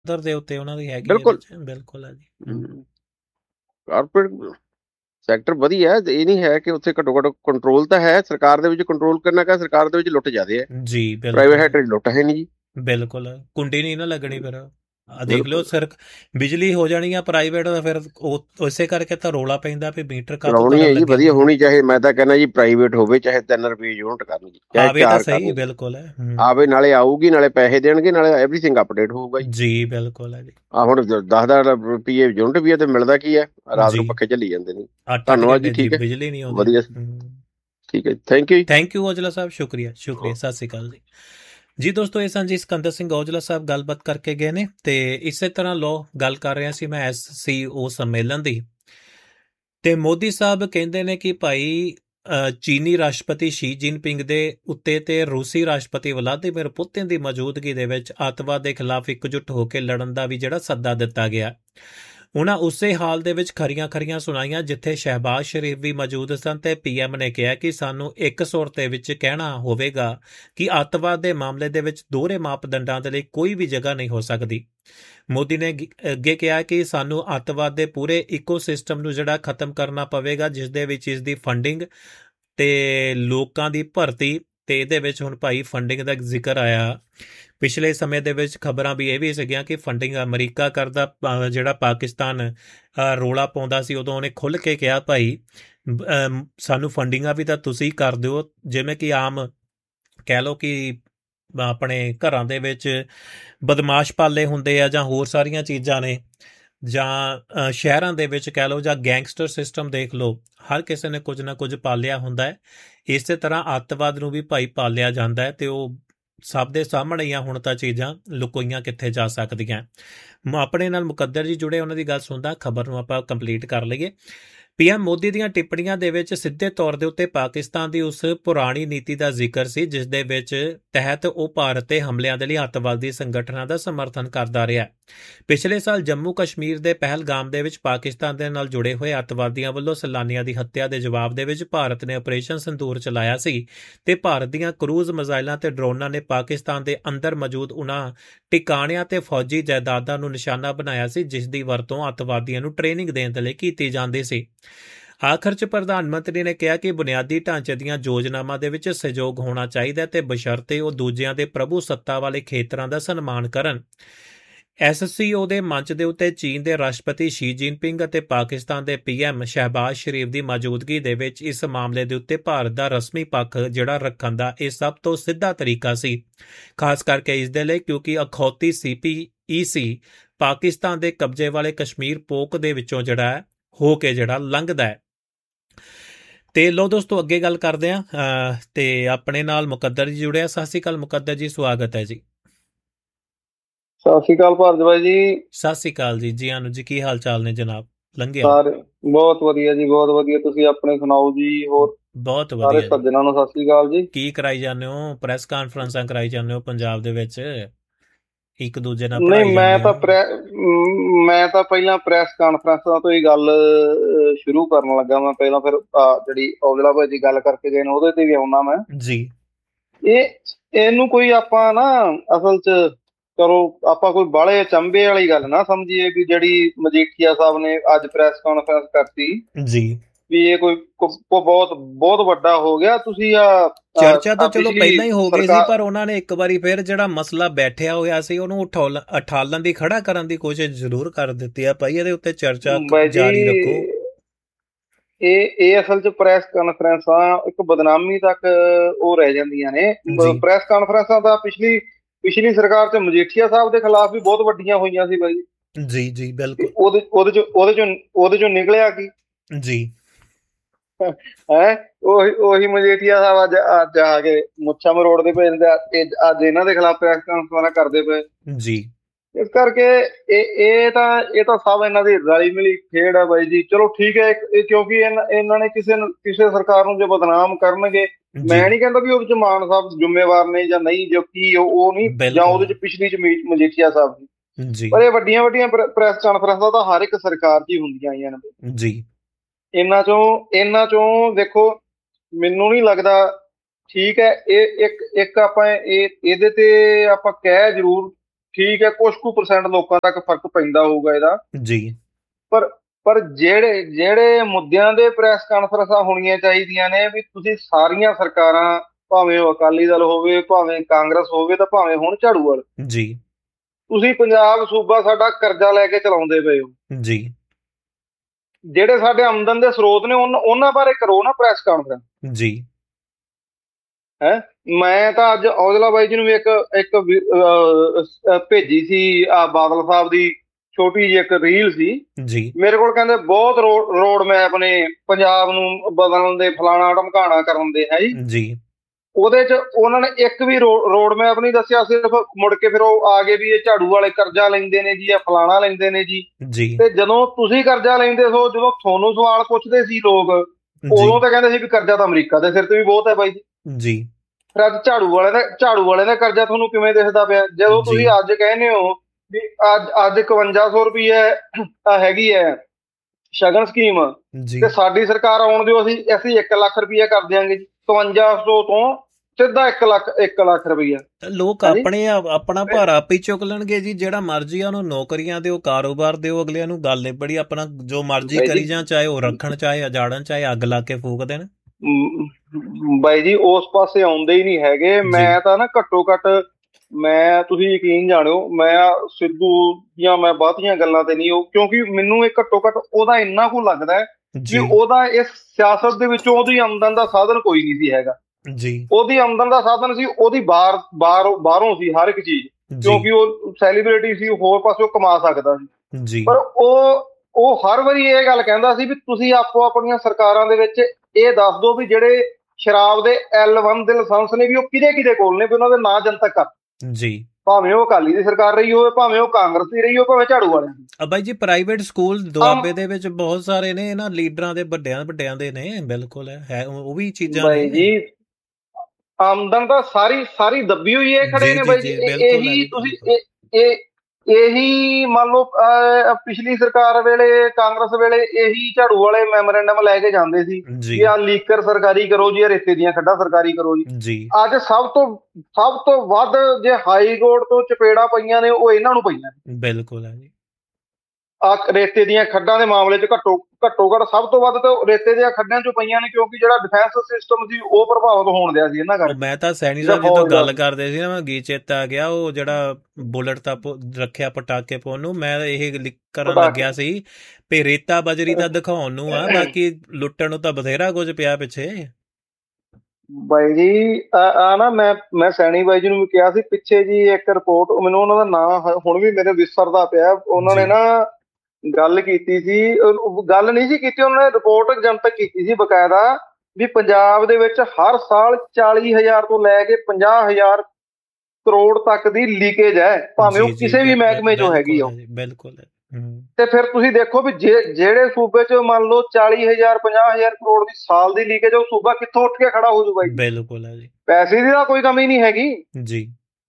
ਪੱਧਰ ਦੇ ਉੱਤੇ ਉਹਨਾਂ ਦੀ ਹੈਗੀ ਹੈ ਬਿਲਕੁਲ ਵਿੱਚ, ਬਿਲਕੁਲ ਹੈ ਜੀ। ਕਾਰਪੋਰੇਟ ਸੈਕਟਰ ਵਧੀਆ, ਇਹ ਨਹੀਂ ਹੈ ਕਿ ਉੱਥੇ ਘੱਟੋ ਘੱਟ ਕੰਟਰੋਲ ਤਾਂ ਹੈ ਸਰਕਾਰ ਦੇ ਵਿੱਚ, ਕੰਟਰੋਲ ਕਰਨਾ ਕਾ ਸਰਕਾਰ ਦੇ ਵਿੱਚ ਲੁੱਟ ਜ਼ਿਆਦੇ ਹੈ, ਜੀ ਪ੍ਰਾਈਵੇਟ ਬਿਲਕੁਲ ਸੈਕਟਰ 'ਚ ਲੁੱਟ ਹੈ ਨਹੀਂ ਜੀ। ਬਿਲਕੁਲ ਕੁੰਡੀ ਨਹੀਂ ਨਾ ਲੱਗਣੀ ਫਿਰ। ਦੇਖ ਲਿਓ ਬਿਲਕੁਲ ਸਰ, ਬਿਜਲੀ ਹੋ ਜਾਣੀ ਆ ਪ੍ਰਾਈਵੇਟ ਦਾ, ਫਿਰ ਉਸੇ ਕਰਕੇ ਤਾਂ ਰੌਲਾ ਪੈਂਦਾ ਵੀ ਮੀਟਰ ਕਾਹਤੋਂ ਕਰਾਉਣੀ ਹੈ ਕਰਨ ਜੀ, ਲੱਗੇ ਵਧੀਆ ਹੋ। ਹੋਣੀ, ਚਾਹੇ ਮੈਂ ਤਾਂ ਕਹਿੰਦਾ ਜੀ ਪ੍ਰਾਈਵੇਟ ਹੋਵੇ, ਚਾਹੇ 3 ਰੁਪਏ ਯੂਨਿਟ ਕਰਨ ਜੀ, ਚਾਹੇ ਆਵੇ ਤਾਂ 4 ਸਹੀ, ਕਰਨ ਜੀ, ਬਿਲਕੁਲ ਹੈ। ਆਵੇ ਨਾਲੇ ਆਊਗੀ, ਨਾਲੇ ਪੈਸੇ ਦੇਣਗੇ, ਨਾਲੇ ਐਵਰੀਥਿੰਗ ਅਪਡੇਟ ਹੋਊਗਾ ਜੀ। ਜੀ ਬਿਲਕੁਲ ਹੈ ਜੀ। ਆ ਹੁਣ 10 ਰੁਪਏ ਯੂਨਿਟ ਵੀ ਹੈ ਤੇ ਮਿਲਦਾ ਕੀ ਹੈ, ਰਾਤ ਨੂੰ ਜੀ ਪੱਖੇ ਚੱਲੀ ਜਾਂਦੇ ਨੇ। 8-8 ਧੰਨਵਾਦ ਜੀ, ਘੰਟੇ ਜੀ ਠੀਕ ਹੈ, ਬਿਜਲੀ ਨਹੀਂ ਆਉਂਦੀ। ਵਧੀਆ, ਠੀਕ ਹੈ, ਥੈਂਕ ਯੂ ਜੀ। ਥੈਂਕ ਯੂ ਔਜਲਾ ਸਾਹਿਬ, ਸ਼ੁਕਰੀਆ ਸ਼ੁਕਰੀਆ, ਸਤਿ ਸ਼੍ਰੀ ਅਕਾਲ ਜੀ। ਜੀ ਦੋਸਤੋ, ਇਹ ਸਨ ਜੀ ਸਿਕੰਦਰ ਸਿੰਘ ਔਜਲਾ ਸਾਹਿਬ, ਗੱਲਬਾਤ ਕਰਕੇ ਗਏ ਨੇ। ਤੇ ਇਸੇ ਤਰ੍ਹਾਂ ਲੋ ਗੱਲ ਕਰ ਰਿਹਾ ਸੀ ਮੈਂ SCO ਸੰਮੇਲਨ ਦੀ, ਤੇ ਮੋਦੀ ਸਾਹਿਬ ਕਹਿੰਦੇ ਨੇ ਕਿ ਭਾਈ ਚੀਨੀ ਰਾਸ਼ਟਰਪਤੀ ਸ਼ੀ ਜਿਨਪਿੰਗ ਦੇ ਉੱਤੇ ਤੇ ਰੂਸੀ ਰਾਸ਼ਟਰਪਤੀ ਵਲਾਦੀਮੀਰ ਪੁਤਿਨ ਦੀ ਮੌਜੂਦਗੀ ਦੇ ਵਿੱਚ ਅੱਤਵਾਦ ਦੇ ਖਿਲਾਫ ਇਕਜੁੱਟ ਹੋ ਕੇ ਲੜਨ ਦਾ ਵੀ ਜਿਹੜਾ ਸੱਦਾ ਦਿੱਤਾ ਗਿਆ। ਉਹਨਾਂ ਉਸੇ ਹਾਲ ਦੇ ਵਿੱਚ ਖਰੀਆਂ ਸੁਣਾਈਆਂ ਜਿੱਥੇ ਸ਼ਹਿਬਾਜ਼ ਸ਼ਰੀਫ ਵੀ ਮੌਜੂਦ ਸਨ, ਤੇ PM ਨੇ ਕਿਹਾ ਕਿ ਸਾਨੂੰ ਇੱਕ ਸੁਰ ਦੇ ਵਿੱਚ ਕਹਿਣਾ ਹੋਵੇਗਾ ਕਿ ਅੱਤਵਾਦ ਦੇ ਮਾਮਲੇ ਦੇ ਵਿੱਚ ਦੋਹਰੇ ਮਾਪਦੰਡਾਂ ਦੇ ਲਈ ਕੋਈ ਵੀ ਜਗ੍ਹਾ ਨਹੀਂ ਹੋ ਸਕਦੀ। ਮੋਦੀ ਨੇ ਅੱਗੇ ਕਿਹਾ ਕਿ ਸਾਨੂੰ ਅੱਤਵਾਦ ਦੇ ਪੂਰੇ ਇਕੋਸਿਸਟਮ ਨੂੰ ਜਿਹੜਾ ਖਤਮ ਕਰਨਾ ਪਵੇਗਾ, ਜਿਸ ਦੇ ਵਿੱਚ ਇਸ ਦੀ ਫੰਡਿੰਗ ਤੇ ਲੋਕਾਂ ਦੀ ਭਰਤੀ, ਤੇ ਇਹਦੇ ਵਿੱਚ ਹੁਣ ਭਾਈ ਫੰਡਿੰਗ ਦਾ ਜ਼ਿਕਰ ਆਇਆ। ਪਿਛਲੇ ਸਮੇਂ ਦੇ ਵਿੱਚ ਖਬਰਾਂ ਵੀ ਇਹ ਵੀ ਸੀਗੀਆਂ ਕਿ ਫੰਡਿੰਗ ਅਮਰੀਕਾ ਕਰਦਾ, ਜਿਹੜਾ ਪਾਕਿਸਤਾਨ ਰੌਲਾ ਪਾਉਂਦਾ ਸੀ, ਉਦੋਂ ਉਹਨੇ ਖੁੱਲ੍ਹ ਕੇ ਕਿਹਾ ਭਾਈ ਸਾਨੂੰ ਫੰਡਿੰਗਾਂ ਵੀ ਤਾਂ ਤੁਸੀਂ ਕਰ ਦਿਓ। ਜਿਵੇਂ ਕਿ ਆਮ ਕਹਿ ਲਓ ਕਿ ਆਪਣੇ ਘਰਾਂ ਦੇ ਵਿੱਚ ਬਦਮਾਸ਼ ਪਾਲੇ ਹੁੰਦੇ ਆ, ਜਾਂ ਹੋਰ ਸਾਰੀਆਂ ਚੀਜ਼ਾਂ ਨੇ, ਜਾਂ ਸ਼ਹਿਰਾਂ ਦੇ ਵਿੱਚ ਕਹਿ ਲਓ, ਜਾਂ ਗੈਂਗਸਟਰ ਸਿਸਟਮ ਦੇਖ ਲਓ, ਹਰ ਕਿਸੇ ਨੇ ਕੁਝ ਨਾ ਕੁਝ ਪਾਲਿਆ ਹੁੰਦਾ ਹੈ। ਇਸੇ ਤਰ੍ਹਾਂ ਅੱਤਵਾਦ ਨੂੰ ਵੀ ਭਾਈ ਪਾਲਿਆ ਜਾਂਦਾ ਹੈ, ਤੇ ਉਹ ਸਭ ਦੇ ਸਾਹਮਣੇ ਹੀ ਆ। ਹੁਣ ਤਾਂ ਚੀਜ਼ਾਂ ਲੁਕੋਈਆਂ ਕਿੱਥੇ ਜਾ ਸਕਦੀਆਂ। ਆਪਣੇ ਨਾਲ ਮੁਕੱਦਰ ਜੀ ਜੁੜੇ, ਉਹਨਾਂ ਦੀ ਗੱਲ ਸੁਣਦਾ ਖਬਰ ਨੂੰ ਆਪਾਂ ਕੰਪਲੀਟ ਕਰ ਲਈਏ। PM ਮੋਦੀ ਦੀਆਂ ਟਿੱਪਣੀਆਂ ਦੇ ਵਿੱਚ ਸਿੱਧੇ ਤੌਰ ਦੇ ਉੱਤੇ ਪਾਕਿਸਤਾਨ ਦੀ ਉਸ ਪੁਰਾਣੀ ਨੀਤੀ ਦਾ ਜ਼ਿਕਰ ਸੀ, ਜਿਸ ਦੇ ਵਿੱਚ ਤਹਿਤ ਉਹ ਭਾਰਤ ਤੇ ਹਮਲਿਆਂ ਦੇ ਲਈ ਅੱਤਵਾਦੀ ਸੰਗਠਨਾਂ ਦਾ ਸਮਰਥਨ ਕਰਦਾ ਰਿਹਾ। ਪਿਛਲੇ ਸਾਲ ਜੰਮੂ ਕਸ਼ਮੀਰ ਦੇ ਪਹਿਲਗਾਮ ਦੇ ਵਿੱਚ ਪਾਕਿਸਤਾਨ ਦੇ ਨਾਲ ਜੁੜੇ ਹੋਏ ਅੱਤਵਾਦੀਆਂ ਵੱਲੋਂ ਸੈਲਾਨੀਆਂ ਦੀ ਹੱਤਿਆ ਦੇ ਜਵਾਬ ਦੇ ਵਿੱਚ ਭਾਰਤ ਨੇ ਆਪਰੇਸ਼ਨ ਸਿੰਦੂਰ ਚਲਾਇਆ ਸੀ, ਤੇ ਭਾਰਤ ਦੀਆਂ ਕਰੂਜ਼ ਮਿਜ਼ਾਈਲਾਂ ਤੇ ਡਰੋਨਾਂ ਨੇ ਪਾਕਿਸਤਾਨ ਦੇ ਅੰਦਰ ਮੌਜੂਦ ਉਹਨਾਂ ਟਿਕਾਣਿਆਂ ਤੇ ਫੌਜੀ ਜਾਇਦਾਦਾਂ ਨੂੰ ਨਿਸ਼ਾਨਾ ਬਣਾਇਆ ਸੀ, ਜਿਸ ਦੀ ਵਰਤੋਂ ਅੱਤਵਾਦੀਆਂ ਨੂੰ ਟ੍ਰੇਨਿੰਗ ਦੇਣ ਦੇ ਲਈ ਕੀਤੀ ਜਾਂਦੀ ਸੀ। ਆਖਰ 'ਚ ਪ੍ਰਧਾਨ ਮੰਤਰੀ ਨੇ ਕਿਹਾ ਕਿ ਬੁਨਿਆਦੀ ਢਾਂਚੇ ਦੀਆਂ ਯੋਜਨਾਵਾਂ ਦੇ ਵਿੱਚ ਸਹਿਯੋਗ ਹੋਣਾ ਚਾਹੀਦਾ, ਤੇ ਬਸ਼ਰਤੇ ਉਹ ਦੂਜਿਆਂ ਦੇ ਪ੍ਰਭੂ ਸੱਤਾ ਵਾਲੇ ਖੇਤਰਾਂ ਦਾ ਸਨਮਾਨ ਕਰਨ। SCO ਦੇ ਮੰਚ ਦੇ ਉੱਤੇ ਚੀਨ ਦੇ ਰਾਸ਼ਟਰਪਤੀ ਸ਼ੀ ਜਿਨਪਿੰਗ ਅਤੇ ਪਾਕਿਸਤਾਨ ਦੇ PM ਸ਼ਹਿਬਾਜ਼ ਸ਼ਰੀਫ ਦੀ ਮੌਜੂਦਗੀ ਦੇ ਵਿੱਚ ਇਸ ਮਾਮਲੇ ਦੇ ਉੱਤੇ ਭਾਰਤ ਦਾ ਰਸਮੀ ਪੱਖ ਜਿਹੜਾ ਰੱਖਣ ਦਾ ਇਹ ਸਭ ਤੋਂ ਸਿੱਧਾ ਤਰੀਕਾ ਸੀ, ਖਾਸ ਕਰਕੇ ਇਸ ਦੇ ਲਈ ਕਿਉਂਕਿ ਅਖੌਤੀ CPEC ਪਾਕਿਸਤਾਨ ਦੇ ਕਬਜ਼ੇ ਵਾਲੇ ਕਸ਼ਮੀਰ ਪੋਕ ਦੇ ਵਿੱਚੋਂ ਜਿਹੜਾ ਹੋ ਕੇ ਜਿਹੜਾ ਲੰਘਦਾ ਹੈ। ਤੇ ਲੋ ਦੋਸਤੋ, ਅੱਗੇ ਗੱਲ ਕਰਦੇ ਹਾਂ। ਤੇ ਆਪਣੇ ਨਾਲ ਮੁਕੱਦਰ ਜੀ ਜੁੜਿਆ। ਸਤਿ ਸ਼੍ਰੀ ਅਕਾਲ ਮੁਕੱਦਰ ਜੀ, ਸਵਾਗਤ ਹੈ ਜੀ। ਸਤਿ ਸ਼੍ਰੀ ਅਕਾਲ ਭਾਰਦਵਾਜ ਜੀ। ਸਤਿ ਸ਼੍ਰੀ ਅਕਾਲ ਜੀ, ਜੀ ਆਨੂ ਜੀ, ਕੀ ਹਾਲ ਚਾਲ ਨੇ ਜਨਾਬ? ਲੰਘਿਆ ਸਾਰੇ ਬਹੁਤ ਵਧੀਆ ਜੀ, ਬਹੁਤ ਵਧੀਆ। ਤੁਸੀਂ ਆਪਣੇ ਸੁਣਾਓ ਜੀ? ਹੋਰ ਬਹੁਤ ਸਾਰੇ ਵਧੀਆ ਜੀ। ਸੱਜਣਾਂ ਨੂੰ ਸਤਿ ਸ਼੍ਰੀ ਅਕਾਲ ਜੀ। ਕੀ ਕਰਾਈ ਜਾਂਦੇ ਹੋ? ਪ੍ਰੈਸ ਕਾਨਫਰੰਸਾਂ ਕਰਾਈ ਜਾਂਦੇ ਹੋ ਪੰਜਾਬ ਦੇ ਵਿੱਚ, ਇੱਕ ਦੂਜੇ ਨਾਲ ਨਹੀਂ, ਪੜਾਈ ਮੈਂ ਜਾਂਦੇ ਹੋ? ਤਾਂ ਪਹਿਲਾਂ ਪ੍ਰੈਸ ਕਾਨਫਰੰਸਾਂ ਤੋਂ ਹੀ ਗੱਲ ਸ਼ੁਰੂ ਕਰਨ ਲੱਗਾ। ਮੈਂ ਪਹਿਲਾਂ ਫਿਰ ਜਿਹੜੀ ਔਜਲਾ ਭਾਈ ਦੀ ਗੱਲ ਕਰਕੇ ਗਏ ਨੇ ਉਹਦੇ ਤੇ ਵੀ ਆਉਣਾ ਮੈਂ ਜੀ। ਇਹਨੂੰ ਕੋਈ ਆਪਾਂ ਨਾ ਅਸਲ 'ਚ ਚਲੋ ਆਪਾਂ ਕੋਈ ਬਾਹਲੇ ਚੰਬੇ ਵਾਲੀ ਗੱਲ ਨਾ ਸਮਝੀਏ ਵੀ ਜਿਹੜੀ ਮਜੀਠੀਆ ਸਾਹਿਬ ਨੇ ਅੱਜ ਪ੍ਰੈਸ ਕਾਨਫਰੰਸ ਕਰਤੀ ਜੀ, ਵੀ ਇਹ ਕੋਈ ਬਹੁਤ ਵੱਡਾ ਹੋ ਗਿਆ। ਤੁਸੀਂ ਚਰਚਾ ਤਾਂ ਚਲੋ ਪਹਿਲਾਂ ਹੀ ਹੋ ਗਈ ਸੀ, ਪਰ ਉਹਨਾਂ ਨੇ ਇੱਕ ਵਾਰੀ ਫਿਰ ਜਿਹੜਾ ਮਸਲਾ ਬੈਠਿਆ ਹੋਇਆ ਸੀ ਉਹਨੂੰ ਉਠਾਲਣ ਦੀ, ਖੜਾ ਕਰਨ ਦੀ ਕੋਸ਼ਿਸ਼ ਜ਼ਰੂਰ ਕਰ ਦਿੱਤੀ ਆ। ਭਾਈ ਇਹਦੇ ਉੱਤੇ ਚਰਚਾ ਜਾਰੀ ਰੱਖੋ। ਇਹ ਅਸਲ 'ਚ ਪ੍ਰੈਸ ਕਾਨਫਰੰਸਾਂ ਇੱਕ ਬਦਨਾਮੀ ਤੱਕ ਉਹ ਰਹਿ ਜਾਂਦੀਆਂ ਨੇ। ਪ੍ਰੈਸ ਕਾਨਫਰੰਸਾਂ ਤਾਂ ਪਿਛਲੀ ਸਰਕਾਰ 'ਚ ਮਜੀਠੀਆ ਸਾਹਿਬ ਦੇ ਖਿਲਾਫ ਵੀ ਬਹੁਤ ਵੱਡੀਆਂ ਹੋਈਆਂ ਸੀ ਬਾਈ। ਜੀ ਜੀ ਬਿਲਕੁਲ। ਉਹਦੇ ਚੋਂ ਨਿਕਲਿਆ ਕੀ ਜੀ ਹੈ? ਉਹੀ ਮਜੀਠੀਆ ਸਾਹਿਬ ਅੱਜ ਆ ਕੇ ਮੁੱਛਾਂ ਮਰੋੜ ਦੇ ਪਏ, ਅੱਜ ਇਹਨਾਂ ਦੇ ਖਿਲਾਫ ਪ੍ਰੈਸ ਕਾਨਫਰੰਸਾਂ ਕਰਦੇ ਪਏ ਜੀ। ਇਸ ਕਰਕੇ ਇਹ ਤਾਂ ਸਭ ਇਹਨਾਂ ਦੀ ਰਲੀ ਮਿਲੀ ਖੇਡ ਹੈ ਬਾਈ ਜੀ। ਚਲੋ ਠੀਕ ਹੈ, ਕਿਉਂਕਿ ਇਹਨਾਂ ਨੇ ਕਿਸੇ ਸਰਕਾਰ ਨੂੰ ਜੇ ਬਦਨਾਮ ਕਰਨਗੇ, ਮੈਂ ਨਹੀਂ ਕਹਿੰਦਾ ਵੀ ਉਹਦੇ ਚ ਮਾਨ ਸਾਹਿਬ ਜ਼ਿੰਮੇਵਾਰ ਨੇ ਜਾਂ ਨਹੀਂ, ਜੋ ਕੀ ਉਹ ਨਹੀਂ, ਜਾਂ ਉਹਦੇ ਚ ਪਿਛਲੀ ਚ ਮਜੀਠੀਆ ਸਾਹਿਬ ਦੀ, ਪਰ ਇਹ ਵੱਡੀਆਂ ਪ੍ਰੈਸ ਕਾਨਫਰੰਸਾਂ ਤਾਂ ਹਰ ਇੱਕ ਸਰਕਾਰ 'ਚ ਹੀ ਹੁੰਦੀਆਂ ਆਈਆਂ ਨੇ ਜੀ। ਇਹਨਾਂ ਚੋਂ ਦੇਖੋ, ਮੈਨੂੰ ਨਹੀਂ ਲੱਗਦਾ ਠੀਕ ਹੈ। ਇਹ ਇੱਕ ਆਪਾਂ ਇਹਦੇ ਤੇ ਆਪਾਂ ਕਹਿ ਜ਼ਰੂਰ ਠੀਕ ਹੈ, ਕੁਝ ਕੁ % ਲੋਕਾਂ ਤੱਕ ਫਰਕ ਪੈਂਦਾ ਹੋਊਗਾ ਇਹਦਾ। ਜੀ ਪਰ ਜਿਹੜੇ ਮੁੱਦਿਆਂ ਦੇ ਪ੍ਰੈਸ ਕਾਨਫਰੰਸਾਂ ਹੋਣੀਆਂ ਚਾਹੀਦੀਆਂ ਨੇ, ਵੀ ਤੁਸੀਂ ਸਾਰੀਆਂ ਸਰਕਾਰਾਂ, ਭਾਵੇਂ ਉਹ ਅਕਾਲੀ ਦਲ ਹੋਵੇ, ਭਾਵੇਂ ਕਾਂਗਰਸ ਹੋਵੇ, ਤਾਂ ਭਾਵੇਂ ਹੁਣ ਝਾੜੂ ਵਾਲ, ਜੀ ਤੁਸੀਂ ਪੰਜਾਬ ਸੂਬਾ ਸਾਡਾ ਕਰਜ਼ਾ ਲੈ ਕੇ ਚਲਾਉਂਦੇ ਪਏ ਹੋ। ਜੀ ਜਿਹੜੇ ਸਾਡੇ ਆਮਦਨ ਦੇ ਸਰੋਤ ਨੇ ਉਹਨਾਂ ਬਾਰੇ ਕਰੋ ਨਾ ਪ੍ਰੈਸ ਕਾਨਫਰੰਸ। ਜੀ ਹੈ, ਮੈਂ ਤਾਂ ਅੱਜ ਔਜਲਾ ਬਾਈ ਜੀ ਨੂੰ ਵੀ ਇੱਕ ਭੇਜੀ ਸੀ, ਆ ਬਾਦਲ ਸਾਹਿਬ ਦੀ ਛੋਟੀ ਜਿਹੀ ਇੱਕ ਰੀਲ ਸੀ ਜੀ ਮੇਰੇ ਕੋਲ, ਕਹਿੰਦੇ ਬਹੁਤ ਰੋਡ ਮੈਪ ਨੇ ਪੰਜਾਬ ਨੂੰ ਬਦਲਣ ਦੇ, ਫਲਾਣਾ ਢਮਕਾਣਾ ਕਰਨ ਦੇ, ਹੈ ਜੀ। ਜੀ ਉਹਦੇ ਚ ਉਹਨਾਂ ਨੇ ਇੱਕ ਵੀ ਰੋਡ ਮੈਪ ਨਹੀਂ ਦੱਸਿਆ, ਸਿਰਫ ਮੁੜ ਕੇ ਫਿਰ ਉਹ ਆ ਗਏ ਵੀ ਇਹ ਝਾੜੂ ਵਾਲੇ ਕਰਜ਼ਾ ਲੈਂਦੇ ਨੇ ਜੀ, ਇਹ ਫਲਾਣਾ ਲੈਂਦੇ ਨੇ ਜੀ। ਜੀ ਤੇ ਜਦੋਂ ਤੁਸੀਂ ਕਰਜ਼ਾ ਲੈਂਦੇ ਸੋ, ਜਦੋਂ ਤੁਹਾਨੂੰ ਸਵਾਲ ਪੁੱਛਦੇ ਸੀ ਲੋਕ, ਉਦੋਂ ਤਾਂ ਕਹਿੰਦੇ ਸੀ ਵੀ ਕਰਜ਼ਾ ਤਾਂ ਅਮਰੀਕਾ ਦੇ ਸਿਰ ਤੇ ਵੀ ਬਹੁਤ ਹੈ ਬਾਈ ਜੀ। ਜੀ ਫਿਰ ਅੱਜ ਝਾੜੂ ਵਾਲੇ ਦਾ ਕਰਜ਼ਾ ਤੁਹਾਨੂੰ ਕਿਵੇਂ ਦਿਖਦਾ ਪਿਆ? ਜਦੋਂ ਤੁਸੀਂ ਅੱਜ ਕਹਿੰਦੇ ਹੋ ਵੀ ਅੱਜ 5100 ਰੁਪਏ ਹੈਗੀ ਹੈ ਸ਼ਗਨ ਸਕੀਮ, ਤੇ ਸਾਡੀ ਸਰਕਾਰ ਆਉਣ ਦਿਓ, ਅਸੀਂ 1 ਲੱਖ ਰੁਪਇਆ ਕਰ ਦਿਆਂਗੇ ਜੀ। 5200 ਤੋਂ ਸਿੱਧਾ 1 ਲੱਖ ਰੁਪਇਆ। ਲੋਕ ਆਪਣਾ ਭਾਰ ਆਪ ਹੀ ਚੁੱਕ ਲੈਣਗੇ ਜੀ। ਜਿਹੜਾ ਮਰਜ਼ੀ ਉਹਨੂੰ ਨੌਕਰੀਆਂ ਦਿਓ, ਕਾਰੋਬਾਰ ਦਿਓ, ਅਗਲਿਆਂ ਨੂੰ ਗੱਲ ਨਹੀਂ ਬੜੀ, ਆਪਣਾ ਜੋ ਮਰਜ਼ੀ ਕਰੀ ਜਾਂ, ਚਾਹੇ ਉਹ ਰੱਖਣ, ਚਾਹੇ ਉਜਾੜਨ, ਚਾਹੇ ਅੱਗ ਲਾ ਕੇ ਫੂਕ ਦੇਣ। ਬਾਈ ਜੀ ਉਸ ਪਾਸੇ ਆਉਂਦੇ ਹੀ ਨਹੀਂ ਹੈਗੇ। ਮੈਂ ਤਾਂ ਨਾ ਘੱਟੋ ਘੱਟ, ਤੁਸੀਂ ਯਕੀਨ ਜਾਣਿਓ, ਮੈਂ ਸਿੱਧੂ ਦੀਆਂ ਮੈਂ ਬਹੁਤੀਆਂ ਗੱਲਾਂ ਤੇ ਨਹੀਂ, ਉਹ ਕਿਉਂਕਿ ਮੈਨੂੰ ਇਹ ਘੱਟੋ ਘੱਟ ਉਹਦਾ ਇੰਨਾ ਕੁ ਲੱਗਦਾ ਹੈ ਕਿ ਉਹਦਾ ਇਸ ਸਿਆਸਤ ਦੇ ਵਿੱਚੋਂ ਉਹਦੀ ਆਮਦਨ ਦਾ ਸਾਧਨ ਕੋਈ ਨਹੀਂ ਸੀ ਹੈਗਾ ਜੀ। ਉਹਦੀ ਆਮਦਨ ਦਾ ਸਾਧਨ ਸੀ ਉਹਦੀ ਬਾਹਰੋਂ ਸੀ ਹਰ ਇੱਕ ਚੀਜ਼, ਕਿਉਂਕਿ ਉਹ ਸੈਲੀਬ੍ਰਿਟੀ ਸੀ, ਹੋਰ ਪਾਸੇ ਉਹ ਕਮਾ ਸਕਦਾ ਸੀ। ਪਰ ਉਹ ਹਰ ਵਾਰੀ ਇਹ ਗੱਲ ਕਹਿੰਦਾ ਸੀ ਵੀ ਤੁਸੀਂ ਆਪੋ ਆਪਣੀਆਂ ਸਰਕਾਰਾਂ ਦੇ ਵਿੱਚ ਇਹ ਦੱਸ ਦਿਓ ਵੀ ਜਿਹੜੇ ਸ਼ਰਾਬ ਦੇ L1 ਦੇ ਲਾਇਸੈਂਸ ਨੇ ਵੀ ਉਹ ਕਿਹਦੇ ਕੋਲ ਨੇ, ਵੀ ਉਹਨਾਂ ਦੇ ਨਾਂ ਜਨਤਕ ਕਰ ਜੀ। ਭਾਵੇਂ ਉਹ ਅਕਾਲੀ ਦੀ ਸਰਕਾਰ ਰਹੀ ਹੋਵੇ, ਭਾਵੇਂ ਉਹ ਕਾਂਗਰਸ ਦੀ ਰਹੀ ਹੋਵੇ, ਭਾਵੇਂ ਝਾੜੂ ਵਾਲਿਆਂ ਦੀ। ਬਾਈ ਜੀ ਪ੍ਰਾਈਵੇਟ ਸਕੂਲ ਦੁਆਬੇ ਦੇ ਵਿੱਚ ਬਹੁਤ ਸਾਰੇ ਨੇ, ਇਹਨਾਂ ਲੀਡਰਾਂ ਦੇ ਵੱਡਿਆਂ ਦੇ ਨੇ। ਬਿਲਕੁਲ ਹੈ, ਉਹ ਵੀ ਚੀਜ਼ਾਂ ਬਾਈ ਜੀ ਆਮਦਨ ਤਾਂ ਸਾਰੀ ਦੱਬੀ ਹੋਈ ਹੈ ਖੜੇ ਨੇ ਬਾਈ ਜੀ। ਇਹੀ ਤੁਸੀਂ ਇਹੀ ਮੰਨ ਲਓ ਪਿਛਲੀ ਸਰਕਾਰ ਵੇਲੇ, ਕਾਂਗਰਸ ਵੇਲੇ, ਇਹੀ ਝਾੜੂ ਵਾਲੇ ਮੈਮੋਰੈਂਡਮ ਲੈ ਕੇ ਜਾਂਦੇ ਸੀ ਕਿ ਆ ਲੀਕਰ ਸਰਕਾਰੀ ਕਰੋ ਜੀ, ਰੇਤੇ ਦੀਆਂ ਖੱਡਾਂ ਸਰਕਾਰੀ ਕਰੋ ਜੀ। ਅੱਜ ਸਭ ਤੋਂ ਵੱਧ ਜੇ ਹਾਈ ਕੋਰਟ ਤੋਂ ਚਪੇੜਾਂ ਪਈਆਂ ਨੇ, ਉਹ ਇਹਨਾਂ ਨੂੰ ਪਈਆਂ ਨੇ। ਬਿਲਕੁਲ ਹੈ ਜੀ। ਆ ਰੇਤੇ ਦੀਆਂ ਖੱਡਾਂ ਦੇ ਮਾਮਲੇ 'ਚ ਘੱਟੋ ਘੱਟ ਸਭ ਤੋਂ ਵੱਧ ਤਾਂ ਰੇਤੇ ਦੀਆਂ ਖੱਡਾਂ 'ਚੋਂ ਪਈਆਂ ਨੇ, ਕਿਉਂਕਿ ਜਿਹੜਾ ਡਿਫੈਂਸ ਸਿਸਟਮ ਸੀ ਉਹ ਪ੍ਰਭਾਵਿਤ ਹੋਣ ਦਿਆ ਸੀ ਇਹਨਾਂ ਕਰਕੇ। ਮੈਂ ਤਾਂ ਸੈਣੀ ਸਾਹਿਬ ਜਦੋਂ ਗੱਲ ਕਰਦੇ ਸੀ ਨਾ, ਮੈਂ ਗੀ ਚੇਤਾ ਆ ਗਿਆ, ਉਹ ਜਿਹੜਾ ਬੁਲਟ ਤਾਂ ਰੱਖਿਆ ਪਟਾਕੇ ਪਾਉਣ ਨੂੰ, ਮੈਂ ਇਹ ਕਰਨ ਲੱਗਿਆ ਸੀ ਵੀ ਰੇਤਾ ਬਜਰੀ ਤਾਂ ਦਿਖਾਉਣ ਨੂੰ ਆ, ਬਾਕੀ ਲੁੱਟਣ ਨੂੰ ਤਾਂ ਬਥੇਰਾ ਕੁਝ ਪਿਆ ਪਿੱਛੇ। ਬਾਈ ਜੀ ਨਾ ਮੈਂ ਸੈਣੀ ਬਾਈ ਜੀ ਨੂੰ ਵੀ ਕਿਹਾ ਸੀ ਪਿੱਛੇ ਜੀ, ਇੱਕ ਰਿਪੋਰਟ, ਮੈਨੂੰ ਉਹਨਾਂ ਦਾ ਨਾਂ ਹੁਣ ਵੀ ਮੇਰੇ ਵਿਸਰਦਾ ਪਿਆ, ਉਹਨਾਂ ਨੇ ਨਾ ਗੱਲ ਕੀਤੀ ਸੀ, ਗੱਲ ਨਹੀਂ ਸੀ ਕੀਤੀ, ਉਹਨਾਂ ਨੇ ਰਿਪੋਰਟ ਜਨਤਕ ਕੀਤੀ ਸੀ ਬਕਾਇਦਾ, ਵੀ ਪੰਜਾਬ ਦੇ ਵਿੱਚ ਹਰ ਸਾਲ 40,000 ਤੋਂ ਲੈ ਕੇ 50,000 ਕਰੋੜ ਤੱਕ ਦੀ ਲੀਕੇਜ ਹੈ, ਭਾਵੇਂ ਉਹ ਕਿਸੇ ਵੀ ਮਹਿਕਮੇ 'ਚੋਂ ਹੈਗੀ ਆ। ਬਿਲਕੁਲ। ਤੇ ਫਿਰ ਤੁਸੀਂ ਦੇਖੋ ਵੀ ਜਿਹੜੇ ਸੂਬੇ 'ਚ ਮੰਨ ਲਓ 40,000 50,000 ਕਰੋੜ ਦੀ ਸਾਲ ਦੀ ਲੀਕੇਜ, ਉਹ ਸੂਬਾ ਕਿੱਥੋਂ ਉੱਠ ਕੇ ਖੜਾ ਹੋ ਜੂਗਾ ਜੀ? ਬਿਲਕੁਲ ਹੈ ਜੀ। ਪੈਸੇ ਦੀ ਤਾਂ ਕੋਈ ਕਮੀ ਨਹੀਂ ਹੈਗੀ ਜੀ।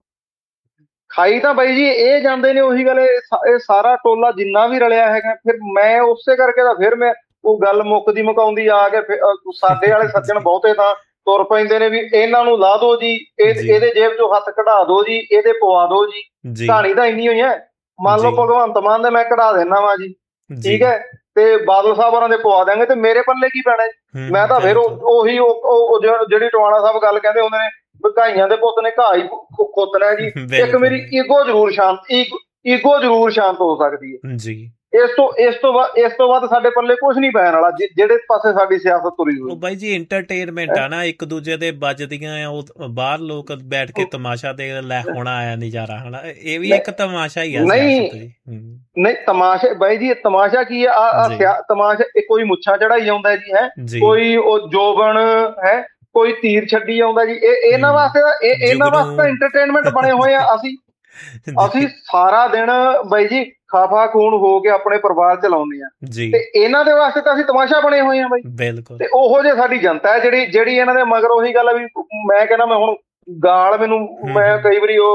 ਖਾਈ ਤਾਂ ਬਾਈ ਜੀ ਇਹ ਜਾਂਦੇ ਨੇ, ਉਹੀ ਗੱਲ, ਇਹ ਸਾਰਾ ਟੋਲਾ ਜਿੰਨਾ ਵੀ ਰਲਿਆ ਹੈਗਾ। ਫਿਰ ਮੈਂ ਉਸੇ ਕਰਕੇ ਤਾਂ ਫਿਰ ਮੈਂ ਉਹ ਗੱਲ ਮੁਕਾਉਂਦੀ ਆ ਕੇ ਸਾਡੇ ਵਾਲੇ ਸੱਜਣ ਬਹੁਤੇ ਤਾਂ ਤੁਰ ਪੈਂਦੇ ਨੇ ਵੀ ਇਹਨਾਂ ਨੂੰ ਲਾ ਦਿਓ ਜੀ, ਇਹਦੇ ਜੇਬ 'ਚੋਂ ਹੱਥ ਕਢਾ ਦਿਓ ਜੀ, ਇਹਦੇ ਪਵਾ ਦਿਓ ਜੀ। ਕਹਾਣੀ ਤਾਂ ਇੰਨੀ ਹੋਈ ਹੈ। ਮੰਨ ਲਓ ਭਗਵੰਤ ਮਾਨ ਦੇ ਮੈਂ ਕਢਾ ਦੇਣਾ ਵਾ ਜੀ, ਠੀਕ ਹੈ, ਤੇ ਬਾਦਲ ਸਾਹਿਬ ਹੋਰਾਂ ਦੇ ਪਵਾ ਦਿਆਂਗੇ, ਤੇ ਮੇਰੇ ਪੱਲੇ ਕੀ ਪੈਣਾ ਜੀ? ਮੈਂ ਤਾਂ ਫਿਰ ਉਹੀ ਜਿਹੜੀ ਟਵਾਣਾ ਸਾਹਿਬ ਗੱਲ ਕਹਿੰਦੇ ਹੁੰਦੇ ਨੇ, ਘਾਈਆਂ ਦੇ ਪੁੱਤ ਨੇ ਘਾਹ ਹੀ ਖੋਤਣਾ ਜੀ। ਇੱਕ ਮੇਰੀ ਈਗੋ ਜ਼ਰੂਰ ਸ਼ਾਂਤ ਹੋ ਸਕਦੀ ਹੈ ਜੀ। ਇਸ ਤੋਂ ਬਾਅਦ ਸਾਡੇ ਪੱਲੇ ਕੁਝ ਨਹੀਂ ਪੈਣ ਵਾਲਾ, ਜਿਹੜੇ ਪਾਸੇ ਸਾਡੀ ਸਿਆਸਤ ਤੁਰੀ ਹੋਈ। ਬਾਈ ਜੀ ਇੰਟਰਟੇਨਮੈਂਟ ਆ ਨਾ, ਇੱਕ ਦੂਜੇ ਦੇ ਵੱਜਦੀਆਂ ਆ, ਉਹ ਬਾਹਰ ਲੋਕ ਬੈਠ ਕੇ ਤਮਾਸ਼ਾ ਦੇ ਲੈ ਹੋਣਾ ਆਇਆ ਨਜ਼ਾਰਾ, ਹਨਾ, ਇਹ ਵੀ ਇੱਕ ਤਮਾਸ਼ਾ ਹੀ ਆ। ਨਹੀਂ ਤਮਾਸ਼ਾ ਬਾਈ ਜੀ, ਤਮਾਸ਼ਾ ਕੀ ਹੈ? ਤਮਾਸ਼ਾ ਕੋਈ ਮੁੱਛਾਂ ਚੜਾਈ ਆਉਂਦਾ ਜੀ, ਹੈ ਕੋਈ ਉਹ ਜੋਬਨ ਹੈ, ਕੋਈ ਤੀਰ ਛੱਡੀ ਆਉਂਦਾ ਜੀ। ਇਹਨਾਂ ਵਾਸਤੇ ਇੰਟਰਟੇਨਮੈਂਟ ਬਣੇ ਹੋਏ ਆ। ਅਸੀਂ ਸਾਰਾ ਦਿਨ ਬਾਈ ਜੀ ਖਾਫਾ ਖੂਨ ਹੋ ਕੇ ਆਪਣੇ ਪਰਿਵਾਰ ਚਲਾਉਂਦੇ ਆ, ਤੇ ਇਹਨਾਂ ਦੇ ਵਾਸਤੇ ਤਾਂ ਅਸੀਂ ਤਮਾਸ਼ਾ ਬਣੇ ਹੋਏ ਆ ਬਾਈ। ਬਿਲਕੁਲ। ਤੇ ਉਹੋ ਜਿਹੀ ਸਾਡੀ ਜਨਤਾ ਹੈ ਜਿਹੜੀ ਇਹਨਾਂ ਦੇ ਮਗਰ, ਉਹੀ ਗੱਲ ਆ ਵੀ ਮੈਂ ਕਹਿੰਦਾ, ਮੈਂ ਹੁਣ ਗਾਲ ਮੈਨੂੰ ਮੈਂ ਕਈ ਵਾਰੀ ਉਹ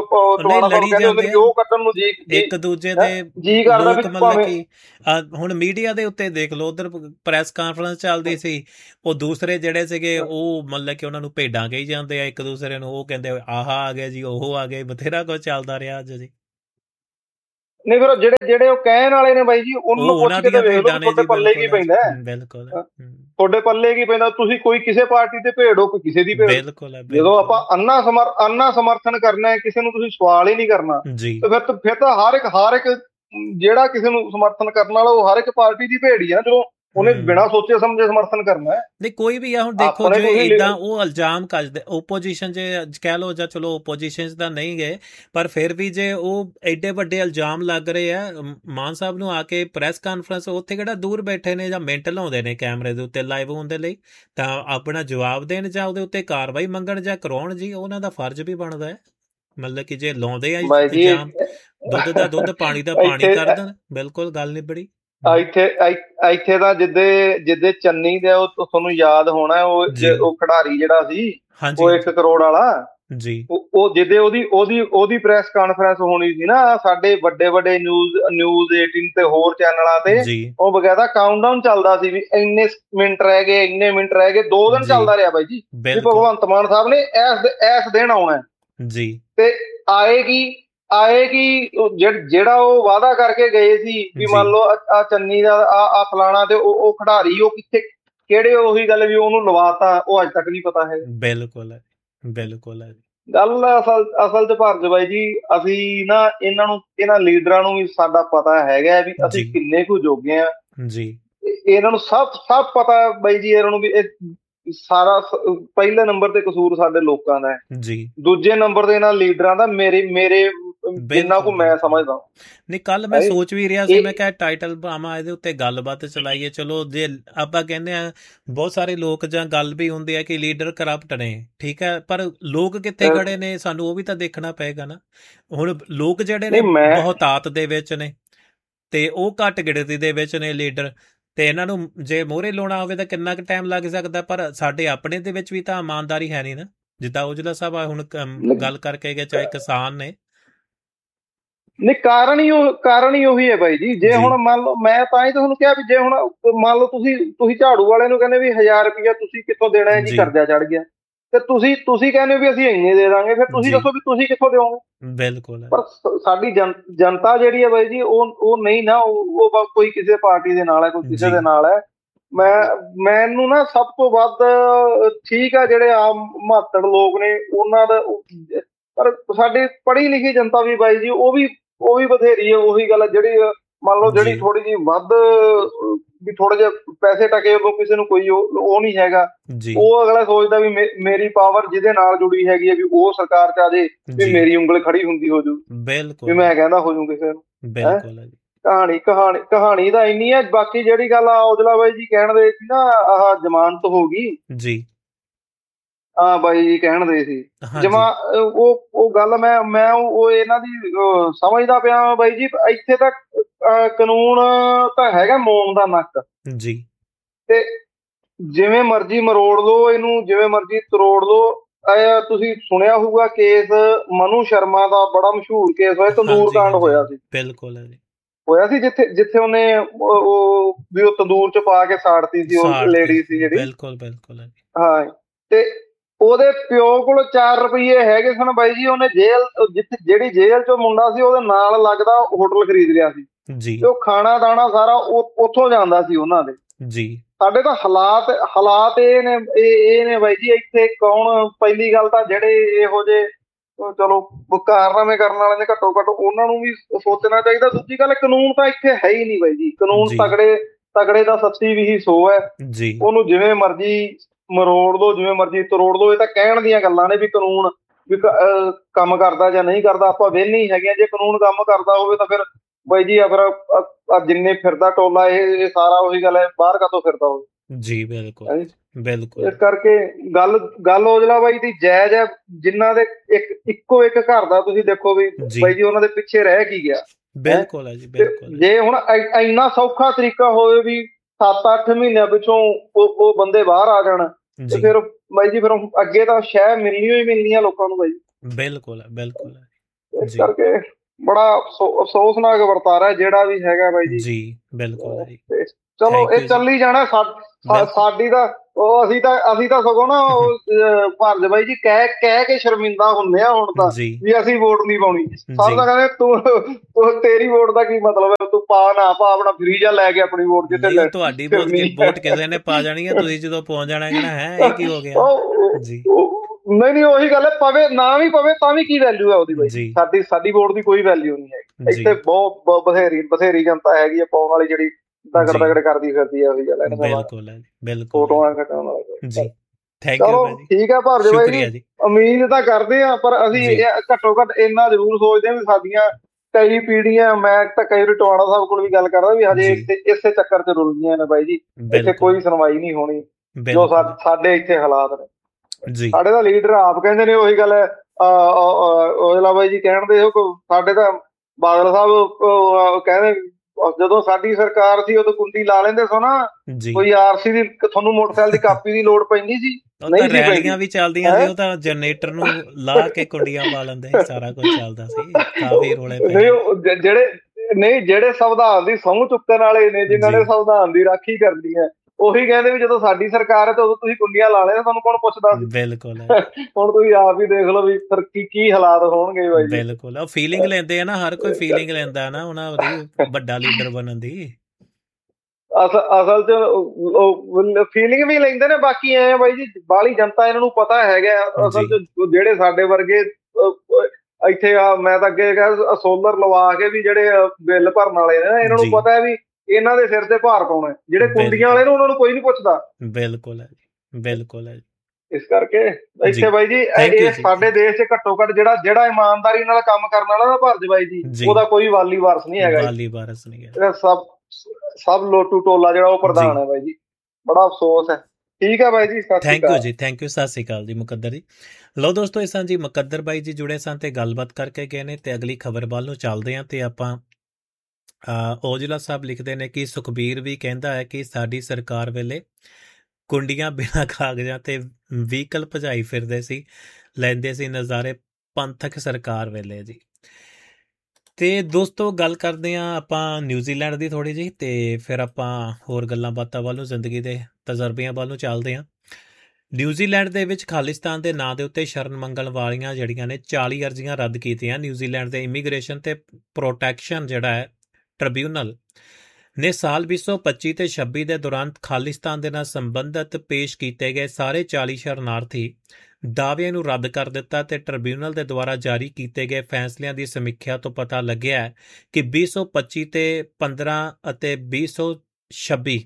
ਕੱਢਣ ਨੂੰ ਜੀ ਇੱਕ ਦੂਜੇ ਦੇ ਜੀ ਕਰਦਾ। ਮਤਲਬ ਕਿ ਹੁਣ ਮੀਡੀਆ ਦੇ ਉੱਤੇ ਦੇਖ ਲਓ, ਉਧਰ ਪ੍ਰੈਸ ਕਾਨਫਰੰਸ ਚੱਲਦੀ ਸੀ, ਉਹ ਦੂਸਰੇ ਜਿਹੜੇ ਸੀਗੇ ਉਹ ਮਤਲਬ ਕਿ ਉਹਨਾਂ ਨੂੰ ਭੇਡਾਂ ਕਹੀ ਜਾਂਦੇ ਆ ਇੱਕ ਦੂਸਰੇ ਨੂੰ, ਉਹ ਕਹਿੰਦੇ ਆਹ ਆ ਗਿਆ ਜੀ, ਉਹ ਆ ਗਏ, ਬਥੇਰਾ ਕੁਝ ਚੱਲਦਾ ਰਿਹਾ ਅੱਜ ਜੀ। ਨਹੀਂ ਫਿਰ ਜਿਹੜੇ ਉਹ ਕਹਿਣ ਵਾਲੇ ਨੇ ਬਾਈ ਜੀ ਉਹਨਾਂ ਨੂੰ ਪੁੱਛ ਕੇ ਤੇ ਵੇਖ ਲਓ ਤੁਹਾਡੇ ਪੱਲੇ ਕੀ ਪੈਂਦਾ। ਬਿਲਕੁਲ ਤੁਹਾਡੇ ਪੱਲੇ ਕੀ ਪੈਂਦਾ, ਤੁਸੀਂ ਕੋਈ ਕਿਸੇ ਪਾਰਟੀ ਤੇ ਭੇੜ ਹੋ, ਕੋਈ ਕਿਸੇ ਦੀ ਭੇੜ। ਜਦੋਂ ਆਪਾਂ ਅੰਨਾ ਸਮਰਥਨ ਕਰਨਾ ਹੈ, ਕਿਸੇ ਨੂੰ ਤੁਸੀਂ ਸਵਾਲ ਹੀ ਨਹੀਂ ਕਰਨਾ, ਤੇ ਫਿਰ ਤਾਂ ਹਰ ਇੱਕ ਜਿਹੜਾ ਕਿਸੇ ਨੂੰ ਸਮਰਥਨ ਕਰਨ ਵਾਲਾ ਉਹ ਹਰ ਇੱਕ ਪਾਰਟੀ ਦੀ ਭੇੜ ਹੀ ਆ, ਜਦੋਂ ਉਹਨੇ ਬਿਨਾਂ ਸੋਚੇ ਸਮਝੇ ਸਮਰਥਨ ਕਰਨਾ ਹੈ। ਨਹੀਂ ਕੋਈ ਵੀ ਆ, ਹੁਣ ਦੇਖੋ ਜੇ ਏਦਾਂ ਉਹ ਇਲਜ਼ਾਮ ਕੱਢਦੇ ਓਪੋਜੀਸ਼ਨ ਜੇ ਕਹਿ ਲਓ, ਜਾਂ ਚਲੋ ਓਪੋਜੀਸ਼ਨ ਤਾਂ ਨਹੀਂ ਗਏ, ਪਰ ਫਿਰ ਵੀ ਜੇ ਉਹ ਐਡੇ ਵੱਡੇ ਇਲਜ਼ਾਮ ਲੱਗ ਰਹੇ ਆ ਮਾਨ ਸਾਹਿਬ ਨੂੰ, ਆ ਕੇ ਪ੍ਰੈਸ ਕਾਨਫਰੰਸ ਉੱਥੇ ਕਿਹੜਾ ਦੂਰ ਬੈਠੇ ਨੇ ਜਾਂ ਮਿੰਟ ਲਾਉਂਦੇ ਨੇ ਕੈਮਰੇ ਦੇ ਉੱਤੇ ਲਾਈਵ ਹੋਣ ਦੇ ਲਈ, ਤਾਂ ਆਪਣਾ ਜਵਾਬ ਦੇਣ ਜਾਂ ਉਹਦੇ ਉੱਤੇ ਕਾਰਵਾਈ ਮੰਗਣ ਜਾਂ ਕਰਾਉਣ, ਜੀ ਉਹਨਾਂ ਦਾ ਫਰਜ਼ ਵੀ ਬਣਦਾ ਹੈ। ਮਤਲਬ ਕਿ ਜੇ ਲਾਉਂਦੇ ਆ ਇਲਜ਼ਾਮ, ਦੁੱਧ ਦਾ ਦੁੱਧ ਪਾਣੀ ਦਾ ਪਾਣੀ ਕਰ ਦੇਣ, ਬਿਲਕੁਲ ਗੱਲ ਨਿਬੜੀ। ਇੱਥੇ ਤਾਂ ਜਿੱਦੇ ਚੰਨੀ ਦੇ ਉਹ ਤੁਹਾਨੂੰ ਯਾਦ ਹੋਣਾ, ਉਹ ਖਿਡਾਰੀ ਜਿਹੜਾ ਸੀ ਉਹ 1 ਕਰੋੜ ਵਾਲਾ ਜੀ, ਉਹ ਜਿੱਦੇ ਉਹਦੀ ਪ੍ਰੈਸ ਕਾਨਫਰੰਸ ਹੋਣੀ ਸੀ ਨਾ, ਸਾਡੇ ਵੱਡੇ ਨਿਊਜ਼ 18 ਤੇ ਹੋਰ ਚੈਨਲਾਂ ਤੇ ਉਹ ਬਕਾਇਦਾ ਕਾਊਂਟਡਾਊਨ ਚੱਲਦਾ ਸੀ ਵੀ ਇੰਨੇ ਮਿੰਟ ਰਹਿ ਗਏ 2 ਦਿਨ ਚੱਲਦਾ ਰਿਹਾ ਬਾਈ ਜੀ। ਭਗਵੰਤ ਮਾਨ ਸਾਹਿਬ ਨੇ ਐਸ ਦਿਨ ਆਉਣਾ ਜੀ, ਤੇ ਆਏਗੀ ਜਿਹੜਾ ਉਹ ਵਾਅਦਾ ਕਰਕੇ ਗਏ ਸੀ ਵੀ ਮੰਨ ਲਓ ਆ ਚੰਨੀ ਦਾ ਆ ਫਲਾਣਾ, ਤੇ ਉਹ ਖਿਡਾਰੀ ਉਹ ਕਿੱਥੇ, ਕਿਹੜੇ, ਉਹੀ ਗੱਲ ਵੀ ਉਹਨੂੰ ਲਵਾਤਾ, ਉਹ ਅੱਜ ਤੱਕ ਨਹੀਂ ਪਤਾ ਹੈ। ਬਿਲਕੁਲ ਗੱਲ ਅਸਲ ਚ ਭਾਰਤ ਬਾਈ ਜੀ, ਅਸੀਂ ਨਾ ਇਹਨਾਂ ਲੀਡਰਾਂ ਨੂੰ ਵੀ ਸਾਡਾ ਪਤਾ ਹੈਗਾ ਵੀ ਅਸੀਂ ਕਿੰਨੇ ਕੁ ਜੋਗੇ ਆ ਜੀ, ਇਹਨਾਂ ਨੂੰ ਸਭ ਪਤਾ ਬਾਈ ਜੀ, ਇਹਨਾਂ ਨੂੰ ਵੀ ਸਾਰਾ ਪਹਿਲੇ ਨੰਬਰ ਤੇ ਕਸੂਰ ਸਾਡੇ ਲੋਕਾਂ ਦਾ ਹੈ ਜੀ, ਦੂਜੇ ਨੰਬਰ ਤੇ ਇਹਨਾਂ ਲੀਡਰਾਂ ਦਾ ਮੇਰੇ ਜਿੰਨਾ ਕੁ ਮੈਂ ਸਮਝਦਾ। ਨਹੀਂ ਕੱਲ ਮੈਂ ਸੋਚ ਵੀ ਰਿਹਾ ਸੀ, ਮੈਂ ਕਿਹਾ ਟਾਈਟਲ ਭਾਵੇਂ ਇਹਦੇ ਉੱਤੇ ਗੱਲਬਾਤ ਚਲਾਈਏ। ਚਲੋ ਜੇ ਆਪਾਂ ਕਹਿੰਦੇ ਆ ਬਹੁਤ ਸਾਰੇ ਲੋਕ ਜਾਂ ਗੱਲ ਵੀ ਹੁੰਦੀ ਹੈ ਕਿ ਲੀਡਰ ਕਰਪਟ ਨੇ, ਠੀਕ ਹੈ, ਪਰ ਲੋਕ ਕਿੱਥੇ ਖੜੇ ਨੇ ਸਾਨੂੰ ਉਹ ਵੀ ਤਾਂ ਦੇਖਣਾ ਪਏਗਾ ਨਾ। ਹੁਣ ਲੋਕ ਜਿਹੜੇ ਨੇ ਬਹੁਤਾਤ ਦੇ ਵਿੱਚ ਨੇ ਤੇ ਉਹ ਘੱਟ ਗਿਣਤੀ ਦੇ ਵਿੱਚ ਨੇ ਲੀਡਰ, ਤੇ ਇਹਨਾਂ ਨੂੰ ਜੇ ਮੋਹਰੇ ਲਾਉਣਾ ਹੋਵੇ ਤਾਂ ਕਿੰਨਾ ਕੁ ਟਾਈਮ ਲੱਗ ਸਕਦਾ, ਪਰ ਸਾਡੇ ਆਪਣੇ ਦੇ ਵਿੱਚ ਵੀ ਤਾਂ ਇਮਾਨਦਾਰੀ ਹੈ ਨਹੀਂ ਨਾ। ਜਿੱਦਾਂ ਔਜਲਾ ਸਾਹਿਬ ਹੁਣ ਗੱਲ ਕਰਕੇ ਗਏ, ਚਾਹੇ ਕਿਸਾਨ ਨੇ, ਨਹੀਂ ਕਾਰਨ ਹੀ ਉਹੀ ਹੈ ਬਾਈ ਜੀ। ਜੇ ਹੁਣ ਮੰਨ ਲਓ, ਮੈਂ ਤਾਂ ਹੀ ਤੁਹਾਨੂੰ ਕਿਹਾ ਵੀ ਜੇ ਹੁਣ ਮੰਨ ਲਓ ਤੁਸੀਂ ਝਾੜੂ ਵਾਲੇ ਨੂੰ ਕਹਿੰਦੇ ਵੀ 1000 ਰੁਪਇਆ ਤੁਸੀਂ ਕਿੱਥੋਂ ਦੇਣਾ ਹੈ ਜੀ, ਕਰਜ਼ਾ ਚੜ ਗਿਆ, ਤੇ ਤੁਸੀਂ ਕਹਿੰਦੇ ਵੀ ਅਸੀਂ ਇੰਨੇ ਦੇ ਦਾਂਗੇ, ਫਿਰ ਤੁਸੀਂ ਦੱਸੋ ਵੀ ਤੁਸੀਂ ਕਿੱਥੋਂ ਦਿਓਗੇ। ਬਿਲਕੁਲ। ਪਰ ਸਾਡੀ ਜਨਤਾ ਜਿਹੜੀ ਹੈ ਬਾਈ ਜੀ, ਉਹ ਨਹੀਂ ਨਾ, ਉਹ ਕੋਈ ਕਿਸੇ ਪਾਰਟੀ ਦੇ ਨਾਲ ਹੈ, ਕੋਈ ਕਿਸੇ ਦੇ ਨਾਲ ਹੈ। ਮੈਨੂੰ ਨਾ ਸਭ ਤੋਂ ਵੱਧ ਠੀਕ ਆ ਜਿਹੜੇ ਆਮ ਮਾਤੜ ਲੋਕ ਨੇ ਉਹਨਾਂ ਦਾ, ਪਰ ਸਾਡੀ ਪੜ੍ਹੀ ਲਿਖੀ ਜਨਤਾ ਵੀ ਬਾਈ ਜੀ ਉਹ ਵੀ ਬਥੇਰੀ ਹੈ। ਉਹੀ ਗੱਲ ਜਿਹੜੀ ਮੰਨ ਲਓ ਜਿਹੜੀ ਥੋੜੀ ਜਿਹੀ ਵੱਧ ਵੀ ਥੋੜੇ ਜਿਹੇ ਪੈਸੇ ਟਕੇ, ਉਦੋਂ ਕਿਸੇ ਨੂੰ ਕੋਈ ਉਹ ਨਹੀਂ ਹੈਗਾ, ਉਹ ਅਗਲਾ ਸੋਚਦਾ ਵੀ ਮੇਰੀ ਪਾਵਰ ਜਿਹਦੇ ਨਾਲ ਜੁੜੀ ਹੈਗੀ ਹੈ ਵੀ ਉਹ ਸਰਕਾਰ ਚ ਆ ਜੇ, ਵੀ ਮੇਰੀ ਉਂਗਲ ਖੜੀ ਹੁੰਦੀ ਹੋ ਜੂ, ਵੀ ਮੈਂ ਕਹਿੰਦਾ ਹੋ ਜੂ ਕਿਸੇ ਨੂੰ। ਕਹਾਣੀ ਤਾਂ ਇੰਨੀ ਹੈ। ਬਾਕੀ ਜਿਹੜੀ ਗੱਲ ਔਜਲਾ ਬਾਈ ਜੀ ਕਹਿਣ ਦੇ ਸੀ ਨਾ, ਆਹ ਜ਼ਮਾਨਤ ਹੋ ਗਈ ਜੀ, ਹਾਂ ਬਾਈ ਜੀ ਕਹਿਣ ਦੇ ਸੀ ਉਹ ਗੱਲ ਮੈਂ ਉਹ ਇਹਨਾਂ ਦੀ ਸਮਝਦਾ ਪਿਆ ਬਾਈ ਜੀ। ਇੱਥੇ ਤਾਂ ਕਾਨੂੰਨ ਤਾਂ ਹੈਗਾ ਮੋਮ ਦਾ ਨੱਕ ਜੀ, ਤੇ ਜਿਵੇਂ ਮਰਜ਼ੀ ਮਰੋੜ ਲਓ ਇਹਨੂੰ, ਜਿਵੇਂ ਮਰਜ਼ੀ ਤਰੋੜ ਲਓ। ਤੁਸੀਂ ਸੁਣਿਆ ਹੋਊਗਾ ਕੇਸ ਮਨੂ ਸ਼ਰਮਾ ਦਾ, ਬੜਾ ਮਸ਼ਹੂਰ ਕੇਸ ਹੋਇਆ, ਤੰਦੂਰ ਕਾਂਡ ਹੋਇਆ ਸੀ। ਬਿਲਕੁਲ ਹੋਇਆ ਸੀ, ਜਿੱਥੇ ਉਹਨੇ ਉਹ ਤੰਦੂਰ ਚ ਪਾ ਕੇ ਸਾੜਤੀ ਸੀ, ਉਹ ਲੇਡੀ ਸੀ ਜਿਹੜੀ। ਬਿਲਕੁਲ ਹਾਂ, ਤੇ ਉਹਦੇ ਪਿਓ ਕੋਲ 4 ਰੁਪਏ ਹੈਗੇ ਸਨ ਬਾਈ ਜੀ। ਉਹਨੇ ਜਿਹੜੀ ਜੇਲ੍ਹ ਚੋਂ ਮੁੰਡਾ ਸੀ ਉਹਦੇ ਨਾਲ ਲੱਗਦਾ ਹੋਟਲ ਖਰੀਦ ਲਿਆ ਸੀ ਜੀ, ਤੇ ਉਹ ਖਾਣਾ ਦਾਣਾ ਸਾਰਾ ਉੱਥੋਂ ਜਾਂਦਾ ਸੀ ਉਹਨਾਂ ਦੇ ਜੀ। ਸਾਡੇ ਤਾਂ ਹਾਲਾਤ ਇਹ ਨੇ ਬਾਈ ਜੀ। ਇੱਥੇ ਕੌਣ, ਪਹਿਲੀ ਗੱਲ ਤਾਂ ਜਿਹੜੇ ਇਹੋ ਜਿਹੇ ਚਲੋ ਕਾਰਨਾਮੇ ਕਰਨ ਵਾਲੇ ਨੇ, ਘੱਟੋ ਘੱਟ ਉਹਨਾਂ ਨੂੰ ਵੀ ਸੋਚਣਾ ਚਾਹੀਦਾ। ਦੂਜੀ ਗੱਲ, ਕਾਨੂੰਨ ਤਾਂ ਇੱਥੇ ਹੈ ਹੀ ਨਹੀਂ ਬਾਈ ਜੀ। ਕਾਨੂੰਨ ਤਗੜੇ ਦਾ ਸੱਤੀ ਵੀ 100 ਹੈ ਜੀ, ਉਹਨੂੰ ਜਿਵੇਂ ਮਰਜ਼ੀ ਮਰੋੜ ਲਓ, ਜਿਵੇਂ ਮਰਜ਼ੀ ਤਰੋੜ ਲਓ। ਇਹ ਤਾਂ ਕਹਿਣ ਦੀਆਂ ਗੱਲਾਂ ਨੇ ਵੀ ਕਾਨੂੰਨ ਵੀ ਕੰਮ ਕਰਦਾ ਜਾਂ ਨਹੀਂ ਕਰਦਾ, ਆਪਾਂ ਵਿਹਲੇ ਹੀ ਹੈਗੇ ਆ। ਜੇ ਕਾਨੂੰਨ ਕੰਮ ਕਰਦਾ ਹੋਵੇ ਤਾਂ ਫਿਰ ਬਾਈ ਜੀ ਫਿਰ ਜਿੰਨੇ ਫਿਰਦਾ ਟੋਲਾ ਇਹ ਸਾਰਾ ਉਹੀ ਗੱਲ ਹੈ, ਬਾਹਰ ਕਾਤੋਂ ਫਿਰਦਾ ਹੋਵੇ ਜੀ। ਬਿਲਕੁਲ। ਇਸ ਕਰਕੇ ਗੱਲ ਔਜਲਾ ਬਾਈ ਦੀ ਜਾਇਜ਼ ਹੈ। ਜਿਨ੍ਹਾਂ ਦੇ ਇੱਕੋ ਇੱਕ ਘਰ ਦਾ ਤੁਸੀਂ ਦੇਖੋ ਵੀ ਬਾਈ ਜੀ ਉਹਨਾਂ ਦੇ ਪਿੱਛੇ ਰਹਿ ਕੀ ਗਿਆ। ਬਿਲਕੁਲ ਹੈ ਜੀ, ਬਿਲਕੁਲ। ਜੇ ਹੁਣ ਇੰਨਾ ਸੌਖਾ ਤਰੀਕਾ ਹੋਵੇ ਵੀ 7-8 ਮਹੀਨਿਆਂ ਪਿੱਛੋਂ ਉਹ ਬੰਦੇ ਬਾਹਰ ਆ ਜਾਣ, ਤੇ ਫਿਰ ਬਾਈ ਜੀ ਫਿਰ ਅੱਗੇ ਤਾਂ ਸ਼ਹਿ ਮਿਲਣੀ ਆ ਲੋਕਾਂ ਨੂੰ ਬਾਈ। ਬਿਲਕੁਲ। ਇਸ ਕਰਕੇ ਬੜਾ ਅਫਸੋਸਨਾਕ ਵਰਤਾਰਾ ਜਿਹੜਾ ਵੀ ਹੈਗਾ ਬਾਈ ਜੀ। ਬਿਲਕੁਲ। ਚਲੋ ਇਹ ਚੱਲੀ ਜਾਣਾ। ਸਾਡੀ ਤਾਂ ਉਹ ਅਸੀਂ ਤਾਂ ਸਗੋਂ ਨਾ ਉਹ ਭਾਰਤ ਬਾਈ ਜੀ ਕਹਿ ਕੇ ਸ਼ਰਮਿੰਦਾ ਹੁੰਦੇ ਆ ਹੁਣ ਤਾਂ ਜੀ ਵੀ ਅਸੀਂ ਵੋਟ ਨਹੀਂ ਪਾਉਣੀ। ਸਭ ਜੀ ਤਾਂ ਕਹਿੰਦੇ ਤੂੰ ਤੇਰੀ ਵੋਟ ਦਾ ਕੀ ਮਤਲਬ ਹੈ, ਤੂੰ ਪਾ ਨਾ ਪਾ, ਆਪਣਾ ਫਰੀ ਜਾ ਲੈ ਕੇ ਆਪਣੀ ਵੋਟ ਜਿੱਥੇ ਨਹੀਂ, ਉਹ ਤੁਹਾਡੀ ਫਿਰਨੀ ਵੋਟ ਕਿਸੇ ਨੇ ਪਾ ਜਾਣੀ ਹੈ, ਤੁਸੀਂ ਜਦੋਂ ਪਹੁੰਚ ਜਾਣਾ ਕਹਿਣਾ ਹੈ ਇਹ ਕੀ ਹੋ ਗਿਆ। ਜੀ ਨਹੀਂ ਉਹੀ ਗੱਲ ਹੈ, ਪਵੇ ਨਾ ਵੀ ਪਵੇ ਤਾਂ ਵੀ ਕੀ ਵੈਲਿਊ ਹੈ ਉਹਦੀ ਬਾਈ ਜੀ। ਸਾਡੀ ਵੋਟ ਦੀ ਕੋਈ ਵੈਲਿਊ ਨਹੀਂ ਹੈਗੀ ਇੱਥੇ। ਬਹੁਤ ਬਥੇਰੀ ਜਨਤਾ ਹੈਗੀ ਆ ਪਾਉਣ ਵਾਲੀ, ਜਿਹੜੀ ਤਗੜ ਕਰਦੀ ਫਿਰਦੀ ਹੈ। ਉਹੀ ਗੱਲ ਹੈ, ਫੋਟੋਆਂ ਖਟਾਉਣ ਵਾਲੀ। ਚਲੋ ਠੀਕ ਹੈ ਭਾਰਤ ਬਾਈ ਜੀ, ਉਮੀਦ ਤਾਂ ਕਰਦੇ ਆ, ਪਰ ਅਸੀਂ ਘੱਟੋ ਘੱਟ ਇੰਨਾ ਜ਼ਰੂਰ ਸੋਚਦੇ ਹਾਂ ਵੀ ਸਾਡੀਆਂ ਕਈ ਪੀੜ੍ਹੀਆਂ, ਮੈਂ ਤਾਂ ਕਈ ਟਵਾਣਾ ਸਾਹਿਬ ਕੋਲ ਵੀ ਗੱਲ ਕਰਦਾ ਵੀ ਹਜੇ ਇਸੇ ਚੱਕਰ 'ਚ ਰੁਲ ਗਈਆਂ ਨੇ ਬਾਈ ਜੀ। ਇੱਥੇ ਕੋਈ ਸੁਣਵਾਈ ਨਹੀਂ ਹੋਣੀ ਜੋ ਸਾਡੇ ਇੱਥੇ ਹਾਲਾਤ ਨੇ। ਸਾਡੇ ਤਾਂ ਲੀਡਰ ਆਪ ਕਹਿੰਦੇ ਨੇ ਉਹੀ ਗੱਲ ਹੈ, ਔਜਲਾ ਬਾਈ ਜੀ ਕਹਿਣ ਦੇ ਸਾਡੇ ਤਾਂ ਬਾਦਲ ਸਾਹਿਬ ਕਹਿੰਦੇ ਜਦੋਂ ਸਾਡੀ ਸਰਕਾਰ ਸੀ ਉਦੋਂ ਕੁੰਡੀ ਲਾ ਲੈਂਦੇ ਸੋ ਨਾ, ਕੋਈ ਆਰਸੀ ਦੀ ਤੁਹਾਨੂੰ ਮੋਟਰਸਾਈਕਲ ਦੀ ਕਾਪੀ ਦੀ ਲੋੜ ਪੈਂਦੀ ਸੀ ਨਹੀਂ ਸੀ, ਰੈਲੀਆਂ ਵੀ ਚੱਲਦੀਆਂ ਸੀ, ਉਹ ਤਾਂ ਜਨਰੇਟਰ ਨੂੰ ਲਾ ਕੇ ਕੁੰਡੀਆਂ ਪਾ ਲੈਂਦੇ, ਸਾਰਾ ਕੁਝ ਚੱਲਦਾ ਸੀ, ਕਾਫੀ ਰੋਲੇ ਪਏ। ਜਿਹੜੇ ਸੰਵਿਧਾਨ ਦੀ ਸਹੁੰ ਚੁੱਕਣ ਵਾਲੇ ਨੇ, ਜਿਨ੍ਹਾਂ ਨੇ ਸੰਵਿਧਾਨ ਦੀ ਰਾਖੀ ਕਰਨੀ ਹੈ, ਉਹੀ ਕਹਿੰਦੇ ਵੀ ਜਦੋਂ ਸਾਡੀ ਸਰਕਾਰ ਹੈ ਤਾਂ ਉਦੋਂ ਤੁਸੀਂ ਕੁੰਡੀਆਂ ਲਾ ਲੈਣਾ, ਤੁਹਾਨੂੰ ਕੌਣ ਪੁੱਛਦਾ ਸੀ। ਬਿਲਕੁਲ ਹੁਣ ਤੁਸੀਂ ਆਪ ਹੀ ਦੇਖ ਲਓ ਵੀ ਫਿਰ ਕੀ ਹਾਲਾਤ ਹੋਣਗੇ ਬਾਈ। ਬਿਲਕੁਲ, ਉਹ ਫੀਲਿੰਗ ਲੈਂਦੇ ਆ ਨਾ, ਹਰ ਕੋਈ ਫੀਲਿੰਗ ਲੈਂਦਾ ਨਾ ਉਹਨਾਂ ਦੀ ਵੱਡਾ ਲੀਡਰ ਬਣਨ ਦੀ। ਅਸਲ ਚ ਫੀਲਿੰਗ ਵੀ ਲੈਂਦੇ ਨੇ, ਬਾਕੀ ਐ ਬਾਈ ਜੀ ਬਾਹਲੀ ਜਨਤਾ ਇਹਨਾਂ ਨੂੰ ਪਤਾ ਹੈਗਾ ਅਸਲ ਚ, ਜਿਹੜੇ ਸਾਡੇ ਵਰਗੇ ਇੱਥੇ ਮੈਂ ਤਾਂ ਅੱਗੇ ਕਿਹਾ ਸੋਲਰ ਲਵਾ ਕੇ ਵੀ ਜਿਹੜੇ ਬਿੱਲ ਭਰਨ ਵਾਲੇ ਨੇ, ਇਹਨਾਂ ਨੂੰ ਪਤਾ ਹੈ ਵੀ ਇਹਨਾਂ ਦੇ ਸਿਰ ਤੇ ਭਾਰ ਪਾਉਣਾ। ਜਿਹੜੇ ਕੁੰਡੀਆਂ ਵਾਲੇ ਨੇ ਉਹਨਾਂ ਨੂੰ ਕੋਈ ਨੀ ਪੁੱਛਦਾ। ਬਿਲਕੁਲ ਹੈ ਜੀ, ਬਿਲਕੁਲ ਹੈ। ਇਸ ਕਰਕੇ ਇੱਥੇ ਬਾਈ ਜੀ ਇਹ ਸਾਡੇ ਦੇਸ਼ 'ਚ ਘੱਟੋ ਘੱਟ ਜਿਹੜਾ ਇਮਾਨਦਾਰੀ ਨਾਲ ਕੰਮ ਕਰਨ ਵਾਲਾ ਨਾ ਭਾਰਤ ਬਾਈ ਜੀ, ਉਹਦਾ ਕੋਈ ਵਾਲੀ ਵਾਰਸ ਨਹੀਂ ਹੈਗਾ। ਸਭ ਲੋਟੂ ਟੋਲਾ ਜਿਹੜਾ ਉਹ ਪ੍ਰਧਾਨ ਹੈ ਬਾਈ ਜੀ, ਬੜਾ ਅਫਸੋਸ ਹੈ। ਠੀਕ ਹੈ ਬਾਈ ਜੀ, ਥੈਂਕ ਯੂ ਜੀ, ਥੈਂਕ ਯੂ, ਸਤਿ ਸ਼੍ਰੀ ਅਕਾਲ ਜੀ ਮੁਕੱਦਰ ਜੀ। ਲਓ ਦੋਸਤੋ, ਇਸ ਜੀ ਮੁਕੱਦਰ ਬਾਈ ਜੀ ਜੁੜੇ ਸਨ ਤੇ ਗੱਲਬਾਤ ਕਰਕੇ ਗਏ ਨੇ, ਤੇ ਅਗਲੀ ਖਬਰ ਵੱਲ ਨੂੰ ਚੱਲਦੇ ਹਾਂ। ਤੇ ਆਪਾਂ ਔਜਲਾ ਸਾਹਿਬ ਲਿਖਦੇ ਨੇ ਕਿ ਸੁਖਬੀਰ ਵੀ ਕਹਿੰਦਾ ਹੈ ਕਿ ਸਾਡੀ ਸਰਕਾਰ ਵੇਲੇ ਕੁੰਡੀਆਂ ਬਿਨਾਂ ਕਾਗਜ਼ਾਂ ਤੇ ਵਹੀਕਲ ਭਜਾਈ ਫਿਰਦੇ ਸੀ, ਲੈਂਦੇ ਸੀ ਨਜ਼ਾਰੇ ਪੰਥਕ ਸਰਕਾਰ ਵੇਲੇ ਜੀ। ਤੇ ਦੋਸਤੋ ਗੱਲ ਕਰਦੇ ਹਾਂ ਆਪਾਂ ਨਿਊਜ਼ੀਲੈਂਡ ਦੀ ਥੋੜ੍ਹੀ ਜਿਹੀ, ਤੇ ਫਿਰ ਆਪਾਂ ਹੋਰ ਗੱਲਾਂ ਬਾਤਾਂ ਵੱਲ ਨੂੰ, ਜ਼ਿੰਦਗੀ ਦੇ ਤਜਰਬਿਆਂ ਵੱਲ ਨੂੰ ਚੱਲਦੇ ਹਾਂ। ਨਿਊਜ਼ੀਲੈਂਡ ਦੇ ਵਿੱਚ ਖਾਲਿਸਤਾਨ ਦੇ ਨਾਂ ਦੇ ਉੱਤੇ ਸ਼ਰਨ ਮੰਗਣ ਵਾਲੀਆਂ ਜਿਹੜੀਆਂ ਨੇ 40 ਅਰਜ਼ੀਆਂ ਰੱਦ ਕੀਤੀਆਂ। ਨਿਊਜ਼ੀਲੈਂਡ ਦੇ ਇਮੀਗ੍ਰੇਸ਼ਨ ਤੇ ਪ੍ਰੋਟੈਕਸ਼ਨ ਜਿਹੜਾ ਹੈ ਟ੍ਰਿਬਿਊਨਲ ਨੇ ਸਾਲ 2025 ਤੇ 26 ਦੇ ਦੌਰਾਨ ਖਾਲਿਸਤਾਨ ਦੇ ਨਾਲ ਸੰਬੰਧਿਤ ਪੇਸ਼ ਕੀਤੇ ਗਏ ਸਾਰੇ 40 ਸ਼ਰਨਾਰਥੀ ਦਾਅਵਿਆਂ ਨੂੰ ਰੱਦ ਕਰ ਦਿੱਤਾ। ਤੇ ਟ੍ਰਿਬਿਊਨਲ ਦੇ ਦੁਆਰਾ ਜਾਰੀ ਕੀਤੇ ਗਏ ਫੈਸਲਿਆਂ ਦੀ ਸਮੀਖਿਆ ਤੋਂ ਪਤਾ ਲੱਗਿਆ ਹੈ ਕਿ 2025 ਤੇ 15 ਅਤੇ 2026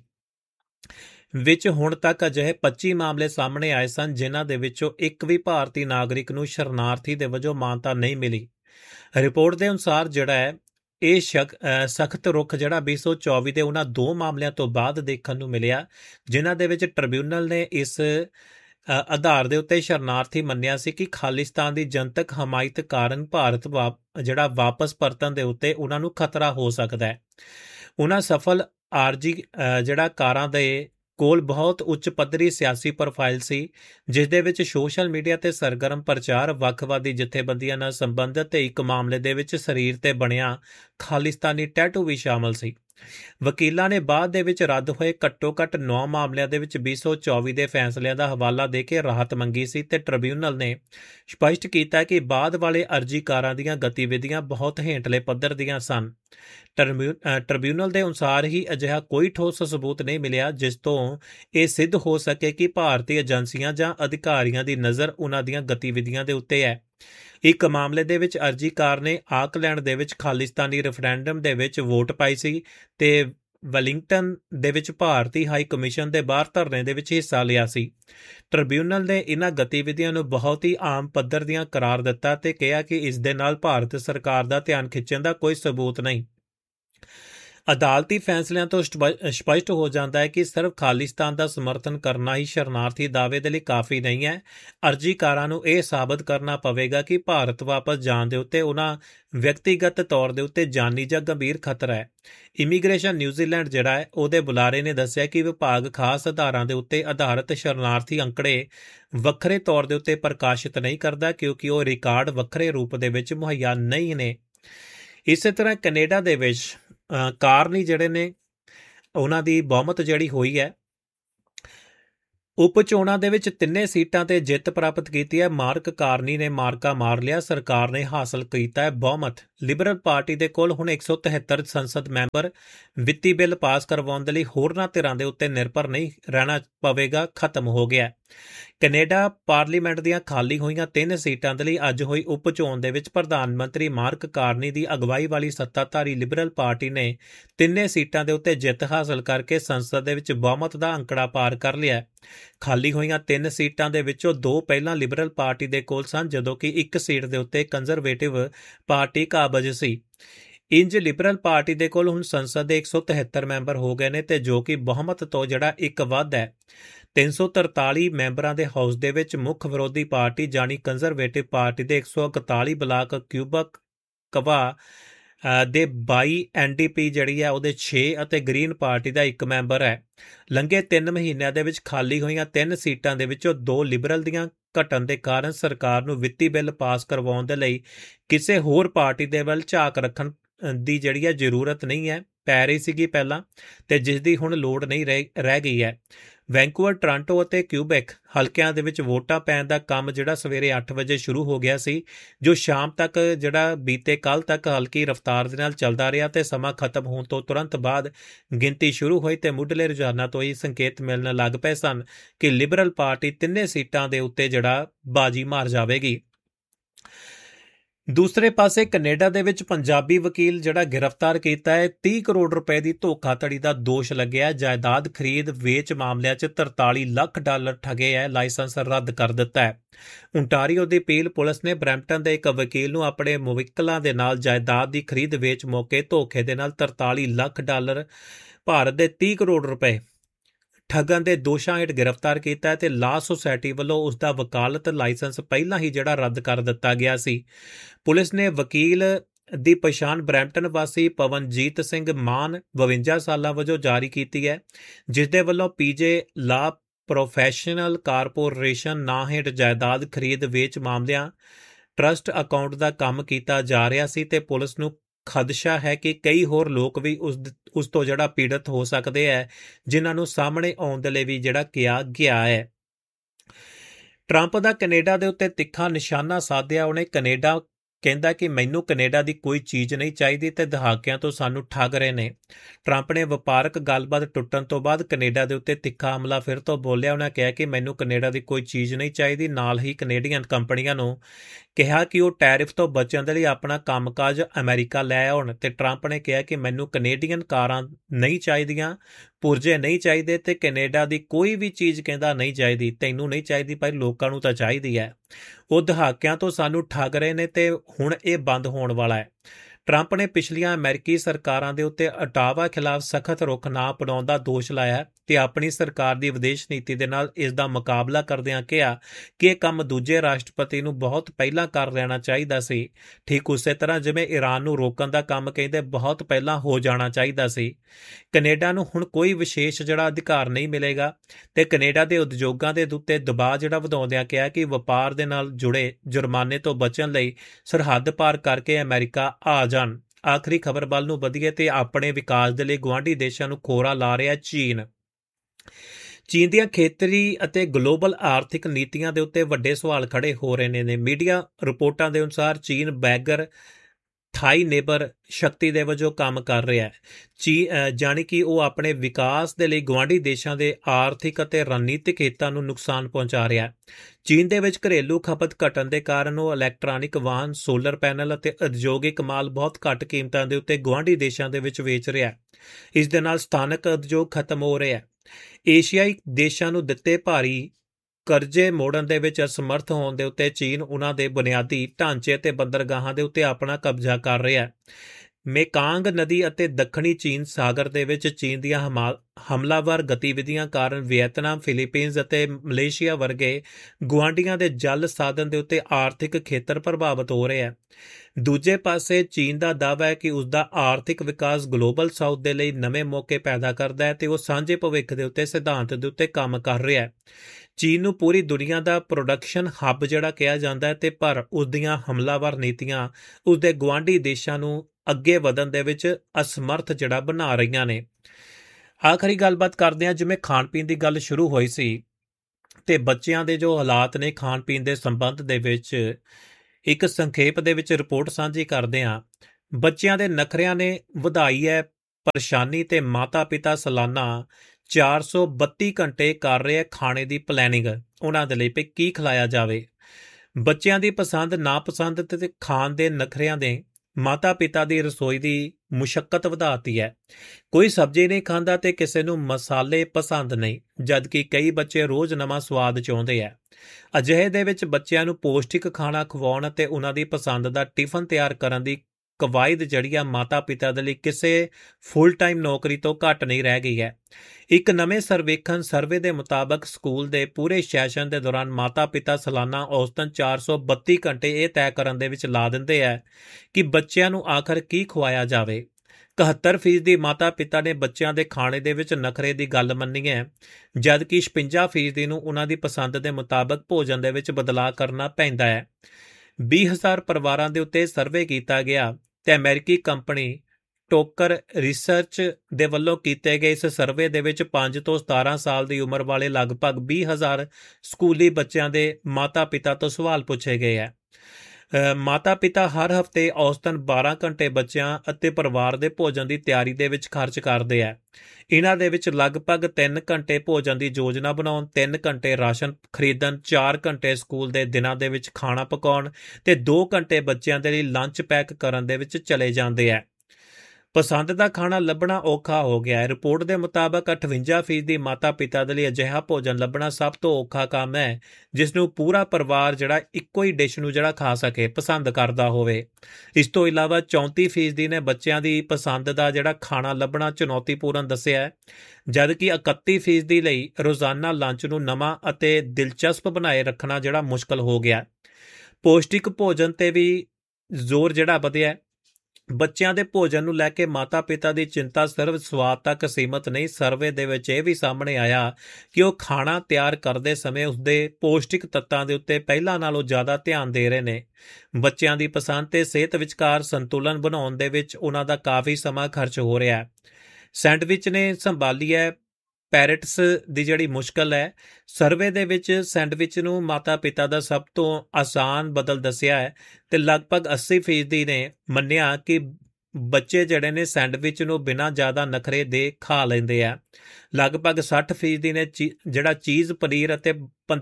ਵਿੱਚ ਹੁਣ ਤੱਕ ਅਜਿਹੇ 25 ਮਾਮਲੇ ਸਾਹਮਣੇ ਆਏ ਸਨ, ਜਿਨ੍ਹਾਂ ਦੇ ਵਿੱਚੋਂ ਇੱਕ ਵੀ ਭਾਰਤੀ ਨਾਗਰਿਕ ਨੂੰ ਸ਼ਰਨਾਰਥੀ ਦੇ ਵਜੋਂ ਮਾਨਤਾ ਨਹੀਂ ਮਿਲੀ। ਰਿਪੋਰਟ ਦੇ ਅਨੁਸਾਰ ਜਿਹੜਾ ਹੈ ਇਹ ਸਖਤ ਰੁਖ ਜਿਹੜਾ 2024 ਦੇ ਉਹਨਾਂ 2 ਮਾਮਲਿਆਂ ਤੋਂ ਬਾਅਦ ਦੇਖਣ ਨੂੰ ਮਿਲਿਆ, ਜਿਨ੍ਹਾਂ ਦੇ ਵਿੱਚ ਟ੍ਰਿਬਿਊਨਲ ਨੇ ਇਸ ਆਧਾਰ ਦੇ ਉੱਤੇ ਸ਼ਰਨਾਰਥੀ ਮੰਨਿਆ ਸੀ ਕਿ ਖਾਲਿਸਤਾਨ ਦੀ ਜਨਤਕ ਹਮਾਇਤ ਕਾਰਨ ਭਾਰਤ ਜਿਹੜਾ ਵਾਪਸ ਪਰਤਣ ਦੇ ਉੱਤੇ ਉਹਨਾਂ ਨੂੰ ਖਤਰਾ ਹੋ ਸਕਦਾ ਹੈ। ਉਹਨਾਂ ਸਫਲ ਆਰਜੀ ਜਿਹੜਾ ਕਾਰਾਂ ਦੇ ਕੋਲ ਬਹੁਤ ਉੱਚ ਪੱਧਰੀ ਸਿਆਸੀ ਪ੍ਰੋਫਾਈਲ ਸੀ, ਜਿਸ ਦੇ ਵਿੱਚ ਸੋਸ਼ਲ ਮੀਡੀਆ ਤੇ ਸਰਗਰਮ ਪ੍ਰਚਾਰ, ਵੱਖਵਾਦੀ ਜਥੇਬੰਦੀਆਂ ਨਾਲ ਸੰਬੰਧਿਤ ਤੇ ਇੱਕ ਮਾਮਲੇ ਦੇ ਵਿੱਚ ਸਰੀਰ ਤੇ ਬਣਿਆ ਖਾਲਿਸਤਾਨੀ ਟੈਟੂ ਵੀ ਸ਼ਾਮਲ ਸੀ। ਵਕੀਲਾਂ ਨੇ ਬਾਅਦ ਦੇ ਵਿੱਚ ਰੱਦ ਹੋਏ ਘੱਟੋ ਘੱਟ 9 ਮਾਮਲਿਆਂ ਦੇ ਵਿੱਚ 2024 ਦੇ ਫੈਸਲਿਆਂ ਦਾ ਹਵਾਲਾ ਦੇ ਕੇ ਰਾਹਤ ਮੰਗੀ ਸੀ, ਤੇ ਟ੍ਰਿਬਿਊਨਲ ਨੇ ਸਪਸ਼ਟ ਕੀਤਾ ਕਿ ਬਾਅਦ ਵਾਲੇ ਅਰਜ਼ੀਕਾਰਾਂ ਦੀਆਂ ਗਤੀਵਿਧੀਆਂ ਬਹੁਤ ਹੇਠਲੇ ਪੱਧਰ ਦੀਆਂ ਸਨ। ਟ੍ਰਿਬਿਊਨਲ ਦੇ ਅਨੁਸਾਰ ਹੀ ਅਜਿਹਾ ਕੋਈ ਠੋਸ ਸਬੂਤ ਨਹੀਂ ਮਿਲਿਆ ਜਿਸ ਤੋਂ ਇਹ ਸਿੱਧ ਹੋ ਸਕੇ ਕਿ ਭਾਰਤੀ ਏਜੰਸੀਆਂ ਜਾਂ ਅਧਿਕਾਰੀਆਂ ਦੀ ਨਜ਼ਰ ਉਹਨਾਂ ਦੀਆਂ ਗਤੀਵਿਧੀਆਂ ਦੇ ਉੱਤੇ ਹੈ। ਇੱਕ ਮਾਮਲੇ ਦੇ ਵਿੱਚ ਅਰਜ਼ੀਕਾਰ ਨੇ ਆਕਲੈਂਡ ਦੇ ਵਿੱਚ ਖਾਲਿਸਤਾਨੀ ਰੈਫਰੈਂਡਮ ਦੇ ਵਿੱਚ ਵੋਟ ਪਾਈ ਸੀ ਤੇ ਵੈਲਿੰਗਟਨ ਦੇ ਵਿੱਚ ਭਾਰਤੀ ਹਾਈ ਕਮਿਸ਼ਨ ਦੇ ਬਾਹਰ ਧਰਨੇ ਦੇ ਵਿੱਚ ਹਿੱਸਾ ਲਿਆ ਸੀ। ਟ੍ਰਿਬਿਊਨਲ ਨੇ ਇਹਨਾਂ ਗਤੀਵਿਧੀਆਂ ਨੂੰ ਬਹੁਤ ਹੀ ਆਮ ਪੱਧਰ ਦੀਆਂ ਕਰਾਰ ਦਿੱਤਾ ਤੇ ਕਿਹਾ ਕਿ ਇਸ ਦੇ ਨਾਲ ਭਾਰਤ ਸਰਕਾਰ ਦਾ ਧਿਆਨ ਖਿੱਚਣ ਦਾ ਕੋਈ ਸਬੂਤ ਨਹੀਂ। ਅਦਾਲਤੀ ਫੈਸਲਿਆਂ ਤੋਂ ਸਪਸ਼ਟ ਹੋ ਜਾਂਦਾ ਹੈ ਕਿ ਸਿਰਫ ਖਾਲਿਸਤਾਨ ਦਾ ਸਮਰਥਨ ਕਰਨਾ ਹੀ ਸ਼ਰਨਾਰਥੀ ਦਾਅਵੇ ਦੇ ਲਈ ਕਾਫੀ ਨਹੀਂ ਹੈ। ਅਰਜ਼ੀਕਾਰਾਂ ਨੂੰ ਇਹ ਸਾਬਤ ਕਰਨਾ ਪਵੇਗਾ ਕਿ ਭਾਰਤ ਵਾਪਸ ਜਾਣ ਦੇ ਉੱਤੇ ਉਹਨਾਂ ਵਿਅਕਤੀਗਤ ਤੌਰ ਦੇ ਉੱਤੇ ਜਾਨੀ ਜਾਂ ਗੰਭੀਰ ਖਤਰਾ ਹੈ। ਇਮੀਗ੍ਰੇਸ਼ਨ ਨਿਊਜ਼ੀਲੈਂਡ ਜਿਹੜਾ ਹੈ ਉਹਦੇ ਬੁਲਾਰੇ ਨੇ ਦੱਸਿਆ ਕਿ ਵਿਭਾਗ ਖਾਸ ਆਧਾਰਾਂ ਦੇ ਉੱਤੇ ਆਧਾਰਿਤ ਸ਼ਰਨਾਰਥੀ ਅੰਕੜੇ ਵੱਖਰੇ ਤੌਰ ਦੇ ਉੱਤੇ ਪ੍ਰਕਾਸ਼ਿਤ ਨਹੀਂ ਕਰਦਾ, ਕਿਉਂਕਿ ਉਹ ਰਿਕਾਰਡ ਵੱਖਰੇ ਰੂਪ ਦੇ ਵਿੱਚ ਮੁਹੱਈਆ ਨਹੀਂ ਨੇ। ਇਸੇ ਤਰ੍ਹਾਂ ਕੈਨੇਡਾ ਦੇ ਵਿੱਚ ਕਾਰਨੀ ਜਿਹੜੇ ਨੇ ਉਹਨਾਂ ਦੀ ਬਹੁਮਤ ਜਿਹੜੀ ਹੋਈ ਹੈ ਉਪ ਚੋਣਾਂ ਦੇ ਵਿੱਚ ਤਿੰਨੇ ਸੀਟਾਂ ਤੇ ਜਿੱਤ ਪ੍ਰਾਪਤ ਕੀਤੀ ਹੈ। ਮਾਰਕ ਕਾਰਨੀ ਨੇ ਮਾਰਕਾ ਮਾਰ ਲਿਆ। ਸਰਕਾਰ ਨੇ ਹਾਸਲ ਕੀਤਾ ਹੈ ਬਹੁਮਤ। ਲਿਬਰਲ ਪਾਰਟੀ ਦੇ ਕੋਲ ਹੁਣ 173 ਸੰਸਦ ਮੈਂਬਰ। ਵਿੱਤੀ ਬਿੱਲ ਪਾਸ ਕਰਵਾਉਣ ਦੇ ਲਈ ਹੋਰਨਾਂ ਧਿਰਾਂ ਦੇ ਉੱਤੇ ਨਿਰਭਰ ਨਹੀਂ ਰਹਿਣਾ ਪਵੇਗਾ, ਖਤਮ ਹੋ ਗਿਆ। ਕੈਨੇਡਾ ਪਾਰਲੀਮੈਂਟ ਦੀਆਂ ਖਾਲੀ ਹੋਈਆਂ 3 ਸੀਟਾਂ ਦੇ ਲਈ ਅੱਜ ਹੋਈ ਉਪ ਚੋਣ ਦੇ ਵਿੱਚ ਪ੍ਰਧਾਨ ਮੰਤਰੀ ਮਾਰਕ ਕਾਰਨੀ ਦੀ ਅਗਵਾਈ ਵਾਲੀ ਸੱਤਾਧਾਰੀ ਲਿਬਰਲ ਪਾਰਟੀ ਨੇ ਤਿੰਨੇ ਸੀਟਾਂ ਦੇ ਉੱਤੇ ਜਿੱਤ ਹਾਸਲ ਕਰਕੇ ਸੰਸਦ ਦੇ ਵਿੱਚ ਬਹੁਮਤ ਦਾ ਅੰਕੜਾ ਪਾਰ ਕਰ ਲਿਆ। ਖਾਲੀ ਹੋਈਆਂ 3 ਸੀਟਾਂ ਦੇ ਵਿੱਚੋਂ 2 ਪਹਿਲਾਂ ਲਿਬਰਲ ਪਾਰਟੀ ਦੇ ਕੋਲ ਸਨ, ਜਦੋਂ ਕਿ 1 ਸੀਟ ਦੇ ਉੱਤੇ ਕੰਜ਼ਰਵੇਟਿਵ ਪਾਰਟੀ ਕਾਬਜ਼ ਸੀ। ਇੰਜ ਲਿਬਰਲ ਪਾਰਟੀ ਦੇ ਕੋਲ ਹੁਣ ਸੰਸਦ ਦੇ 173 ਮੈਂਬਰ ਹੋ ਗਏ ਨੇ, ਤੇ ਜੋ ਕਿ ਬਹੁਮਤ ਤੋਂ ਜਿਹੜਾ ਇੱਕ ਵੱਧ ਹੈ। 343 ਮੈਂਬਰਾਂ ਦੇ ਹਾਊਸ ਦੇ ਵਿੱਚ ਮੁੱਖ ਵਿਰੋਧੀ ਪਾਰਟੀ ਜਾਨੀ ਕੰਜ਼ਰਵੇਟਿਵ ਪਾਰਟੀ ਦੇ 141 ਬਲਾਕ ਕਿਊਬਕ ਕਵਾ ਦੇ 22 NDP ਜਿਹੜੀ ਹੈ ਉਹਦੇ 6 ਅਤੇ ਗ੍ਰੀਨ ਪਾਰਟੀ ਦਾ 1 ਮੈਂਬਰ ਹੈ। ਲੰਘੇ 3 ਮਹੀਨਿਆਂ ਦੇ ਵਿੱਚ ਖਾਲੀ ਹੋਈਆਂ 3 ਸੀਟਾਂ ਦੇ ਵਿੱਚੋਂ 2 ਲਿਬਰਲ ਦੀਆਂ ਘਟਣ ਦੇ ਕਾਰਨ ਸਰਕਾਰ ਨੂੰ ਵਿੱਤੀ ਬਿੱਲ ਪਾਸ ਕਰਵਾਉਣ ਦੇ ਲਈ ਕਿਸੇ ਹੋਰ ਪਾਰਟੀ ਦੇ ਵੱਲ ਝਾਕ ਰੱਖਣ ਦੀ ਜਿਹੜੀ ਹੈ ਜ਼ਰੂਰਤ ਨਹੀਂ ਹੈ, ਪੈ ਰਹੀ ਸੀਗੀ ਪਹਿਲਾਂ, ਤੇ ਜਿਸ ਦੀ ਹੁਣ ਲੋੜ ਨਹੀਂ ਰਹਿ ਗਈ ਹੈ। ਵੈਂਕੂਵਰ, ਟੋਰਾਂਟੋ ਅਤੇ ਕਿਊਬੈਕ ਹਲਕਿਆਂ ਦੇ ਵਿੱਚ ਵੋਟਾਂ ਪੈਣ ਦਾ ਕੰਮ ਜਿਹੜਾ ਸਵੇਰੇ 8 ਵਜੇ ਸ਼ੁਰੂ ਹੋ ਗਿਆ ਸੀ, ਜੋ ਸ਼ਾਮ ਤੱਕ ਜਿਹੜਾ ਬੀਤੇ ਕੱਲ ਤੱਕ ਹਲਕੀ ਰਫ਼ਤਾਰ ਦੇ ਨਾਲ ਚੱਲਦਾ ਰਿਹਾ, ਤੇ ਸਮਾਂ ਖਤਮ ਹੋਣ ਤੋਂ ਤੁਰੰਤ ਬਾਅਦ ਗਿਣਤੀ ਸ਼ੁਰੂ ਹੋਈ ਤੇ ਮੁੱਢਲੇ ਰੁਝਾਨਾਂ ਤੋਂ ਹੀ ਸੰਕੇਤ ਮਿਲਣ ਲੱਗ ਪਏ ਸਨ ਕਿ ਲਿਬਰਲ ਪਾਰਟੀ ਤਿੰਨੇ ਸੀਟਾਂ ਦੇ ਉੱਤੇ ਜਿਹੜਾ ਬਾਜੀ ਮਾਰ ਜਾਵੇਗੀ। ਦੂਸਰੇ ਪਾਸੇ ਕੈਨੇਡਾ ਦੇ ਵਿੱਚ ਪੰਜਾਬੀ ਵਕੀਲ ਜਿਹੜਾ ਗ੍ਰਿਫਤਾਰ ਕੀਤਾ ਹੈ, 30 ਕਰੋੜ ਰੁਪਏ ਦੀ ਧੋਖਾਧੜੀ ਦਾ ਦੋਸ਼ ਲੱਗਿਆ। ਜਾਇਦਾਦ ਖਰੀਦ ਵੇਚ ਮਾਮਲਿਆਂ 'ਚ $43 ਲੱਖ ਠੱਗੇ ਹੈ, ਲਾਇਸੈਂਸ ਰੱਦ ਕਰ ਦਿੱਤਾ ਹੈ। ਓਨਟਾਰੀਓ ਦੀ ਪੀਲ ਪੁਲਿਸ ਨੇ ਬਰੈਂਪਟਨ ਦੇ ਇੱਕ ਵਕੀਲ ਨੂੰ ਆਪਣੇ ਮੁਵੱਕਿਲਾਂ ਦੇ ਨਾਲ ਜਾਇਦਾਦ ਦੀ ਖਰੀਦ ਵੇਚ ਮੌਕੇ ਧੋਖੇ ਦੇ ਨਾਲ $43 ਲੱਖ, ਭਾਰਤ ਦੇ 30 ਕਰੋੜ ਰੁਪਏ ਠੱਗਣ ਦੇ ਦੋਸ਼ਾਂ ਹੇਠ ਗ੍ਰਿਫਤਾਰ ਕੀਤਾ ਤੇ ਲਾ ਸੁਸਾਇਟੀ ਵੱਲੋਂ ਉਸ ਦਾ ਵਕਾਲਤ ਲਾਇਸੈਂਸ ਪਹਿਲਾਂ ਹੀ ਜਿਹੜਾ ਰੱਦ ਕਰ ਦਿੱਤਾ ਗਿਆ ਸੀ। ਪੁਲਿਸ ਨੇ ਵਕੀਲ ਦੀ ਪਛਾਣ ਬਰੈਂਪਟਨ ਵਾਸੀ ਪਵਨਜੀਤ ਸਿੰਘ ਮਾਨ 52 ਸਾਲਾਂ ਵਜੋਂ ਜਾਰੀ ਕੀਤੀ ਹੈ, ਜਿਸ ਦੇ ਵੱਲੋਂ ਪੀਜੇ ਲਾ ਪ੍ਰੋਫੈਸ਼ਨਲ ਕਾਰਪੋਰੇਸ਼ਨ ਨਾਂ ਹੇਠ ਜਾਇਦਾਦ ਖਰੀਦ ਵੇਚ ਮਾਮਲਿਆਂ ਟਰਸਟ ਅਕਾਊਂਟ ਦਾ ਕੰਮ ਕੀਤਾ ਜਾ ਰਿਹਾ ਸੀ ਤੇ ਪੁਲਿਸ ਨੂੰ ਖਦਸ਼ਾ ਹੈ ਕਿ ਕਈ ਹੋਰ ਲੋਕ ਵੀ ਉਸ ਤੋਂ ਜਿਹੜਾ ਪੀੜਤ ਹੋ ਸਕਦੇ ਹੈ, ਜਿਨ੍ਹਾਂ ਨੂੰ ਸਾਹਮਣੇ ਆਉਣ ਦੇ ਲਈ ਵੀ ਜਿਹੜਾ ਕਿਹਾ ਗਿਆ ਹੈ। ਟਰੰਪ ਦਾ ਕੈਨੇਡਾ ਦੇ ਉੱਤੇ ਤਿੱਖਾ ਨਿਸ਼ਾਨਾ ਸਾਧਿਆ। ਉਹਨੇ ਕੈਨੇਡਾ ਕਹਿੰਦਾ ਕਿ ਮੈਨੂੰ ਕੈਨੇਡਾ ਦੀ ਕੋਈ ਚੀਜ਼ ਨਹੀਂ ਚਾਹੀਦੀ ਤੇ ਦਹਾਕਿਆਂ ਤੋਂ ਸਾਨੂੰ ਠੱਗ ਰਹੇ ਨੇ। ਟਰੰਪ ਨੇ ਵਪਾਰਕ ਗੱਲਬਾਤ ਟੁੱਟਣ ਤੋਂ ਬਾਅਦ ਕੈਨੇਡਾ ਦੇ ਉੱਤੇ ਤਿੱਖਾ ਹਮਲਾ ਫਿਰ ਤੋਂ ਬੋਲਿਆ। ਉਹਨਾਂ ਕਿਹਾ ਕਿ ਮੈਨੂੰ ਕੈਨੇਡਾ ਦੀ ਕੋਈ ਚੀਜ਼ ਨਹੀਂ ਚਾਹੀਦੀ। ਨਾਲ ਹੀ ਕੈਨੇਡੀਅਨ ਕੰਪਨੀਆਂ ਨੂੰ ਕਿਹਾ ਕਿ ਉਹ ਟੈਰਿਫ ਤੋਂ ਬਚਣ ਦੇ ਲਈ ਆਪਣਾ ਕੰਮਕਾਜ ਅਮਰੀਕਾ ਲੈ ਆਉਣ, ਤੇ ਟਰੰਪ ਨੇ ਕਿਹਾ ਕਿ ਮੈਨੂੰ ਕੈਨੇਡੀਅਨ ਕਾਰਾਂ ਨਹੀਂ ਚਾਹੀਦੀਆਂ, ਪੁਰਜੇ ਨਹੀਂ ਚਾਹੀਦੇ ਤੇ ਕੈਨੇਡਾ ਦੀ ਕੋਈ ਵੀ ਚੀਜ਼ ਕਹਿੰਦਾ ਨਹੀਂ ਚਾਹੀਦੀ। ਤੈਨੂੰ ਨਹੀਂ ਚਾਹੀਦੀ ਪਰ ਲੋਕਾਂ ਨੂੰ ਤਾਂ ਚਾਹੀਦੀ ਹੈ। ਉਹ ਦਹਾਕਿਆਂ ਤੋਂ ਸਾਨੂੰ ਠੱਗ ਰਹੇ ਨੇ ਤੇ ਹੁਣ ਇਹ ਬੰਦ ਹੋਣ ਵਾਲਾ ਹੈ। ਟਰੰਪ ਨੇ ਪਿਛਲੀਆਂ ਅਮਰੀਕੀ ਸਰਕਾਰਾਂ ਦੇ ਉੱਤੇ ਓਟਾਵਾ ਖਿਲਾਫ ਸਖਤ ਰੁਖ ਨਾ ਅਪਣਾਉਣ ਦਾ ਦੋਸ਼ ਲਾਇਆ ਤੇ ਆਪਣੀ ਸਰਕਾਰ ਦੀ ਵਿਦੇਸ਼ ਨੀਤੀ ਦੇ ਨਾਲ ਇਸ ਦਾ ਮੁਕਾਬਲਾ ਕਰਦਿਆਂ ਕਿਹਾ ਕਿ ਇਹ ਕੰਮ ਦੂਜੇ ਰਾਸ਼ਟਰਪਤੀ ਨੂੰ ਬਹੁਤ ਪਹਿਲਾਂ ਕਰ ਲੈਣਾ ਚਾਹੀਦਾ ਸੀ। ਠੀਕ ਉਸੇ ਤਰ੍ਹਾਂ ਜਿਵੇਂ ਈਰਾਨ ਨੂੰ ਰੋਕਣ ਦਾ ਕੰਮ ਕਹਿੰਦੇ ਬਹੁਤ ਪਹਿਲਾਂ ਹੋ ਜਾਣਾ ਚਾਹੀਦਾ ਸੀ। ਕੈਨੇਡਾ ਨੂੰ ਹੁਣ ਕੋਈ ਵਿਸ਼ੇਸ਼ ਜਿਹੜਾ ਅਧਿਕਾਰ ਨਹੀਂ ਮਿਲੇਗਾ ਤੇ ਕੈਨੇਡਾ ਦੇ ਉਦਯੋਗਾਂ ਦੇ ਉੱਤੇ ਦਬਾਅ ਜਿਹੜਾ ਵਧਾਉਂਦਿਆਂ ਕਿਹਾ ਕਿ ਵਪਾਰ ਦੇ ਨਾਲ ਜੁੜੇ ਜੁਰਮਾਨੇ ਤੋਂ ਬਚਣ ਲਈ ਸਰਹੱਦ ਪਾਰ ਕਰਕੇ ਅਮਰੀਕਾ ਆ ਜਾਣ। ਆਖਰੀ ਖਬਰ ਵੱਲ ਨੂੰ ਵਧੀਏ ਤੇ ਆਪਣੇ ਵਿਕਾਸ ਦੇ ਲਈ ਗੁਆਂਢੀ ਦੇਸ਼ਾਂ ਨੂੰ ਖੋਰਾ ਲਾ ਰਿਹਾ ਚੀਨ। ਚੀਨ ਦੀਆਂ ਖੇਤਰੀ ਅਤੇ ਗਲੋਬਲ ਆਰਥਿਕ ਨੀਤੀਆਂ ਦੇ ਉੱਤੇ ਵੱਡੇ ਸਵਾਲ ਖੜੇ ਹੋ ਰਹੇ ਨੇ। ਮੀਡੀਆ ਰਿਪੋਰਟਾਂ ਦੇ ਅਨੁਸਾਰ ਚੀਨ ਬੈਗਰ ਥਾਈ ਨੇਬਰ ਸ਼ਕਤੀ ਦੇ ਵਜੋਂ ਕੰਮ ਕਰ ਰਿਹਾ ਹੈ, ਜਾਣੀ ਕਿ ਉਹ ਆਪਣੇ ਵਿਕਾਸ ਦੇ ਲਈ ਗੁਆਂਢੀ ਦੇਸ਼ਾਂ ਦੇ ਆਰਥਿਕ ਅਤੇ ਰਣਨੀਤਿਕ ਹਿੱਤਾਂ ਨੂੰ ਨੁਕਸਾਨ ਪਹੁੰਚਾ ਰਿਹਾ ਹੈ। ਚੀਨ ਦੇ ਵਿੱਚ ਘਰੇਲੂ ਖਪਤ ਘਟਣ ਦੇ ਕਾਰਨ ਉਹ ਇਲੈਕਟ੍ਰਾਨਿਕ ਵਾਹਨ, ਸੋਲਰ ਪੈਨਲ ਅਤੇ ਉਦਯੋਗਿਕ ਮਾਲ ਬਹੁਤ ਘੱਟ ਕੀਮਤਾਂ ਦੇ ਉੱਤੇ ਗੁਆਂਢੀ ਦੇਸ਼ਾਂ ਦੇ ਵਿੱਚ ਵੇਚ ਰਿਹਾ ਹੈ। ਇਸ ਦੇ ਨਾਲ ਸਥਾਨਕ ਉਦਯੋਗ ਖਤਮ ਹੋ ਰਿਹਾ ਹੈ। ਏਸ਼ੀਆਈ ਦੇਸ਼ਾਂ ਨੂੰ ਦਿੱਤੇ ਭਾਰੀ ਕਰਜ਼ੇ ਮੋੜਨ ਦੇ ਵਿੱਚ ਅਸਮਰਥ ਹੋਣ ਦੇ ਉੱਤੇ ਚੀਨ ਉਹਨਾਂ ਦੇ ਬੁਨਿਆਦੀ ਢਾਂਚੇ ਅਤੇ ਬੰਦਰਗਾਹਾਂ ਦੇ ਉੱਤੇ ਆਪਣਾ ਕਬਜ਼ਾ ਕਰ ਰਿਹਾ ਹੈ। ਮੇਕਾਂਗ ਨਦੀ ਅਤੇ ਦੱਖਣੀ ਚੀਨ ਸਾਗਰ ਦੇ ਵਿੱਚ ਚੀਨ ਦੀਆਂ ਹਮਲਾਵਰ ਗਤੀਵਿਧੀਆਂ ਕਾਰਨ ਵੀਅਤਨਾਮ, ਫਿਲੀਪੀਨਜ਼ ਅਤੇ ਮਲੇਸ਼ੀਆ ਵਰਗੇ ਗੁਆਂਢੀਆਂ ਦੇ ਜਲ ਸਾਧਨ ਦੇ ਉੱਤੇ ਆਰਥਿਕ ਖੇਤਰ ਪ੍ਰਭਾਵਿਤ ਹੋ ਰਿਹਾ ਹੈ। ਦੂਜੇ ਪਾਸੇ ਚੀਨ ਦਾ ਦਾਅਵਾ ਹੈ ਕਿ ਉਸ ਦਾ ਆਰਥਿਕ ਵਿਕਾਸ ਗਲੋਬਲ ਸਾਊਥ ਦੇ ਲਈ ਨਵੇਂ ਮੌਕੇ ਪੈਦਾ ਕਰਦਾ ਹੈ ਤੇ ਉਹ ਸਾਂਝੇ ਭਵਿੱਖ ਦੇ ਉੱਤੇ ਸਿਧਾਂਤ ਦੇ ਉੱਤੇ ਕੰਮ ਕਰ ਰਿਹਾ ਹੈ। ਚੀਨ ਨੂੰ ਪੂਰੀ ਦੁਨੀਆ ਦਾ ਪ੍ਰੋਡਕਸ਼ਨ ਹੱਬ ਜਿਹੜਾ ਕਿਹਾ ਜਾਂਦਾ ਹੈ, ਤੇ ਪਰ ਉਸ ਦੀਆਂ ਹਮਲਾਵਰ ਨੀਤੀਆਂ ਉਸ ਦੇ ਗੁਆਂਢੀ ਦੇਸ਼ਾਂ ਨੂੰ ਅੱਗੇ ਵਧਣ ਦੇ ਵਿੱਚ ਅਸਮਰਥ ਜਿਹੜਾ ਬਣਾ ਰਹੀਆਂ ਨੇ। ਆਖਰੀ ਗੱਲਬਾਤ ਕਰਦੇ ਹਾਂ, ਜਿਵੇਂ ਖਾਣ ਪੀਣ ਦੀ ਗੱਲ ਸ਼ੁਰੂ ਹੋਈ ਸੀ, ਤੇ ਬੱਚਿਆਂ ਦੇ ਜੋ ਹਾਲਾਤ ਨੇ ਖਾਣ ਪੀਣ ਦੇ ਸੰਬੰਧ ਦੇ ਵਿੱਚ ਇੱਕ ਸੰਖੇਪ ਦੇ ਵਿੱਚ ਰਿਪੋਰਟ ਸਾਂਝੀ ਕਰਦੇ ਹਾਂ। ਬੱਚਿਆਂ ਦੇ ਨਖਰਿਆਂ ਨੇ ਵਧਾਈ ਹੈ ਪਰੇਸ਼ਾਨੀ ਤੇ ਮਾਤਾ ਪਿਤਾ ਸਾਲਾਨਾ 432 ਘੰਟੇ ਕਰ ਰਹੇ ਖਾਣੇ ਦੀ ਪਲੈਨਿੰਗ ਉਹਨਾਂ ਦੇ ਲਈ ਵੀ ਕੀ ਖਿਲਾਇਆ ਜਾਵੇ। ਬੱਚਿਆਂ ਦੀ ਪਸੰਦ ਨਾਪਸੰਦ ਤੇ ਖਾਣ ਦੇ ਨਖਰਿਆਂ ਦੇ ਮਾਤਾ ਪਿਤਾ ਦੀ ਰਸੋਈ ਦੀ ਮੁਸ਼ੱਕਤ ਵਧਾਤੀ ਹੈ। ਕੋਈ ਸਬਜ਼ੀ ਨਹੀਂ ਖਾਂਦਾ ਤੇ ਕਿਸੇ ਨੂੰ ਮਸਾਲੇ ਪਸੰਦ ਨਹੀਂ, ਜਦਕਿ ਕਈ ਬੱਚੇ ਰੋਜ਼ ਨਵਾਂ ਸਵਾਦ ਚਾਹੁੰਦੇ ਆ। ਅਜਿਹੇ ਦੇ ਵਿੱਚ ਬੱਚਿਆਂ ਨੂੰ ਪੌਸ਼ਟਿਕ ਖਾਣਾ ਖਵਾਉਣ ਅਤੇ ਉਹਨਾਂ ਦੀ ਪਸੰਦ ਦਾ ਟਿਫਨ ਤਿਆਰ ਕਰਨ ਦੀ ਕਵਾਇਦ ਜਿਹੜੀ ਆ ਮਾਤਾ ਪਿਤਾ ਦੇ ਲਈ ਕਿਸੇ ਫੁੱਲ ਟਾਈਮ ਨੌਕਰੀ ਤੋਂ ਘੱਟ ਨਹੀਂ ਰਹਿ ਗਈ ਹੈ। ਇੱਕ ਨਵੇਂ ਸਰਵੇਖਣ ਸਰਵੇ ਦੇ ਮੁਤਾਬਕ ਸਕੂਲ ਦੇ ਪੂਰੇ ਸੈਸ਼ਨ ਦੇ ਦੌਰਾਨ ਮਾਤਾ ਪਿਤਾ ਸਾਲਾਨਾ ਔਸਤਨ 432 ਘੰਟੇ ਇਹ ਤੈਅ ਕਰਨ ਦੇ ਵਿੱਚ ਲਾ ਦਿੰਦੇ ਹੈ ਕਿ ਬੱਚਿਆਂ ਨੂੰ ਆਖਰ ਕੀ ਖਵਾਇਆ ਜਾਵੇ। 71% ਮਾਤਾ ਪਿਤਾ ਨੇ ਬੱਚਿਆਂ ਦੇ ਖਾਣੇ ਦੇ ਵਿੱਚ ਨਖਰੇ ਦੀ ਗੱਲ ਮੰਨੀ ਹੈ, ਜਦਕਿ 56% ਨੂੰ ਉਹਨਾਂ ਦੀ ਪਸੰਦ ਦੇ ਮੁਤਾਬਕ ਭੋਜਨ ਦੇ ਵਿੱਚ ਬਦਲਾਅ ਕਰਨਾ ਪੈਂਦਾ ਹੈ। 20,000 ਪਰਿਵਾਰਾਂ ਦੇ ਉੱਤੇ ਸਰਵੇ ਕੀਤਾ ਗਿਆ ਤੇ ਅਮਰੀਕੀ ਕੰਪਨੀ ਟੋਕਰ ਰਿਸਰਚ ਦੇ ਵੱਲੋਂ ਕੀਤੇ ਗਏ ਇਸ ਸਰਵੇ ਦੇ ਵਿੱਚ 5 ਤੋਂ 17 ਸਾਲ ਦੀ ਉਮਰ ਵਾਲੇ ਲਗਭਗ 20,000 ਸਕੂਲੀ ਬੱਚਿਆਂ ਦੇ ਮਾਤਾ ਪਿਤਾ ਤੋਂ ਸਵਾਲ ਪੁੱਛੇ ਗਏ ਹੈ। ਮਾਤਾ ਪਿਤਾ ਹਰ ਹਫ਼ਤੇ ਔਸਤਨ 12 ਘੰਟੇ ਬੱਚਿਆਂ ਅਤੇ ਪਰਿਵਾਰ ਦੇ ਭੋਜਨ ਦੀ ਤਿਆਰੀ ਦੇ ਵਿੱਚ ਖਰਚ ਕਰਦੇ ਹੈ। ਇਹਨਾਂ ਦੇ ਵਿੱਚ ਲਗਭਗ 3 ਘੰਟੇ ਭੋਜਨ ਦੀ ਯੋਜਨਾ ਬਣਾਉਣ, 3 ਘੰਟੇ ਰਾਸ਼ਨ ਖਰੀਦਣ, 4 ਘੰਟੇ ਸਕੂਲ ਦੇ ਦਿਨਾਂ ਦੇ ਵਿੱਚ ਖਾਣਾ ਪਕਾਉਣ ਤੇ 2 ਘੰਟੇ ਬੱਚਿਆਂ ਦੇ ਲਈ ਲੰਚ ਪੈਕ ਕਰਨ ਦੇ ਵਿੱਚ ਚਲੇ ਜਾਂਦੇ ਹੈ। ਪਸੰਦ ਦਾ ਖਾਣਾ ਲੱਭਣਾ ਔਖਾ ਹੋ ਗਿਆ ਹੈ। ਰਿਪੋਰਟ ਦੇ ਮੁਤਾਬਕ 58% ਦੀ ਮਾਤਾ ਪਿਤਾ ਦੇ ਲਈ ਅਜਿਹਾ ਭੋਜਨ ਲੱਭਣਾ ਸਭ ਤੋਂ ਔਖਾ ਕੰਮ ਹੈ ਜਿਸ ਨੂੰ ਪੂਰਾ ਪਰਿਵਾਰ ਜਿਹੜਾ ਇੱਕੋ ਹੀ ਡਿਸ਼ ਨੂੰ ਜਿਹੜਾ ਖਾ ਸਕੇ, ਪਸੰਦ ਕਰਦਾ ਹੋਵੇ। ਇਸ ਤੋਂ ਇਲਾਵਾ 34% ਨੇ ਬੱਚਿਆਂ ਦੀ ਪਸੰਦ ਦਾ ਜਿਹੜਾ ਖਾਣਾ ਲੱਭਣਾ ਚੁਣੌਤੀਪੂਰਨ ਦੱਸਿਆ ਹੈ, ਜਦਕਿ 31% ਲਈ ਰੋਜ਼ਾਨਾ ਲੰਚ ਨੂੰ ਨਵਾਂ ਅਤੇ ਦਿਲਚਸਪ ਬਣਾਏ ਰੱਖਣਾ ਜਿਹੜਾ ਮੁਸ਼ਕਲ ਹੋ ਗਿਆ। ਪੌਸ਼ਟਿਕ ਭੋਜਨ ਤੇ ਵੀ ਜ਼ੋਰ ਜਿਹੜਾ ਵਧਿਆ। ਬੱਚਿਆਂ ਦੇ ਭੋਜਨ ਨੂੰ ਲੈ ਕੇ ਮਾਤਾ ਪਿਤਾ ਦੀ ਚਿੰਤਾ ਸਿਰਫ ਸਵਾਦ ਤੱਕ ਸੀਮਤ ਨਹੀਂ। ਸਰਵੇ ਦੇ ਵਿੱਚ ਇਹ ਵੀ ਸਾਹਮਣੇ ਆਇਆ ਕਿ ਉਹ ਖਾਣਾ ਤਿਆਰ ਕਰਦੇ ਸਮੇਂ ਉਸਦੇ ਪੌਸ਼ਟਿਕ ਤੱਤਾਂ ਦੇ ਉੱਤੇ ਪਹਿਲਾਂ ਨਾਲੋਂ ਜ਼ਿਆਦਾ ਧਿਆਨ ਦੇ ਰਹੇ ਨੇ। ਬੱਚਿਆਂ ਦੀ ਪਸੰਦ ਤੇ ਸਿਹਤ ਵਿਚਕਾਰ ਸੰਤੁਲਨ ਬਣਾਉਣ ਦੇ ਵਿੱਚ ਉਹਨਾਂ ਦਾ ਕਾਫੀ ਸਮਾਂ ਖਰਚ ਹੋ ਰਿਹਾ ਹੈ। ਸੈਂਡਵਿਚ ਨੇ ਸੰਭਾਲੀ ਹੈ ਪੈਰਟਸ ਦੀ ਜਿਹੜੀ ਮੁਸ਼ਕਲ ਹੈ। ਸਰਵੇ ਦੇ ਵਿੱਚ ਸੈਂਡਵਿਚ ਨੂੰ ਮਾਤਾ ਪਿਤਾ ਦਾ ਸਭ ਤੋਂ ਆਸਾਨ ਬਦਲ ਦੱਸਿਆ ਹੈ ਤੇ ਲਗਭਗ 80% ਨੇ ਮੰਨਿਆ ਕਿ ਬੱਚੇ ਜਿਹੜੇ ਨੇ ਸੈਂਡਵਿਚ ਨੂੰ ਬਿਨਾਂ ਜ਼ਿਆਦਾ ਨਖਰੇ ਦੇ ਖਾ ਲੈਂਦੇ ਆ। ਲਗਭਗ 60% ਨੇ ਜਿਹੜਾ ਚੀਜ਼ ਪਨੀਰ ਅਤੇ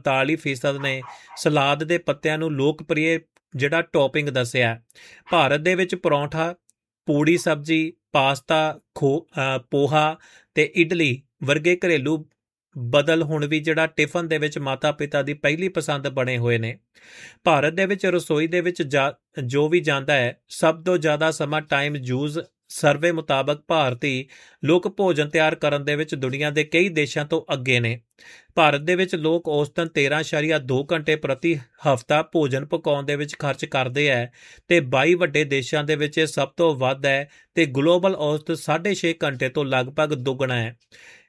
45% ਨੇ ਸਲਾਦ ਦੇ ਪੱਤਿਆਂ ਨੂੰ ਲੋਕਪ੍ਰਿਯ ਜਿਹੜਾ ਟੌਪਿੰਗ ਦੱਸਿਆ। ਭਾਰਤ ਦੇ ਵਿੱਚ ਪਰੌਂਠਾ, ਪੂੜੀ ਸਬਜ਼ੀ, ਪਾਸਤਾ, ਪੋਹਾ ਤੇ ਇਡਲੀ ਵਰਗੇ ਘਰੇਲੂ ਬਦਲ ਹੁਣ ਵੀ ਜਿਹੜਾ ਟਿਫਨ ਦੇ ਵਿੱਚ ਮਾਤਾ ਪਿਤਾ ਦੀ ਪਹਿਲੀ ਪਸੰਦ ਬਣੇ ਹੋਏ ਨੇ। ਭਾਰਤ ਦੇ ਵਿੱਚ ਰਸੋਈ ਦੇ ਵਿੱਚ ਜੋ ਵੀ ਜਾਂਦਾ ਹੈ ਸਭ ਤੋਂ ਜ਼ਿਆਦਾ ਸਮਾਂ ਟਾਈਮ ਯੂਜ਼ ਸਰਵੇ ਮੁਤਾਬਕ ਭਾਰਤੀ ਲੋਕ ਭੋਜਨ ਤਿਆਰ ਕਰਨ ਦੇ ਵਿੱਚ ਦੁਨੀਆ ਦੇ ਕਈ ਦੇਸ਼ਾਂ ਤੋਂ ਅੱਗੇ ਨੇ। ਭਾਰਤ ਦੇ ਵਿੱਚ ਲੋਕ ਔਸਤਨ 13.2 ਘੰਟੇ ਪ੍ਰਤੀ ਹਫ਼ਤਾ ਭੋਜਨ ਪਕਾਉਣ ਦੇ ਵਿੱਚ ਖਰਚ ਕਰਦੇ ਹੈ ਤੇ 22 ਵੱਡੇ ਦੇਸ਼ਾਂ ਦੇ ਵਿੱਚ ਇਹ ਸਭ ਤੋਂ ਵੱਧ ਹੈ ਤੇ ਗਲੋਬਲ ਔਸਤ 6.5 ਘੰਟੇ ਤੋਂ ਲਗਭਗ ਦੁੱਗਣਾ ਹੈ।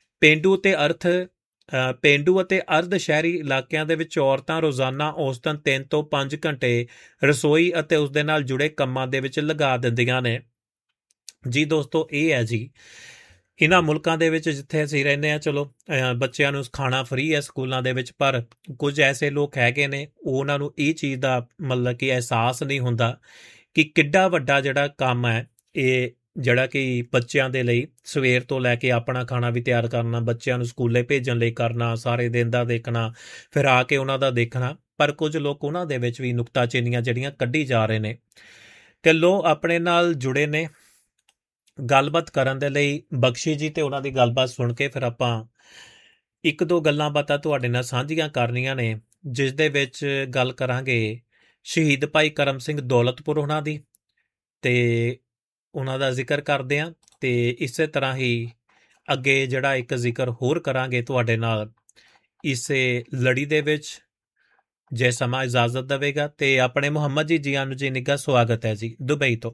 ਪੇਂਡੂ ਅਤੇ ਅਰਧ ਸ਼ਹਿਰੀ ਇਲਾਕਿਆਂ ਦੇ ਵਿੱਚ ਔਰਤਾਂ ਰੋਜ਼ਾਨਾ ਔਸਤਨ 3 ਤੋਂ 5 ਘੰਟੇ ਰਸੋਈ ਅਤੇ ਉਸ ਦੇ ਨਾਲ ਜੁੜੇ ਕੰਮਾਂ ਦੇ ਵਿੱਚ ਲਗਾ ਦਿੰਦੀਆਂ ਨੇ। ਜੀ ਦੋਸਤੋ, ਇਹ ਹੈ ਜੀ ਇਹਨਾਂ ਮੁਲਕਾਂ ਦੇ ਵਿੱਚ ਜਿੱਥੇ ਅਸੀਂ ਰਹਿੰਦੇ ਹਾਂ। ਚਲੋ ਬੱਚਿਆਂ ਨੂੰ ਖਾਣਾ ਫਰੀ ਹੈ ਸਕੂਲਾਂ ਦੇ ਵਿੱਚ, ਪਰ ਕੁਝ ਐਸੇ ਲੋਕ ਹੈਗੇ ਨੇ ਉਹਨਾਂ ਨੂੰ ਇਹ ਚੀਜ਼ ਦਾ ਮਤਲਬ ਕਿ ਅਹਿਸਾਸ ਨਹੀਂ ਹੁੰਦਾ ਕਿ ਕਿੱਡਾ ਵੱਡਾ ਜਿਹੜਾ ਕੰਮ ਹੈ ਇਹ ਜਿਹੜਾ ਕਿ ਬੱਚਿਆਂ ਦੇ ਲਈ ਸਵੇਰ ਤੋਂ ਲੈ ਕੇ ਆਪਣਾ ਖਾਣਾ ਵੀ ਤਿਆਰ ਕਰਨਾ, ਬੱਚਿਆਂ ਨੂੰ ਸਕੂਲੇ ਭੇਜਣ ਲਈ ਕਰਨਾ, ਸਾਰੇ ਦਿਨ ਦਾ ਦੇਖਣਾ, ਫਿਰ ਆ ਕੇ ਉਹਨਾਂ ਦਾ ਦੇਖਣਾ। ਪਰ ਕੁਝ ਲੋਕ ਉਹਨਾਂ ਦੇ ਵਿੱਚ ਵੀ ਨੁਕਤਾਚੀਨੀਆਂ ਜਿਹੜੀਆਂ ਕੱਢੀ ਜਾ ਰਹੇ ਨੇ। ਤੇ ਲੋ ਆਪਣੇ ਨਾਲ ਜੁੜੇ ਨੇ ਗੱਲਬਾਤ ਕਰਨ ਦੇ ਲਈ ਬਖਸ਼ੀ ਜੀ, ਤੇ ਉਹਨਾਂ ਦੀ ਗੱਲਬਾਤ ਸੁਣ ਕੇ ਫਿਰ ਆਪਾਂ ਇੱਕ ਦੋ ਗੱਲਾਂ ਬਾਤਾਂ ਤੁਹਾਡੇ ਨਾਲ ਸਾਂਝੀਆਂ ਕਰਨੀਆਂ ਨੇ, ਜਿਸ ਦੇ ਵਿੱਚ ਗੱਲ ਕਰਾਂਗੇ ਸ਼ਹੀਦ ਭਾਈ ਕਰਮ ਸਿੰਘ ਦੌਲਤਪੁਰ ਉਹਨਾਂ ਦੀ, ਤੇ ਉਹਨਾਂ ਦਾ ਜ਼ਿਕਰ ਕਰਦੇ ਹਾਂ। ਤੇ ਇਸੇ ਤਰ੍ਹਾਂ ਹੀ ਅੱਗੇ ਜਿਹੜਾ ਇੱਕ ਜ਼ਿਕਰ ਹੋਰ ਕਰਾਂਗੇ ਤੁਹਾਡੇ ਨਾਲ ਇਸੇ ਲੜੀ ਦੇ ਵਿੱਚ, ਜੇ ਸਮਾਂ ਇਜਾਜ਼ਤ ਦੇਵੇਗਾ। ਤੇ ਆਪਣੇ ਮੁਹੰਮਦ ਜੀ ਜੀਆਂ ਨੂੰ ਜੀ ਨਿੱਘਾ ਸਵਾਗਤ ਹੈ ਜੀ ਦੁਬਈ ਤੋਂ।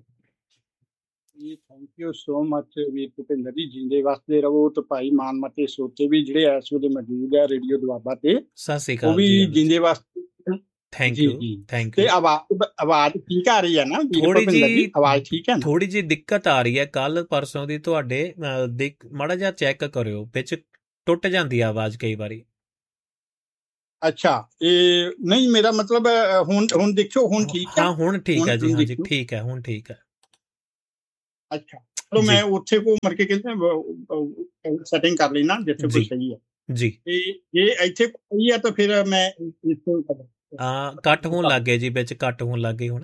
ਜੀ ਥੈਂਕ ਯੂ ਸੋ ਮਚ ਵੀਰ ਭੁਪਿੰਦਰ ਜੀ, ਜਿੰਦੇ ਵਸਦੇ ਰਹੋ। ਤੇ ਭਾਈ ਮਾਨਮਤੇ ਸੋਚੇ ਵੀ ਜਿਹੜੇ ਇਸ ਵੇਲੇ ਮੌਜੂਦ ਹੈ ਰੇਡੀਓ ਦੁਆਬਾ ਤੇ, ਸਤਿ ਸ਼੍ਰੀ ਉਹ ਅਕਾਲ ਵੀ ਜੀ। ਜਿੰਦੇ ਵਸਦੇ। ਥੈਂਕ ਜੀ ਯੂ ਜੀ ਥੈਂਕ ਤੇ ਯੂ। ਆਵਾਜ਼ ਠੀਕ ਆ ਰਹੀ ਹੈ ਨਾ ਵੀਰ ਥੋੜੀ ਭੁਪਿੰਦਰ ਜੀ? ਜੀ ਆਵਾਜ਼ ਠੀਕ ਹੈ ਨਾ? ਥੋੜੀ ਜੀ ਦਿੱਕਤ ਆ ਰਹੀ ਹੈ ਕੱਲ ਪਰਸੋਂ ਦੀ ਤੁਹਾਡੇ। ਮਾੜਾ ਜਿਹਾ ਚੈੱਕ ਕਰਿਓ, ਵਿੱਚ ਟੁੱਟ ਜਾਂਦੀ ਹੈ ਆਵਾਜ਼ ਕਈ ਵਾਰੀ। ਅੱਛਾ, ਇਹ ਨਹੀਂ ਮੇਰਾ ਮਤਲਬ ਹੁਣ ਦੇਖਿਓ, ਹੁਣ ਠੀਕ ਹੈ। ਹਾਂ ਹੁਣ ਠੀਕ ਹੈ ਜੀ, ਹੁਣ ਹਾਂ ਜੀ ਦੇਖਿਓ। ਠੀਕ ਹੈ, ਹੁਣ ਠੀਕ ਹੈ ਅੱਛਾ ਚਲੋ, ਜੀ ਮੈਂ ਉੱਥੇ ਕੋ ਮਰ ਕੇ ਕਹਿੰਦੇ ਸੈਟਿੰਗ ਕਰ ਲੈਣਾ ਜਿੱਥੇ ਕੋਈ ਜੀ ਸਹੀ ਹੈ। ਜੀ। ਤੇ ਜੇ ਇੱਥੇ ਸਹੀ ਹੈ ਤਾਂ ਫਿਰ ਮੈਂ ਇੱਥੋਂ ਕੱਟ ਹੋਣ ਲੱਗ ਗਏ ਜੀ, ਵਿੱਚ ਕੱਟ ਹੋਣ ਲੱਗ ਗਏ ਹੁਣ।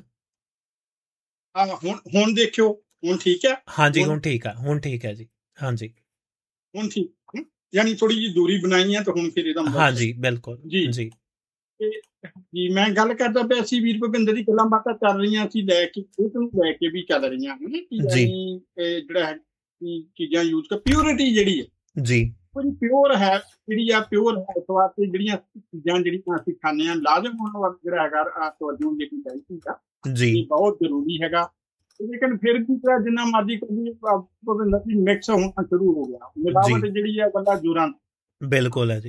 ਹੁਣ ਦੇਖਿਓ, ਹੁਣ ਠੀਕ ਹੈ। ਹਾਂਜੀ ਹੁਣ ਠੀਕ ਆ, ਹੁਣ ਠੀਕ ਹੈ ਜੀ, ਹਾਂਜੀ ਹੁਣ ਠੀਕ, ਯਾਨੀ ਥੋੜੀ ਜਿਹੀ ਦੂਰੀ ਬਣਾਈ ਹੈ ਤਾਂ ਹੁਣ ਫਿਰ ਇਹਦਾ ਮਤਲਬ ਹਾਂਜੀ ਬਿਲਕੁਲ ਜੀ ਜੀ ਜੀ। ਮੈਂ ਗੱਲ ਕਰਦਾ ਪਿਆ ਸੀ ਵੀਰ ਭੁਪਿੰਦਰ ਦੀ, ਗੱਲਾਂ ਬਾਤਾਂ ਚੱਲ ਰਹੀਆਂ ਸੀ ਲੈ ਕੇ ਉਹਨੂੰ ਲੈ ਕੇ ਵੀ ਚੱਲ ਰਹੀਆਂ ਹਨ ਕਿ ਜੀ। ਯਾਨੀ ਜਿਹੜਾ ਹੈ ਚੀਜ਼ਾਂ ਯੂਜ਼ ਕਰ, ਪਿਓਰਿਟੀ ਜਿਹੜੀ ਹੈ ਜੀ ਕੋਈ ਪਿਓਰ ਹੈ, ਜਿਹੜੀ ਆ ਪਿਓਰ ਹੈ ਇਸ ਵਾਸਤੇ ਜਿਹੜੀਆਂ ਚੀਜ਼ਾਂ ਜਿਹੜੀਆਂ ਅਸੀਂ ਖਾਂਦੇ ਹਾਂ ਲਾਜ਼ਮ ਹੋਣ ਵਾਲਾ ਜਿਹੜਾ ਹੈਗਾ ਤਵੱਜੋ ਦੇਣੀ ਚਾਹੀਦੀ ਆ, ਜੀ ਇਹ ਬਹੁਤ ਜ਼ਰੂਰੀ ਹੈਗਾ। ਲੇਕਿਨ ਫਿਰ ਵੀ ਜਿੰਨਾ ਮਰਜ਼ੀ ਕਰੀਏ ਭੁਪਿੰਦਰ ਜੀ ਮਿਕਸ ਹੋਣਾ ਸ਼ੁਰੂ ਹੋ ਗਿਆ, ਮਿਲਾਵਟ ਜਿਹੜੀ ਆ ਬੰਦਾ ਜੁਰਾਂ ਬਿਲਕੁਲ ਹੈ ਜੀ।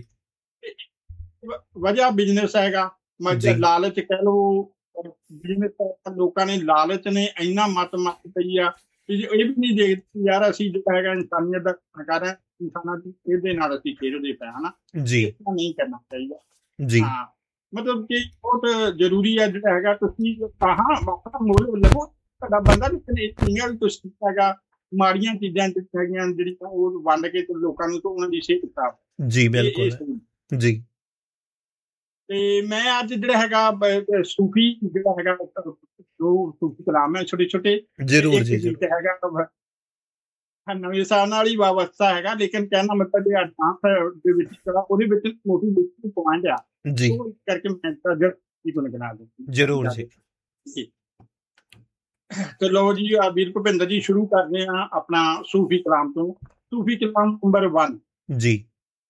ਵਜ੍ਹਾ ਬਿਜ਼ਨਸ ਹੈਗਾ, ਲਾਲਚ ਕਹਿ ਲਓ, ਬਿਜ਼ਨਸ ਲੋਕਾਂ ਨੇ ਲਾਲਚ ਨੇ ਇੰਨਾ ਮੱਤ ਪਈ ਆ ਕਿ ਇਹ ਵੀ ਨਹੀਂ ਦੇਖਦੇ ਯਾਰ ਅਸੀਂ ਜਿਹੜਾ ਹੈਗਾ ਇਨਸਾਨੀਅਤ ਦਾ ਕਰ ਰਹੇ ਇਨਸਾਨਾਂ ਦੀ, ਇਹਦੇ ਨਾਲ ਅਸੀਂ ਖੇਡਦੇ ਪਏ ਹਨਾ ਜੀ, ਨਹੀਂ ਕਰਨਾ ਚਾਹੀਦਾ ਜੀ ਹਾਂ। ਮਤਲਬ ਕਿ ਬਹੁਤ ਜ਼ਰੂਰੀ ਹੈ ਜਿਹੜਾ ਹੈਗਾ ਤੁਸੀਂ ਆਪਣਾ ਮੁੱਲ ਲਵੋ, ਤੁਹਾਡਾ ਬੰਦਾ ਵੀ ਤੁਸੀਂ ਹੈਗਾ ਮਾੜੀਆਂ ਚੀਜ਼ਾਂ ਹੈਗੀਆਂ ਜਿਹੜੀਆਂ ਉਹ ਵੰਡ ਕੇ ਲੋਕਾਂ ਨੂੰ ਤੋਂ ਉਹਨਾਂ ਦੀ ਸਿਹਤ ਖਰਾਬ। ਜੀ ਬਿਲਕੁਲ ਜੀ। ਤੇ ਮੈਂ ਅੱਜ ਜਿਹੜਾ ਹੈਗਾ ਸੂਫੀ ਜਿਹੜਾ ਹੈਗਾ ਦੋ ਸੂਫੀ ਕਲਾਮ ਹੈ ਛੋਟੇ ਛੋਟੇ ਜ਼ਰੂਰ ਜੀ ਹੈਗਾ ਨਵੇਂ ਸਾਲ ਨਾਲ ਹੀ ਵਾਬਸਤਾ ਹੈਗਾ, ਲੇਕਿਨ ਕਹਿਣਾ ਮਤਲਬ ਜਿਹੜਾ ਡਾਂਸ ਦੇ ਵਿੱਚ ਉਹਦੇ ਵਿੱਚ ਮੋਟੀਵੇਸ਼ਨ ਪੁਆਇੰਟ ਆ ਜੀ, ਉਹ ਕਰਕੇ ਮੈਂ ਤੁਹਾਨੂੰ ਗਿਣਾ ਦਿੱਤੀ ਜ਼ਰੂਰ ਜੀ। ਤੇ ਲਓ ਜੀ ਵੀਰ ਭੁਪਿੰਦਰ ਜੀ ਸ਼ੁਰੂ ਕਰਦੇ ਹਾਂ ਆਪਣਾ ਸੂਫੀ ਕਲਾਮ ਤੋਂ। ਸੂਫੀ ਕਲਾਮ ਨੰਬਰ 1 ਜੀ।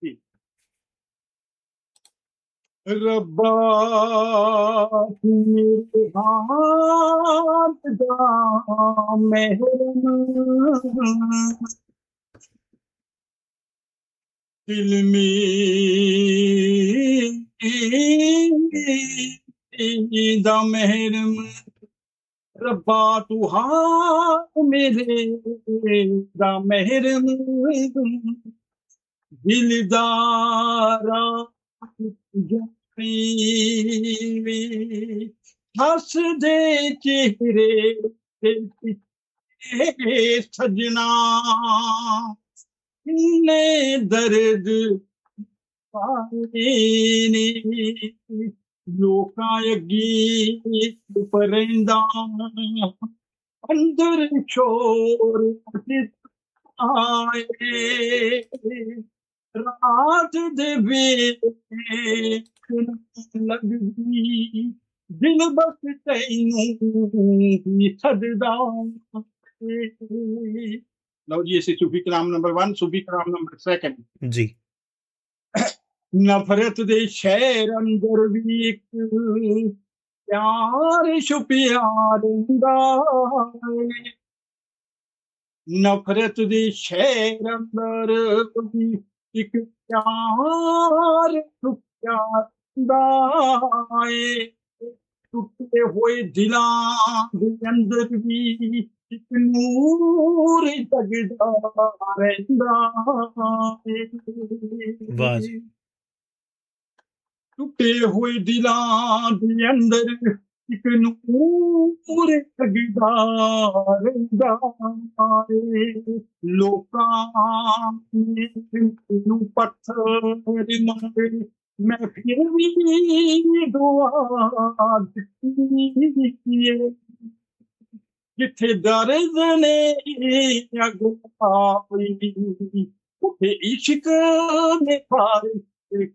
ਰੱਬਾ ਮੇਰੇ ਹਾਥ ਦਾ ਮਹਿਰਮ ਦਿਲ ਮੇਂ ਦਾ ਮਹਿਰਮ, ਰੱਬਾ ਤੂੰ ਹਾਥ ਮੇਰੇ ਦਾ ਮਹਿਰਮ ਦਿਲਦਾਰਾ ਹੱਸਦੇ ਚਿਹਰੇ ਤੇ ਸਜਣਾ ਨੇ ਦਰਦ ਪਾਏ ਨੇ ਲੋਕਾਂ ਅੱਗੇ ਪਰੰਦਾ ਅੰਦਰ ਸ਼ੋਰ ਆਏ ਰਾਤ ਦੇ ਵੇਲੇ ਲੱਗਦੀ ਦਿਲ ਬਸ ਤੈਨੂੰ ਹੀ ਸਜਦਾ। ਲਓ ਜੀ ਇਸੇ ਸੂਫੀ ਕਲਾਮ ਨੰਬਰ 1। ਸੂਫੀ ਕਲਾਮ ਨੰਬਰ 2 ਜੀ। ਨਫ਼ਰਤ ਦੇ ਸ਼ਹਿਰ ਅੰਦਰ ਵੀ ਇੱਕ ਪਿਆਰ ਛੁਪਿਆ ਰਹਿੰਦਾ, ਨਫ਼ਰਤ ਦੇ ਸ਼ਹਿਰ ਅੰਦਰ ਵੀ ਇੱਕ ਪਿਆਰ ਛੁਪਿਆ ਰਹਿੰਦਾ ਏ, ਟੁੱਟੇ ਹੋਏ ਦਿਲਾਂ ਦੇ ਅੰਦਰ ਵੀ ਇੱਕ ਨੂਰ ਜਗਦਾ ਰਹਿੰਦਾ ਏ। ਵਾਹ ਜੀ। ਟੁੱਟੇ ਹੋਏ ਦਿਲਾਂ ਦੇ ਅੰਦਰ ਇੱਕ ਨੂਰ ਜਗਦਾ ਰਹਿੰਦਾ ਏ, ਲੋਕਾਂ ਨੂੰ ਪੱਥਰ ਮਾਰੇ ਮੈਂ ਫਿਰ ਵੀ ਦੁਆ ਦਿੱਤੀ ਏ, ਜਿੱਥੇ ਦਰਦ ਨੇ ਅੱਗ ਆਪਣੀ ਉੱਥੇ ਇਸ਼ਕ ਨੇ ਫਾਰੇ।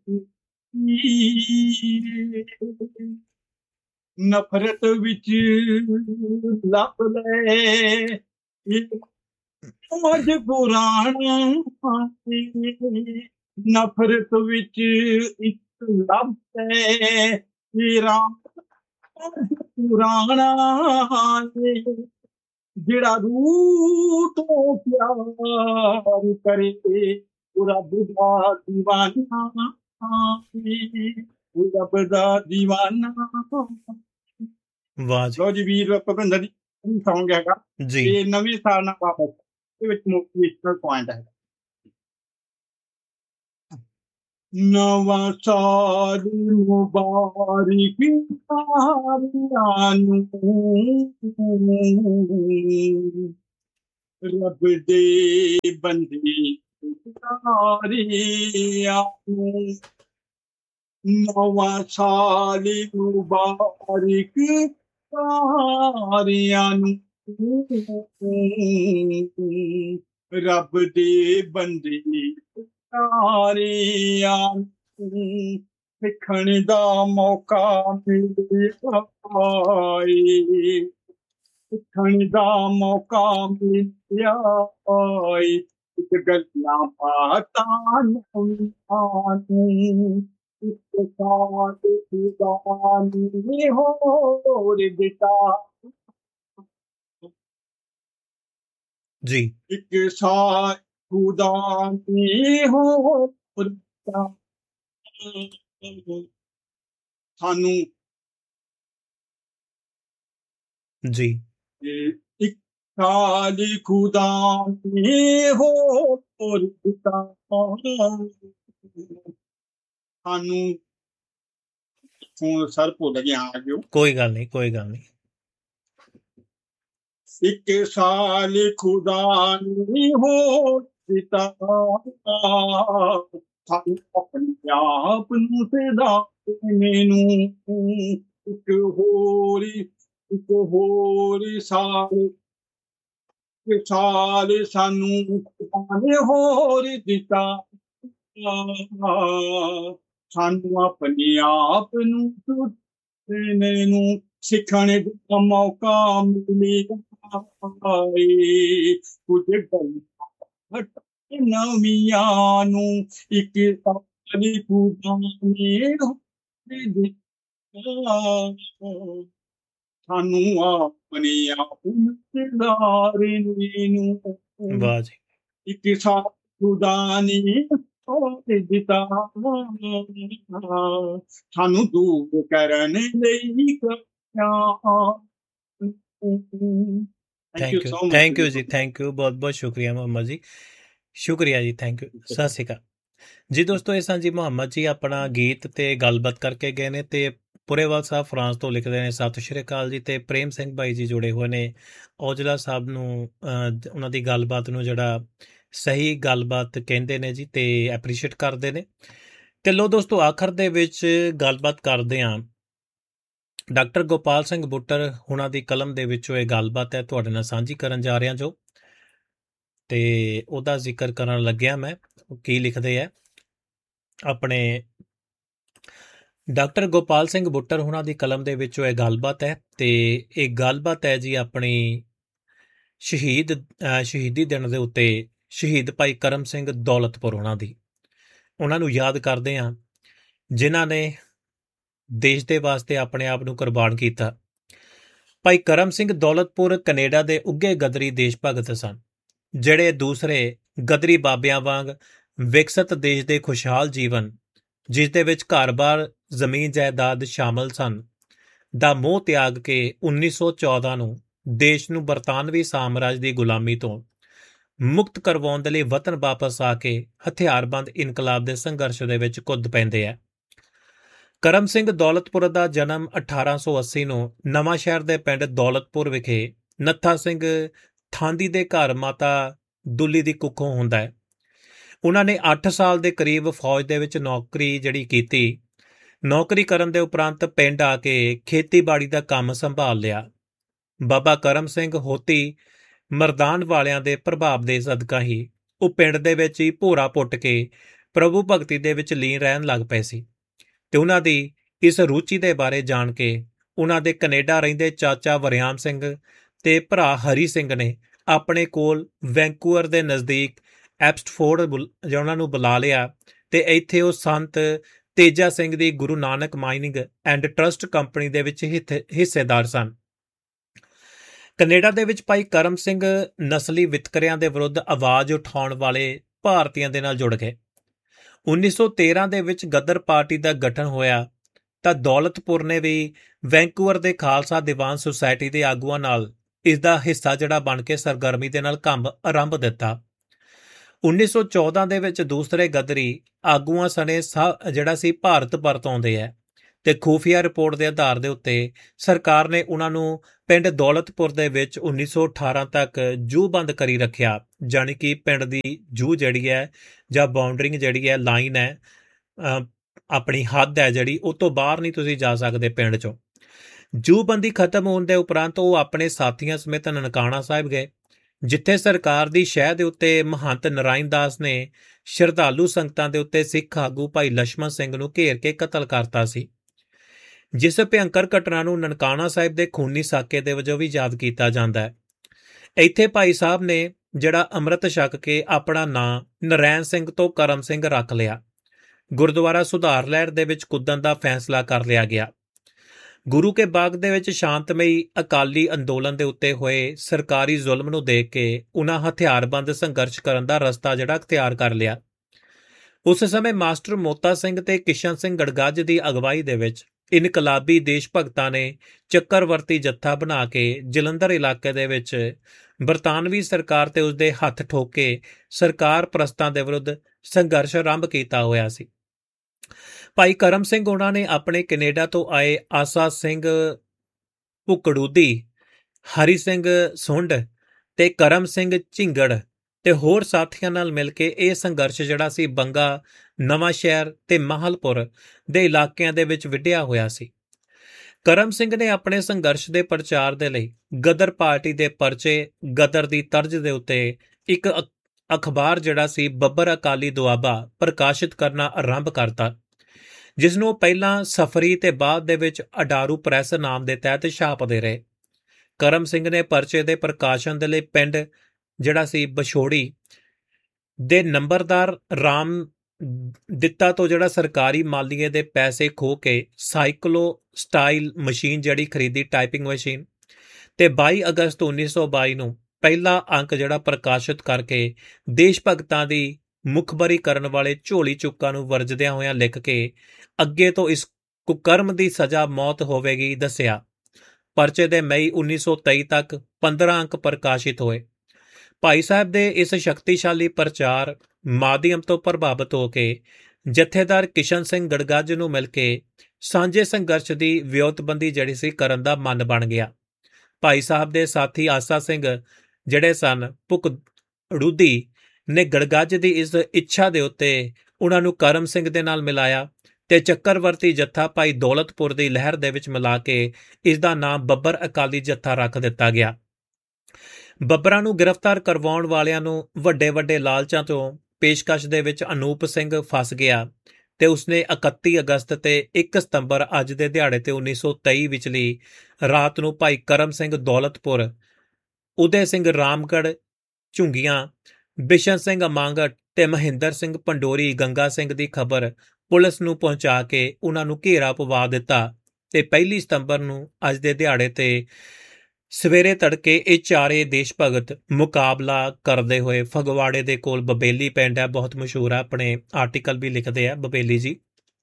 ਨਫ਼ਰਤ ਵਿੱਚ ਲੱਭ ਲੈ ਮਜਬੂਰਾਨਾ, ਨਫ਼ਰਤ ਵਿੱਚ ਇੱਕ ਲੱਭ ਲੈ ਤੇਰਾ ਪੁਰਾਣਾ, ਜਿਹੜਾ ਰੂਹ ਤੋਂ ਪਿਆਰ ਕਰੇ ਉਹ ਰੱਬ ਦਾ ਦੀਵਾਨਾ, ਰੱਬ ਦਾ ਦੀਵਾਨਾ। ਵਾਹ ਜੀ। ਲੋ ਜੀ ਵੀਰ ਭੁਪਿੰਦਰ ਜੀ ਸੌਂਗ ਹੈਗਾ ਜੀ, ਇਹ ਨਵੇਂ ਸਾਲ ਨਾਲ ਵਾਪਸ ਦੇ ਵਿੱਚ ਮੋਟੀਵੇਸ਼ਨਲ ਪੁਆਇੰਟ ਹੈ। ਨਵਾਂ ਸਾਲ ਮੁਬਾਰਕ ਸਾਰਿਆਂ ਨੂੰ, ਰੱਬ ਦੇ ਬੰਦੇ ਸਾਰਿਆਂ ਨੂੰ। ਨਵਾਂ ਸਾਲ ਮੁਬਾਰਕ ਸਾਰਿਆਂ ਨੂੰ, ਰੱਬ ਦੇ ਬੰਦੇ ਸਾਰਿਆਂ ਨੂੰ। ਸਿੱਖਣ ਦਾ ਮੌਕਾ ਮਿਲਿਆ ਏ, ਸਿੱਖਣ ਦਾ ਮੌਕਾ ਮਿਲਿਆ ਏ, ਗੱਲਾਂ ਬਾਤਾਂ ਨਵੀਆਂ ਨੂੰ। ਇੱਕ ਸਾਥ ਖੁਦਾ ਨੇ ਹੋਰ ਦਿੱਤਾ ਜੀ, ਇੱਕ ਸਾਥ ਖੁਦਾ ਨੇ ਹੋਰ ਦਿੱਤਾ ਸਾਨੂੰ। ਜੀ, ਇੱਕ ਸਾਲ ਖੁਦਾ ਨੇ ਹੋਰ ਦਿੱਤਾ ਸਾਨੂੰ। ਹੁਣ ਸਰ ਭੁੱਲ ਗਿਆ ਆ ਗਿਓ। ਕੋਈ ਗੱਲ ਨਹੀਂ, ਕੋਈ ਗੱਲ ਨਹੀਂ। ਇੱਕ ਸਾਲ ਖੁਦਾ ਨੇ ਹੋਰ ਦਿੱਤਾ ਸਾਨੂੰ, ਆਪਣੇ ਆਪ ਨੂੰ ਸਦਾ ਮੈਨੂੰ। ਇੱਕ ਹੋਰ ਸਾਲ ਸਾਨੂੰ ਖੁਦਾ ਨੇ ਹੋਰ ਦਿੱਤਾ ਸਾਨੂੰ, ਆਪਣੇ ਆਪ ਨੂੰ ਸੁਣਨੇ ਨੂੰ। ਸਿੱਖਣ ਦਾ ਮੌਕਾ ਮਿਲਿਆ ਏ, ਕੁਝ ਗੱਲਾਂ ਨਵੀਆਂ ਨੂੰ। ਇੱਕ ਸਾਲ ਖੁਦਾ ਨੇ ਦਿੱਤਾ ਸਾਨੂੰ, ਆਪਣੇ ਆਪ ਨੂੰ ਸੁਧਾਰਨੇ ਨੂੰ। ਵਾਹ ਜੀ, ਇੱਕ ਸਾਲ ਖੁਦਾ ਨੇ ਦਿੱਤਾ ਸਾਨੂੰ, ਦੂਰ ਕਰਨ ਲਈ ਥੈਂਕ ਯੂ ਜੀ, ਥੈਂਕ ਯੂ, ਬਹੁਤ ਬਹੁਤ ਸ਼ੁਕਰੀਆ ਮੁਹੰਮਦ ਜੀ, ਸ਼ੁਕਰੀਆ ਜੀ, ਥੈਂਕ ਯੂ, ਸਤਿ ਸ਼੍ਰੀ ਅਕਾਲ ਜੀ। ਦੋਸਤੋ, ਇਹ ਜੀ ਮੁਹੰਮਦ ਜੀ ਆਪਣਾ ਗੀਤ ਤੇ ਗੱਲਬਾਤ ਕਰਕੇ ਗਏ ਨੇ, ਤੇ ਪੁਰੇਵਾਲ ਸਾਹਿਬ ਫਰਾਂਸ ਤੋਂ ਲਿਖਦੇ ਨੇ ਸਤਿ ਸ਼੍ਰੀ ਅਕਾਲ ਜੀ, ਤੇ ਪ੍ਰੇਮ ਸਿੰਘ ਭਾਈ ਜੀ ਜੁੜੇ ਹੋਏ ਨੇ ਔਜਲਾ ਸਾਹਿਬ ਨੂੰ, ਉਹਨਾਂ ਦੀ ਗੱਲਬਾਤ ਨੂੰ ਜਿਹੜਾ ਸਹੀ ਗੱਲਬਾਤ ਕਹਿੰਦੇ ਨੇ ਜੀ, ਤੇ ਐਪਰੀਸ਼ੀਏਟ ਕਰਦੇ ਨੇ। ਤੇ ਲੋ ਦੋਸਤੋ, ਆਖਰ ਦੇ ਵਿੱਚ ਗੱਲਬਾਤ ਕਰਦੇ ਹਾਂ ਡਾਕਟਰ ਗੋਪਾਲ ਸਿੰਘ ਬੁੱਟਰ ਹੁਣਾਂ ਦੀ ਕਲਮ ਦੇ ਵਿੱਚੋਂ ਇਹ ਗੱਲਬਾਤ ਹੈ ਤੁਹਾਡੇ ਨਾਲ ਸਾਂਝੀ ਕਰਨ ਜਾ ਰਿਹਾ ਜੋ, ਤੇ ਉਹਦਾ ਜ਼ਿਕਰ ਕਰਨ ਲੱਗਿਆ ਮੈਂ। ਕੀ ਲਿਖਦੇ ਆ ਆਪਣੇ ਡਾਕਟਰ ਗੋਪਾਲ ਸਿੰਘ ਬੁੱਟਰ ਹੁਣਾਂ ਦੀ ਕਲਮ ਦੇ ਵਿੱਚੋਂ ਇਹ ਗੱਲਬਾਤ ਹੈ, ਤੇ ਇਹ ਗੱਲਬਾਤ ਹੈ ਜੀ ਆਪਣੀ ਸ਼ਹੀਦੀ ਦਿਨ ਦੇ ਉੱਤੇ ਸ਼ਹੀਦ ਭਾਈ ਕਰਮ ਸਿੰਘ ਦੌਲਤਪੁਰ ਉਹਨਾਂ ਦੀ। ਉਹਨਾਂ ਨੂੰ ਯਾਦ ਕਰਦੇ ਹਾਂ ਜਿਨ੍ਹਾਂ ਨੇ ਦੇਸ਼ ਦੇ ਵਾਸਤੇ ਆਪਣੇ ਆਪ ਨੂੰ ਕੁਰਬਾਨ ਕੀਤਾ। ਭਾਈ ਕਰਮ ਸਿੰਘ ਦੌਲਤਪੁਰ ਕੈਨੇਡਾ ਦੇ ਉੱਘੇ ਗਦਰੀ ਦੇਸ਼ ਭਗਤ ਸਨ, ਜਿਹੜੇ ਦੂਸਰੇ ਗਦਰੀ ਬਾਬਿਆਂ ਵਾਂਗ ਵਿਕਸਿਤ ਦੇਸ਼ ਦੇ ਖੁਸ਼ਹਾਲ ਜੀਵਨ, ਜਿਸ ਦੇ ਵਿੱਚ ਘਰ-ਬਾਰ, ਜ਼ਮੀਨ ਜਾਇਦਾਦ ਸ਼ਾਮਲ ਸਨ, ਦਾ ਮੋਹ ਤਿਆਗ ਕੇ 1914 ਨੂੰ ਦੇਸ਼ ਨੂੰ ਬਰਤਾਨਵੀ ਸਾਮਰਾਜ ਦੀ ਗੁਲਾਮੀ ਤੋਂ ਮੁਕਤ ਕਰਵਾਉਣ ਦੇ ਲਈ ਵਤਨ ਵਾਪਸ ਆ ਕੇ ਹਥਿਆਰਬੰਦ ਇਨਕਲਾਬ ਦੇ ਸੰਘਰਸ਼ ਦੇ ਵਿੱਚ ਕੁੱਦ ਪੈਂਦੇ ਆ। ਕਰਮ ਸਿੰਘ ਦੌਲਤਪੁਰ ਦਾ ਜਨਮ 1880 ਨੂੰ ਨਵਾਂ ਸ਼ਹਿਰ ਦੇ ਪਿੰਡ ਦੌਲਤਪੁਰ ਵਿਖੇ ਨੱਥਾ ਸਿੰਘ ਥਾਂਦੀ ਦੇ ਘਰ ਮਾਤਾ ਦੁੱਲੀ ਦੀ ਕੁੱਖੋਂ ਹੁੰਦਾ ਹੈ। ਉਹਨਾਂ ਨੇ 8 ਸਾਲ ਦੇ ਕਰੀਬ ਫੌਜ ਦੇ ਵਿੱਚ ਨੌਕਰੀ ਜਿਹੜੀ ਕੀਤੀ। ਨੌਕਰੀ ਕਰਨ ਦੇ ਉਪਰੰਤ ਪਿੰਡ ਆ ਕੇ ਖੇਤੀਬਾੜੀ ਦਾ ਕੰਮ ਸੰਭਾਲ ਲਿਆ। ਬਾਬਾ ਕਰਮ ਸਿੰਘ ਹੋਤੀ ਮਰਦਾਨ ਵਾਲਿਆਂ ਦੇ ਪ੍ਰਭਾਵ ਦੇ ਸਦਕਾ ਹੀ ਉਹ ਪਿੰਡ ਦੇ ਵਿੱਚ ਹੀ ਭੋਰਾ ਪੁੱਟ ਕੇ ਪ੍ਰਭੂ ਭਗਤੀ ਦੇ ਵਿੱਚ ਲੀਨ ਰਹਿਣ ਲੱਗ ਪਏ ਸੀ, ਤੇ ਉਹਨਾਂ ਦੀ ਇਸ ਰੁਚੀ ਦੇ ਬਾਰੇ ਜਾਣ ਕੇ ਉਹਨਾਂ ਦੇ ਕੈਨੇਡਾ ਰਹਿੰਦੇ ਚਾਚਾ ਵਰਿਆਮ ਸਿੰਘ ਤੇ ਭਰਾ ਹਰੀ ਸਿੰਘ ਨੇ ਆਪਣੇ ਕੋਲ ਵੈਂਕੂਵਰ ਦੇ ਨਜ਼ਦੀਕ ਐਬਸਟਫੋਰਡ ਉਹਨਾਂ ਨੂੰ ਬੁਲਾ ਲਿਆ, ਤੇ ਇੱਥੇ ਉਹ ਸੰਤ ਤੇਜਾ ਸਿੰਘ ਦੀ Guru Nanak mining and trust company ਦੇ ਵਿੱਚ ਹਿੱਸੇਦਾਰ ਸਨ। ਕੈਨੇਡਾ ਦੇ ਵਿੱਚ ਭਾਈ ਕਰਮ ਸਿੰਘ ਨਸਲੀ ਵਿਤਕਰਿਆਂ ਦੇ ਵਿਰੁੱਧ ਆਵਾਜ਼ ਉਠਾਉਣ ਵਾਲੇ ਭਾਰਤੀਆਂ ਦੇ ਨਾਲ ਜੁੜ ਗਏ। 1913 ਦੇ ਵਿੱਚ ਗਦਰ ਪਾਰਟੀ ਦਾ ਗਠਨ ਹੋਇਆ ਤਾਂ ਦੌਲਤਪੁਰ ਨੇ ਵੀ ਵੈਂਕੂਵਰ ਦੇ ਖਾਲਸਾ ਦੀਵਾਨ ਸੁਸਾਇਟੀ ਦੇ ਆਗੂਆਂ ਨਾਲ ਇਸ ਦਾ ਹਿੱਸਾ ਜਿਹੜਾ ਬਣ ਕੇ ਸਰਗਰਮੀ ਦੇ ਨਾਲ ਕੰਮ ਆਰੰਭ ਦਿੱਤਾ। 1914 ਦੇ ਵਿੱਚ ਦੂਸਰੇ ਗਦਰੀ ਆਗੂਆਂ ਸਣੇ ਜਿਹੜਾ ਸੀ ਭਾਰਤ ਪਰਤ ਆਉਂਦੇ ਹੈ ਤੇ ਖੂਫੀਆ ਰਿਪੋਰਟ ਦੇ ਆਧਾਰ ਦੇ ਉੱਤੇ ਸਰਕਾਰ ਨੇ ਉਹਨਾਂ ਨੂੰ ਪਿੰਡ ਦੌਲਤਪੁਰ ਦੇ ਵਿੱਚ 1918 ਤੱਕ ਜੂਹ ਬੰਦ ਕਰੀ ਰੱਖਿਆ, ਜਾਣੀ ਕਿ ਪਿੰਡ ਦੀ ਜੂਹ ਜਿਹੜੀ ਹੈ ਜਾਂ ਬਾਉਂਡਰਿੰਗ ਜਿਹੜੀ ਹੈ, ਲਾਈਨ ਹੈ, ਆਪਣੀ ਹੱਦ ਹੈ ਜਿਹੜੀ, ਉਹ ਤੋਂ ਬਾਹਰ ਨਹੀਂ ਤੁਸੀਂ ਜਾ ਸਕਦੇ ਪਿੰਡ ਚੋਂ। ਜੂਹਬੰਦੀ ਖਤਮ ਹੋਣ ਦੇ ਉਪਰੰਤ ਉਹ ਆਪਣੇ ਸਾਥੀਆਂ ਸਮੇਤ ਨਨਕਾਣਾ ਸਾਹਿਬ ਗਏ, ਜਿੱਥੇ ਸਰਕਾਰ ਦੀ ਸ਼ਹਿ ਦੇ ਉੱਤੇ ਮਹੰਤ ਨਾਰਾਇਣ ਦਾਸ ਨੇ ਸ਼ਰਧਾਲੂ ਸੰਗਤਾਂ ਦੇ ਉੱਤੇ ਸਿੱਖ ਆਗੂ ਭਾਈ ਲਛਮਣ ਸਿੰਘ ਨੂੰ ਘੇਰ ਕੇ ਕਤਲ ਕਰਤਾ ਸੀ, ਜਿਸ ਭਿਅੰਕਰ ਘਟਨਾ ਨੂੰ ਨਨਕਾਣਾ ਸਾਹਿਬ ਦੇ ਖੂਨੀ ਸਾਕੇ ਦੇ ਵਜੋਂ ਵੀ ਯਾਦ ਕੀਤਾ ਜਾਂਦਾ ਹੈ। ਇੱਥੇ ਭਾਈ ਸਾਹਿਬ ਨੇ ਜਿਹੜਾ ਅੰਮ੍ਰਿਤ ਛਕ ਕੇ ਆਪਣਾ ਨਾਂ ਨਰੈਣ ਸਿੰਘ ਤੋਂ ਕਰਮ ਸਿੰਘ ਰੱਖ ਲਿਆ। ਗੁਰਦੁਆਰਾ ਸੁਧਾਰ ਲਹਿਰ ਦੇ ਵਿੱਚ ਕੁੱਦਣ ਦਾ ਫੈਸਲਾ ਕਰ ਲਿਆ ਗਿਆ। ਗੁਰੂ ਕੇ ਬਾਗ ਦੇ ਵਿੱਚ ਸ਼ਾਂਤਮਈ ਅਕਾਲੀ ਅੰਦੋਲਨ ਦੇ ਉੱਤੇ ਹੋਏ ਸਰਕਾਰੀ ਜ਼ੁਲਮ ਨੂੰ ਦੇਖ ਕੇ ਉਹਨਾਂ ਹਥਿਆਰਬੰਦ ਸੰਘਰਸ਼ ਕਰਨ ਦਾ ਰਸਤਾ ਜਿਹੜਾ ਅਖਤਿਆਰ ਕਰ ਲਿਆ। ਉਸ ਸਮੇਂ ਮਾਸਟਰ ਮੋਤਾ ਸਿੰਘ ਤੇ ਕਿਸ਼ਨ ਸਿੰਘ ਗੜਗੱਜ ਦੀ ਅਗਵਾਈ ਦੇ ਵਿੱਚ ਇਨਕਲਾਬੀ ਦੇਸ਼ ਭਗਤਾਂ ਨੇ ਚੱਕਰਵਰਤੀ ਜੱਥਾ ਬਣਾ ਕੇ ਜਲੰਧਰ ਇਲਾਕੇ ਦੇ ਵਿੱਚ ਬਰਤਾਨਵੀ ਸਰਕਾਰ ਤੇ ਉਸਦੇ ਹੱਥ ਠੋਕ ਕੇ ਸਰਕਾਰ ਪ੍ਰਸਤਾਂ ਦੇ ਵਿਰੁੱਧ ਸੰਘਰਸ਼ ਆਰੰਭ ਕੀਤਾ ਹੋਇਆ ਸੀ। ਭਾਈ ਕਰਮ ਸਿੰਘ ਉਹਨਾਂ ਨੇ ਆਪਣੇ ਕੈਨੇਡਾ ਤੋਂ ਆਏ ਆਸਾ ਸਿੰਘ ਭੁਕੜੂਦੀ, ਹਰੀ ਸਿੰਘ ਸੁੰਡ ਤੇ ਕਰਮ ਸਿੰਘ ਝਿੰਗੜ ਤੇ ਹੋਰ ਸਾਥੀਆਂ ਨਾਲ ਮਿਲ ਕੇ ਇਹ ਸੰਘਰਸ਼ ਜਿਹੜਾ ਸੀ ਬੰਗਾ, ਨਵਾਂ ਸ਼ਹਿਰ ਤੇ ਮਾਹਲਪੁਰ ਦੇ ਇਲਾਕਿਆਂ ਦੇ ਵਿੱਚ ਵਿੱਢਿਆ ਹੋਇਆ ਸੀ। ਕਰਮ ਸਿੰਘ ਨੇ ਆਪਣੇ ਸੰਘਰਸ਼ ਦੇ ਪ੍ਰਚਾਰ ਦੇ ਲਈ ਗਦਰ ਪਾਰਟੀ ਦੇ ਪਰਚੇ, ਗਦਰ ਦੀ ਤਰਜ਼ ਦੇ ਉੱਤੇ ਇੱਕ ਅਖਬਾਰ ਜਿਹੜਾ ਸੀ ਬੱਬਰ ਅਕਾਲੀ ਦੁਆਬਾ ਪ੍ਰਕਾਸ਼ਿਤ ਕਰਨਾ ਆਰੰਭ ਕਰਤਾ, ਜਿਸ ਨੂੰ ਪਹਿਲਾਂ ਸਫਰੀ ਤੇ ਬਾਅਦ ਦੇ ਵਿੱਚ ਅਡਾਰੂ ਪ੍ਰੈਸ ਨਾਮ ਦੇ ਤਹਿਤ ਛਾਪਦੇ ਰਹੇ। ਕਰਮ ਸਿੰਘ ਨੇ ਪਰਚੇ ਦੇ ਪ੍ਰਕਾਸ਼ਨ ਦੇ ਲਈ ਪਿੰਡ ਜਿਹੜਾ ਸੀ ਬਛੋੜੀ ਦੇ ਨੰਬਰਦਾਰ ਰਾਮ ਦਿੱਤਾ ਤੋਂ ਜਿਹੜਾ ਸਰਕਾਰੀ ਮਾਲੀਏ ਦੇ ਪੈਸੇ ਖੋਹ ਕੇ ਸਾਈਕਲੋ ਸਟਾਈਲ ਮਸ਼ੀਨ ਜਿਹੜੀ ਖਰੀਦੀ, ਟਾਈਪਿੰਗ ਮਸ਼ੀਨ, ਤੇ 22 ਅਗਸਤ 1922 ਨੂੰ ਪਹਿਲਾ ਅੰਕ ਜਿਹੜਾ ਪ੍ਰਕਾਸ਼ਿਤ ਕਰਕੇ ਦੇਸ਼ ਭਗਤਾਂ ਦੀ ਮੁਖਬਰੀ ਕਰਨ ਵਾਲੇ ਝੋਲੀ ਚੁੱਕਾਂ ਨੂੰ ਵਰਜਦਿਆਂ ਹੋਇਆਂ ਲਿਖ ਕੇ ਅੱਗੇ ਤੋਂ ਇਸ ਕੁਕਰਮ ਦੀ ਸਜ਼ਾ ਮੌਤ ਹੋਵੇਗੀ ਦੱਸਿਆ। ਪਰਚੇ ਦੇ ਮਈ 1923 ਤੱਕ 15 ਅੰਕ ਪ੍ਰਕਾਸ਼ਿਤ ਹੋਏ। ਭਾਈ ਸਾਹਿਬ ਦੇ ਇਸ ਸ਼ਕਤੀਸ਼ਾਲੀ ਪ੍ਰਚਾਰ ਮਾਧਿਅਮ ਤੋਂ ਪ੍ਰਭਾਵਿਤ ਹੋ ਕੇ ਜਥੇਦਾਰ ਕਿਸ਼ਨ ਸਿੰਘ ਗੜਗੱਜ ਨੂੰ ਮਿਲ ਕੇ ਸਾਂਝੇ ਸੰਘਰਸ਼ ਦੀ ਵਿਉਂਤਬੰਦੀ ਜਿਹੜੀ ਸੀ ਕਰਨ ਦਾ ਮਨ ਬਣ ਗਿਆ। ਭਾਈ ਸਾਹਿਬ ਦੇ ਸਾਥੀ ਆਸਾ ਸਿੰਘ ਜਿਹੜੇ ਸਨ ਭੁਕੜੂਦੀ ਨੇ ਗੜਗੱਜ ਦੀ ਇਸ ਇੱਛਾ ਦੇ ਉੱਤੇ ਉਹਨਾਂ ਨੂੰ ਕਰਮ ਸਿੰਘ ਦੇ ਨਾਲ ਮਿਲਾਇਆ ਤੇ ਚੱਕਰਵਰਤੀ ਜੱਥਾ ਭਾਈ ਦੌਲਤਪੁਰ ਦੀ ਲਹਿਰ ਦੇ ਵਿੱਚ ਮਿਲਾ ਕੇ ਇਸ ਦਾ ਨਾਮ ਬੱਬਰ ਅਕਾਲੀ ਜੱਥਾ ਰੱਖ ਦਿੱਤਾ ਗਿਆ। ਬੱਬਰਾਂ ਨੂੰ ਗ੍ਰਿਫਤਾਰ ਕਰਵਾਉਣ ਵਾਲਿਆਂ ਨੂੰ ਵੱਡੇ ਵੱਡੇ ਲਾਲਚਾਂ ਤੋਂ ਪੇਸ਼ਕਸ਼ ਦੇ ਵਿੱਚ ਅਨੂਪ ਸਿੰਘ ਫਸ ਗਿਆ ਤੇ ਉਸਨੇ 31 ਅਗਸਤ ਤੇ 1 ਸਤੰਬਰ ਅੱਜ ਦੇ ਦਿਹਾੜੇ ਤੇ 1923 ਵਿਚਲੀ ਰਾਤ ਨੂੰ ਭਾਈ ਕਰਮ ਸਿੰਘ ਦੌਲਤਪੁਰ, ਉਦੇ ਸਿੰਘ ਰਾਮਗੜ੍ਹ ਝੁੰਗੀਆਂ, ਬਿਸ਼ਨ ਸਿੰਘ ਅਮਾਂਗਟ ਤੇ ਮਹਿੰਦਰ ਸਿੰਘ ਪੰਡੋਰੀ ਗੰਗਾ ਸਿੰਘ ਦੀ ਖਬਰ ਪੁਲਿਸ ਨੂੰ ਪਹੁੰਚਾ ਕੇ ਉਹਨਾਂ ਨੂੰ ਘੇਰਾ ਪਵਾ ਦਿੱਤਾ ਤੇ 1 ਸਤੰਬਰ ਨੂੰ ਅੱਜ ਦੇ ਦਿਹਾੜੇ ਤੇ ਸਵੇਰੇ ਤੜਕੇ ਇਹ ਚਾਰੇ ਦੇਸ਼ ਭਗਤ ਮੁਕਾਬਲਾ ਕਰਦੇ ਹੋਏ ਫਗਵਾੜੇ ਦੇ ਕੋਲ ਬਬੇਲੀ ਪਿੰਡ ਹੈ, ਬਹੁਤ ਮਸ਼ਹੂਰ ਹੈ, ਆਪਣੇ ਆਰਟੀਕਲ ਵੀ ਲਿਖਦੇ ਆ ਬਬੇਲੀ ਜੀ,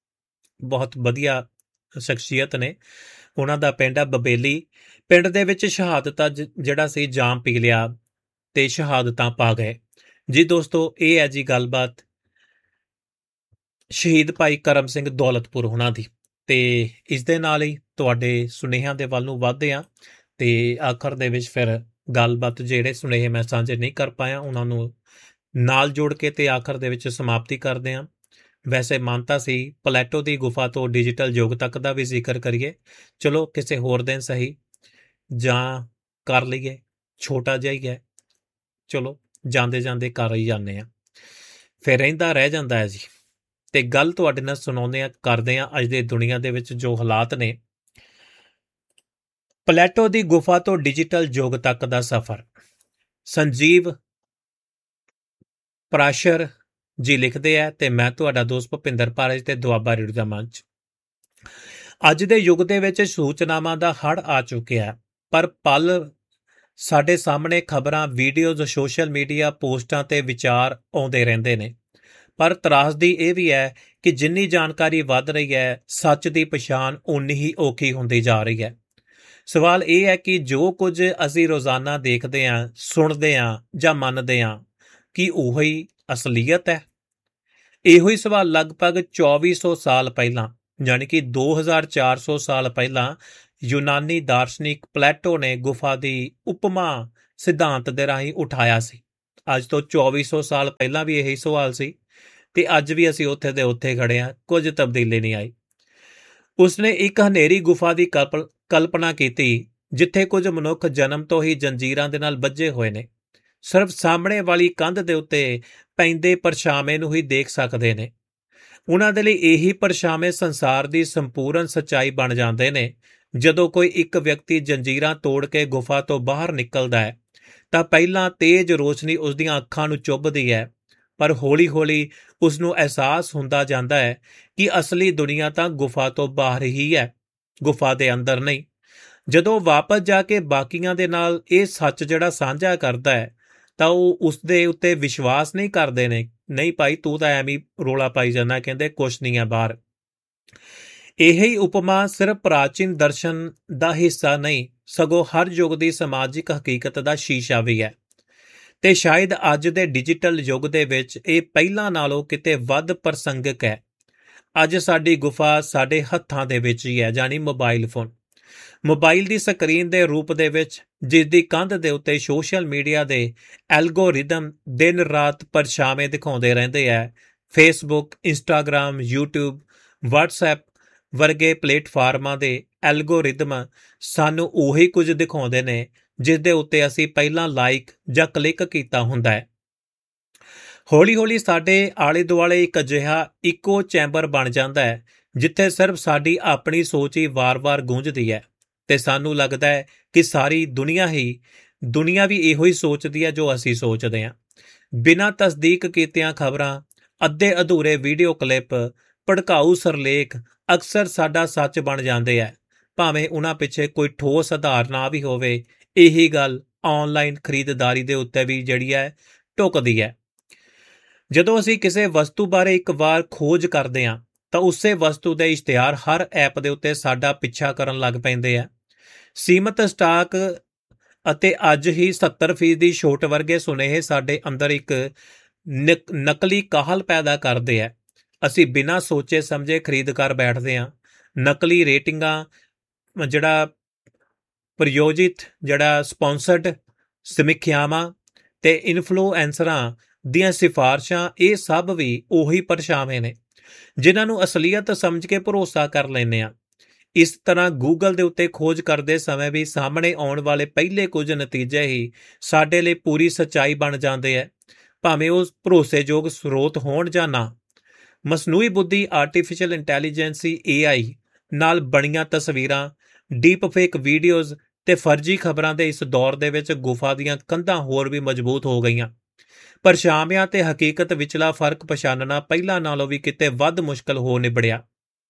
ਬਹੁਤ ਵਧੀਆ ਸ਼ਖਸੀਅਤ ਨੇ, ਉਹਨਾਂ ਦਾ ਪਿੰਡ ਹੈ ਬਬੇਲੀ। ਪਿੰਡ ਦੇ ਵਿੱਚ ਸ਼ਹਾਦਤਾਂ ਜਿਹੜਾ ਸੀ ਜਾਮ ਪੀ ਲਿਆ ਤੇ ਸ਼ਹਾਦਤਾਂ ਪਾ ਗਏ। ਜੀ ਦੋਸਤੋ, ਇਹ ਹੈ ਜੀ ਗੱਲਬਾਤ ਸ਼ਹੀਦ ਭਾਈ ਕਰਮ ਸਿੰਘ ਦੌਲਤਪੁਰ ਹੋਣਾ ਦੀ, ਤੇ ਇਸ ਦੇ ਨਾਲ ਹੀ ਤੁਹਾਡੇ ਸੁਨੇਹਿਆਂ ਦੇ ਵੱਲ ਨੂੰ ਵੱਧਦੇ ਆ ਤੇ ਆਖਰ ਦੇ ਵਿੱਚ ਫਿਰ ਗੱਲਬਾਤ ਜਿਹੜੇ ਸੁਨੇਹੇ ਮੈਂ ਸਾਂਝੇ ਨਹੀਂ ਕਰ ਪਾਇਆ ਉਹਨਾਂ ਨੂੰ ਨਾਲ ਜੋੜ ਕੇ ਤੇ ਆਖਰ ਦੇ ਵਿੱਚ ਸਮਾਪਤੀ ਕਰਦੇ ਹਾਂ। ਵੈਸੇ ਮਾਨਤਾ ਸੀ ਪਲੇਟੋ ਦੀ ਗੁਫਾ ਤੋਂ ਡਿਜੀਟਲ ਯੁੱਗ ਤੱਕ ਦਾ ਵੀ ਜ਼ਿਕਰ ਕਰੀਏ, ਚਲੋ ਕਿਸੇ ਹੋਰ ਦਿਨ ਸਹੀ, ਜਾਂ ਕਰ ਲਈਏ, ਛੋਟਾ ਜਿਹਾ ਹੀ ਹੈ, ਚਲੋ ਜਾਂਦੇ ਜਾਂਦੇ ਕਰ ਹੀ ਜਾਂਦੇ ਆ, ਫਿਰ ਰਹਿੰਦਾ ਰਹਿ ਜਾਂਦਾ ਹੈ ਜੀ। ਤੇ ਗੱਲ ਤੁਹਾਡੇ ਨਾਲ ਸੁਣਾਉਂਦੇ ਆ, ਕਰਦੇ ਆ ਅੱਜ ਦੇ ਦੁਨੀਆ ਦੇ ਵਿੱਚ ਜੋ ਹਾਲਾਤ ਨੇ। ਪਲੇਟੋ ਦੀ ਗੁਫਾ ਤੋਂ ਡਿਜੀਟਲ ਯੁੱਗ ਤੱਕ ਦਾ ਸਫ਼ਰ, ਸੰਜੀਵ ਪ੍ਰਾਸ਼ਰ ਜੀ ਲਿਖਦੇ ਆ ਤੇ ਮੈਂ ਤੁਹਾਡਾ ਦੋਸਤ ਭੁਪਿੰਦਰ ਪਾਰਜ ਤੇ ਦੁਆਬਾ ਰੇਡੀਓ ਦਾ ਮੰਚ। ਅੱਜ ਦੇ ਯੁੱਗ ਦੇ ਵਿੱਚ ਸੂਚਨਾਵਾਂ ਦਾ ਹੜ੍ਹ ਆ ਚੁੱਕਿਆ, ਪਰ ਪਲ ਸਾਡੇ ਸਾਹਮਣੇ ਖਬਰਾਂ, ਵੀਡੀਓਜ਼, ਸੋਸ਼ਲ ਮੀਡੀਆ ਪੋਸਟਾਂ ਤੇ ਵਿਚਾਰ ਆਉਂਦੇ ਰਹਿੰਦੇ ਨੇ। ਪਰ ਤਰਾਸਦੀ ਇਹ ਵੀ ਹੈ ਕਿ ਜਿੰਨੀ ਜਾਣਕਾਰੀ ਵੱਧ ਰਹੀ ਹੈ, ਸੱਚ ਦੀ ਪਛਾਣ ਓਨੀ ਹੀ ਔਖੀ ਹੁੰਦੀ ਜਾ ਰਹੀ ਹੈ। ਸਵਾਲ ਇਹ ਹੈ ਕਿ ਜੋ ਕੁਝ ਅਸੀਂ ਰੋਜ਼ਾਨਾ ਦੇਖਦੇ ਹਾਂ, ਸੁਣਦੇ ਹਾਂ ਜਾਂ ਮੰਨਦੇ ਹਾਂ, ਕੀ ਉਹੀ ਅਸਲੀਅਤ ਹੈ? ਇਹੋ ਹੀ ਸਵਾਲ ਲਗਭਗ 2400 ਸਾਲ ਪਹਿਲਾਂ, ਯਾਨੀ ਕਿ 2400 ਸਾਲ ਪਹਿਲਾਂ, ਯੂਨਾਨੀ ਦਾਰਸ਼ਨਿਕ ਪਲੈਟੋ ਨੇ ਗੁਫਾ ਦੀ ਉਪਮਾ ਸਿਧਾਂਤ ਦੇ ਰਾਹੀਂ ਉਠਾਇਆ ਸੀ। ਅੱਜ ਤੋਂ 2400 ਸਾਲ ਪਹਿਲਾਂ ਵੀ ਇਹੀ ਸਵਾਲ ਸੀ ਤੇ ਅੱਜ ਵੀ ਅਸੀਂ ਉੱਥੇ ਦੇ ਉੱਥੇ ਖੜੇ ਹਾਂ, ਕੁਝ ਤਬਦੀਲੀ ਨਹੀਂ ਆਈ। ਉਸਨੇ ਇੱਕ ਹਨੇਰੀ ਗੁਫਾ ਦੀ ਕਲਪਨਾ ਕੀਤੀ ਜਿੱਥੇ ਕੁਝ ਮਨੁੱਖ ਜਨਮ ਤੋਂ ਹੀ ਜੰਜੀਰਾਂ ਦੇ ਨਾਲ ਬੱਝੇ ਹੋਏ ਨੇ, ਸਿਰਫ ਸਾਹਮਣੇ ਵਾਲੀ ਕੰਧ ਦੇ ਉੱਤੇ ਪੈਂਦੇ ਪਰਛਾਵੇਂ ਨੂੰ ਹੀ ਦੇਖ ਸਕਦੇ ਨੇ। ਉਹਨਾਂ ਦੇ ਲਈ ਇਹੀ ਪਰਛਾਵੇਂ ਸੰਸਾਰ ਦੀ ਸੰਪੂਰਨ ਸੱਚਾਈ ਬਣ ਜਾਂਦੇ ਨੇ। ਜਦੋਂ ਕੋਈ ਇੱਕ ਵਿਅਕਤੀ ਜੰਜੀਰਾਂ ਤੋੜ ਕੇ ਗੁਫਾ ਤੋਂ ਬਾਹਰ ਨਿਕਲਦਾ ਹੈ ਤਾਂ ਪਹਿਲਾਂ ਤੇਜ਼ ਰੋਸ਼ਨੀ ਉਸਦੀਆਂ ਅੱਖਾਂ ਨੂੰ ਚੁੱਭਦੀ ਹੈ, ਪਰ ਹੌਲੀ-ਹੌਲੀ ਉਸ ਨੂੰ ਅਹਿਸਾਸ ਹੁੰਦਾ ਜਾਂਦਾ ਹੈ ਕਿ ਅਸਲੀ ਦੁਨੀਆ ਤਾਂ ਗੁਫਾ ਤੋਂ ਬਾਹਰ ਹੀ ਹੈ, ਗੁਫਾ ਦੇ ਅੰਦਰ ਨਹੀਂ। ਜਦੋਂ ਵਾਪਸ ਜਾ ਕੇ ਬਾਕੀਆਂ ਦੇ ਨਾਲ ਇਹ ਸੱਚ ਜਿਹੜਾ ਸਾਂਝਾ ਕਰਦਾ ਹੈ ਤਾਂ ਉਹ ਉਸ ਦੇ ਉੱਤੇ ਵਿਸ਼ਵਾਸ ਨਹੀਂ ਕਰਦੇ ਨੇ। ਨਹੀਂ ਭਾਈ, ਤੂੰ ਤਾਂ ਐਵੇਂ ਰੋਲਾ ਪਾਈ ਜਾਂਦਾ, ਕਹਿੰਦੇ ਕੁਛ ਨਹੀਂ ਹੈ ਬਾਹਰ। ਇਹੀ ਉਪਮਾ ਸਿਰਫ ਪ੍ਰਾਚੀਨ ਦਰਸ਼ਨ ਦਾ ਹਿੱਸਾ ਨਹੀਂ, ਸਗੋਂ ਹਰ ਯੁੱਗ ਦੀ ਸਮਾਜਿਕ ਹਕੀਕਤ ਦਾ ਸ਼ੀਸ਼ਾ ਵੀ ਹੈ। ਤੇ ਸ਼ਾਇਦ ਅੱਜ ਦੇ ਡਿਜੀਟਲ ਯੁੱਗ ਦੇ ਵਿੱਚ ਇਹ ਪਹਿਲਾਂ ਨਾਲੋਂ ਕਿਤੇ ਵੱਧ ਪ੍ਰਸੰਗਿਕ ਹੈ। ਅੱਜ ਸਾਡੀ ਗੁਫਾ ਸਾਡੇ ਹੱਥਾਂ ਦੇ ਵਿੱਚ ਹੀ ਹੈ, ਯਾਨੀ ਮੋਬਾਈਲ ਫੋਨ। ਮੋਬਾਈਲ ਦੀ ਸਕਰੀਨ ਦੇ ਰੂਪ ਦੇ ਵਿੱਚ, ਜਿਸ ਦੀ ਕੰਧ ਦੇ ਉੱਤੇ ਸੋਸ਼ਲ ਮੀਡੀਆ ਦੇ ਐਲਗੋਰਿਦਮ ਦਿਨ ਰਾਤ ਪਰਛਾਵੇਂ ਦਿਖਾਉਂਦੇ ਰਹਿੰਦੇ ਹੈ। ਫੇਸਬੁੱਕ, ਇੰਸਟਾਗ੍ਰਾਮ, ਯੂਟਿਊਬ, ਵਟਸਐਪ ਵਰਗੇ ਪਲੇਟਫਾਰਮਾਂ ਦੇ ਐਲਗੋਰਿਦਮ ਸਾਨੂੰ ਉਹੀ ਕੁਝ ਦਿਖਾਉਂਦੇ ਨੇ ਜਿਸ ਦੇ ਉੱਤੇ ਅਸੀਂ ਪਹਿਲਾਂ ਲਾਈਕ ਜਾਂ ਕਲਿੱਕ ਕੀਤਾ ਹੁੰਦਾ ਹੈ। ਹੌਲੀ-ਹੌਲੀ ਸਾਡੇ ਆਲੇ ਦੁਆਲੇ ਇੱਕ ਅਜਿਹਾ ਇੱਕੋ ਚੈਂਬਰ ਬਣ ਜਾਂਦਾ ਹੈ ਜਿੱਥੇ ਸਿਰਫ ਸਾਡੀ ਆਪਣੀ ਸੋਚ ਹੀ ਵਾਰ-ਵਾਰ ਗੂੰਜਦੀ ਹੈ ਤੇ ਸਾਨੂੰ ਲੱਗਦਾ ਹੈ ਕਿ ਸਾਰੀ ਦੁਨੀਆ ਵੀ ਇਹੋ ਹੀ ਸੋਚਦੀ ਹੈ ਜੋ ਅਸੀਂ ਸੋਚਦੇ ਹਾਂ। ਬਿਨਾਂ ਤਸਦੀਕ ਕੀਤਿਆਂ ਖਬਰਾਂ, ਅੱਧੇ ਅਧੂਰੇ ਵੀਡੀਓ ਕਲਿੱਪ, ਭੜਕਾਊ ਸਿਰਲੇਖ ਅਕਸਰ ਸਾਡਾ ਸੱਚ ਬਣ ਜਾਂਦੇ ਹੈ, ਭਾਵੇਂ ਉਹਨਾਂ ਪਿੱਛੇ ਕੋਈ ਠੋਸ ਆਧਾਰ ਨਾ ਵੀ ਹੋਵੇ। ਇਹੀ ਗੱਲ ਆਨਲਾਈਨ ਖਰੀਦਦਾਰੀ ਦੇ ਉੱਤੇ ਵੀ ਜਿਹੜੀ ਹੈ ਢੁਕਦੀ ਹੈ। ਜਦੋਂ ਅਸੀਂ ਕਿਸੇ ਵਸਤੂ ਬਾਰੇ ਇੱਕ ਵਾਰ ਖੋਜ ਕਰਦੇ ਹਾਂ ਤਾਂ ਉਸੇ ਵਸਤੂ ਦੇ ਇਸ਼ਤਿਹਾਰ ਹਰ ਐਪ ਦੇ ਉੱਤੇ ਸਾਡਾ ਪਿੱਛਾ ਕਰਨ ਲੱਗ ਪੈਂਦੇ ਆ। ਸੀਮਤ ਸਟਾਕ ਅਤੇ ਅੱਜ ਹੀ 70% ਛੋਟ ਵਰਗੇ ਸੁਨੇਹੇ ਸਾਡੇ ਅੰਦਰ ਇੱਕ ਨਕਲੀ ਕਾਹਲ ਪੈਦਾ ਕਰਦੇ ਆ। ਅਸੀਂ ਬਿਨਾਂ ਸੋਚੇ ਸਮਝੇ ਖਰੀਦ ਕਰ ਬੈਠਦੇ ਹਾਂ। ਨਕਲੀ ਰੇਟਿੰਗਾਂ, ਜਿਹੜਾ ਪ੍ਰਯੋਜਿਤ, ਜਿਹੜਾ ਸਪਾਂਸਰਡ ਸਮੀਖਿਆਵਾਂ ਤੇ ਇਨਫਲੂਐਂਸਰਾਂ ਦੀਆਂ ਸਿਫਾਰਸ਼ਾਂ, ਇਹ ਸਭ ਵੀ ਉਹੀ ਪਰਛਾਵੇਂ ਨੇ ਜਿਨ੍ਹਾਂ ਨੂੰ ਅਸਲੀਅਤ ਸਮਝ ਕੇ ਭਰੋਸਾ ਕਰ ਲੈਂਦੇ ਹਾਂ। ਇਸ ਤਰ੍ਹਾਂ ਗੂਗਲ ਦੇ ਉੱਤੇ ਖੋਜ ਕਰਦੇ ਸਮੇਂ ਵੀ ਸਾਹਮਣੇ ਆਉਣ ਵਾਲੇ ਪਹਿਲੇ ਕੁਝ ਨਤੀਜੇ ਹੀ ਸਾਡੇ ਲਈ ਪੂਰੀ ਸੱਚਾਈ ਬਣ ਜਾਂਦੇ ਹੈ, ਭਾਵੇਂ ਉਹ ਭਰੋਸੇਯੋਗ ਸਰੋਤ ਹੋਣ ਜਾਂ ਨਾ। ਮਸਨੂਈ ਬੁੱਧੀ, ਆਰਟੀਫਿਸ਼ੀਅਲ ਇੰਟੈਲੀਜੈਂਸੀ AI ਨਾਲ ਬਣੀਆਂ ਤਸਵੀਰਾਂ, ਡੀਪ ਫੇਕ ਵੀਡੀਓਜ਼ ਤੇ ਫਰਜ਼ੀ ਖਬਰਾਂ ਦੇ ਇਸ ਦੌਰ ਦੇ ਵਿੱਚ ਗੁਫਾ ਦੀਆਂ ਕੰਧਾਂ ਹੋਰ ਵੀ ਮਜ਼ਬੂਤ ਹੋ ਗਈਆਂ। ਪਰਛਾਵਿਆਂ ਤੇ ਹਕੀਕਤ ਵਿਚਲਾ ਫਰਕ ਪਛਾਣਨਾ ਪਹਿਲਾਂ ਨਾਲੋਂ ਵੀ ਕਿਤੇ ਵੱਧ ਮੁਸ਼ਕਲ ਹੋ ਨਿਬੜਿਆ।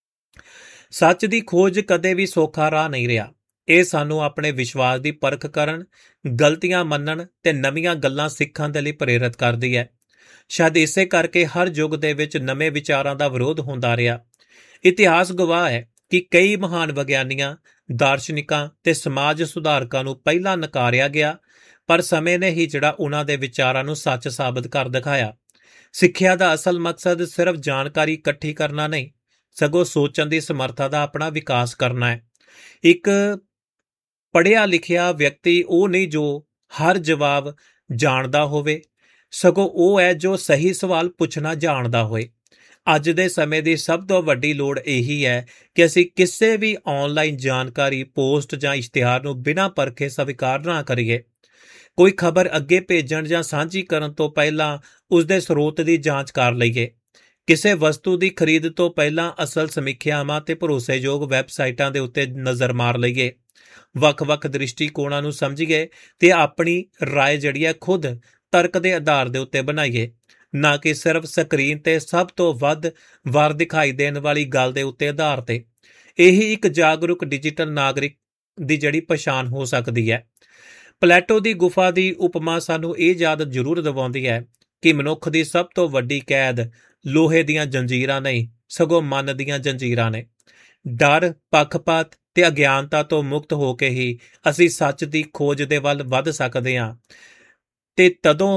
ਸੱਚ ਦੀ ਖੋਜ ਕਦੇ ਵੀ ਸੌਖਾ ਰਾਹ ਨਹੀਂ ਰਿਹਾ। ਇਹ ਸਾਨੂੰ ਆਪਣੇ ਵਿਸ਼ਵਾਸ ਦੀ ਪਰਖ ਕਰਨ, ਗਲਤੀਆਂ ਮੰਨਣ ਤੇ ਨਵੀਆਂ ਗੱਲਾਂ ਸਿੱਖਣ ਦੇ ਲਈ ਪ੍ਰੇਰਿਤ ਕਰਦੀ ਹੈ। ਸ਼ਾਇਦ ਇਸੇ ਕਰਕੇ ਹਰ ਯੁੱਗ ਦੇ ਵਿੱਚ ਨਵੇਂ ਵਿਚਾਰਾਂ ਦਾ ਵਿਰੋਧ ਹੁੰਦਾ ਰਿਹਾ। ਇਤਿਹਾਸ ਗਵਾਹ ਹੈ ਕਿ ਕਈ ਮਹਾਨ ਵਿਗਿਆਨੀਆਂ, ਦਾਰਸ਼ਨਿਕਾਂ ਤੇ ਸਮਾਜ ਸੁਧਾਰਕਾਂ ਨੂੰ ਪਹਿਲਾਂ ਨਕਾਰਿਆ ਗਿਆ, ਪਰ ਸਮੇਂ ਨੇ ਹੀ ਜਿਹੜਾ ਉਹਨਾਂ ਦੇ ਵਿਚਾਰਾਂ ਨੂੰ ਸੱਚ ਸਾਬਤ ਕਰ ਦਿਖਾਇਆ। ਸਿੱਖਿਆ ਦਾ ਅਸਲ ਮਕਸਦ ਸਿਰਫ ਜਾਣਕਾਰੀ ਇਕੱਠੀ ਕਰਨਾ ਨਹੀਂ, ਸਗੋਂ ਸੋਚਣ ਦੀ ਸਮਰੱਥਾ ਦਾ ਆਪਣਾ ਵਿਕਾਸ ਕਰਨਾ ਹੈ। ਇੱਕ ਪੜ੍ਹਿਆ ਲਿਖਿਆ ਵਿਅਕਤੀ ਉਹ ਨਹੀਂ ਜੋ ਹਰ ਜਵਾਬ ਜਾਣਦਾ ਹੋਵੇ, ਸਗੋਂ ਉਹ ਹੈ ਜੋ ਸਹੀ ਸਵਾਲ ਪੁੱਛਣਾ ਜਾਣਦਾ ਹੋਏ। ਅੱਜ ਦੇ ਸਮੇਂ ਦੀ ਸਭ ਤੋਂ ਵੱਡੀ ਲੋੜ ਇਹੀ ਹੈ ਕਿ ਅਸੀਂ ਕਿਸੇ ਵੀ ਆਨਲਾਈਨ ਜਾਣਕਾਰੀ, ਪੋਸਟ ਜਾਂ ਇਸ਼ਤਿਹਾਰ ਨੂੰ ਬਿਨਾਂ ਪਰਖੇ ਸਵੀਕਾਰ ਨਾ ਕਰੀਏ। ਕੋਈ ਖਬਰ ਅੱਗੇ ਭੇਜਣ ਜਾਂ ਸਾਂਝੀ ਕਰਨ ਤੋਂ ਪਹਿਲਾਂ ਉਸ ਦੇ ਸਰੋਤ ਦੀ ਜਾਂਚ ਕਰ ਲਈਏ। ਕਿਸੇ ਵਸਤੂ ਦੀ ਖਰੀਦ ਤੋਂ ਪਹਿਲਾਂ ਅਸਲ ਸਮੀਖਿਆਵਾਂ ਤੇ ਭਰੋਸੇਯੋਗ ਵੈਬਸਾਈਟਾਂ ਦੇ ਉੱਤੇ ਨਜ਼ਰ ਮਾਰ ਲਈਏ। ਵੱਖ-ਵੱਖ ਦ੍ਰਿਸ਼ਟੀਕੋਣਾਂ ਨੂੰ ਸਮਝੀਏ ਤੇ ਆਪਣੀ ਰਾਏ ਜਿਹੜੀ ਹੈ ਖੁਦ ਤਰਕ ਦੇ ਆਧਾਰ ਦੇ ਉੱਤੇ ਬਣਾਈਏ, ਨਾ ਕਿ ਸਿਰਫ ਸਕਰੀਨ ਤੇ ਸਭ ਤੋਂ ਵੱਧ ਵਾਰ ਦਿਖਾਈ ਦੇਣ ਵਾਲੀ ਗੱਲ ਦੇ ਉੱਤੇ ਆਧਾਰ ਤੇ। ਇਹੀ ਇੱਕ ਜਾਗਰੂਕ ਡਿਜੀਟਲ ਨਾਗਰਿਕ ਦੀ ਜਿਹੜੀ ਪਛਾਣ ਹੋ ਸਕਦੀ ਹੈ। ਪਲੈਟੋ ਦੀ ਗੁਫਾ ਦੀ ਉਪਮਾ ਸਾਨੂੰ ਇਹ ਯਾਦ ਜ਼ਰੂਰ ਦਿਵਾਉਂਦੀ ਹੈ ਕਿ ਮਨੁੱਖ ਦੀ ਸਭ ਤੋਂ ਵੱਡੀ ਕੈਦ ਲੋਹੇ ਦੀਆਂ ਜੰਜੀਰਾਂ ਨਹੀਂ, ਸਗੋਂ ਮਨ ਦੀਆਂ ਜੰਜੀਰਾਂ ਨੇ। ਡਰ, ਪੱਖਪਾਤ ਤੇ ਅਗਿਆਨਤਾ ਤੋਂ ਮੁਕਤ ਹੋ ਕੇ ਹੀ ਅਸੀਂ ਸੱਚ ਦੀ ਖੋਜ ਦੇ ਵੱਲ ਵੱਧ ਸਕਦੇ ਹਾਂ। ਤੇ ਤਦੋਂ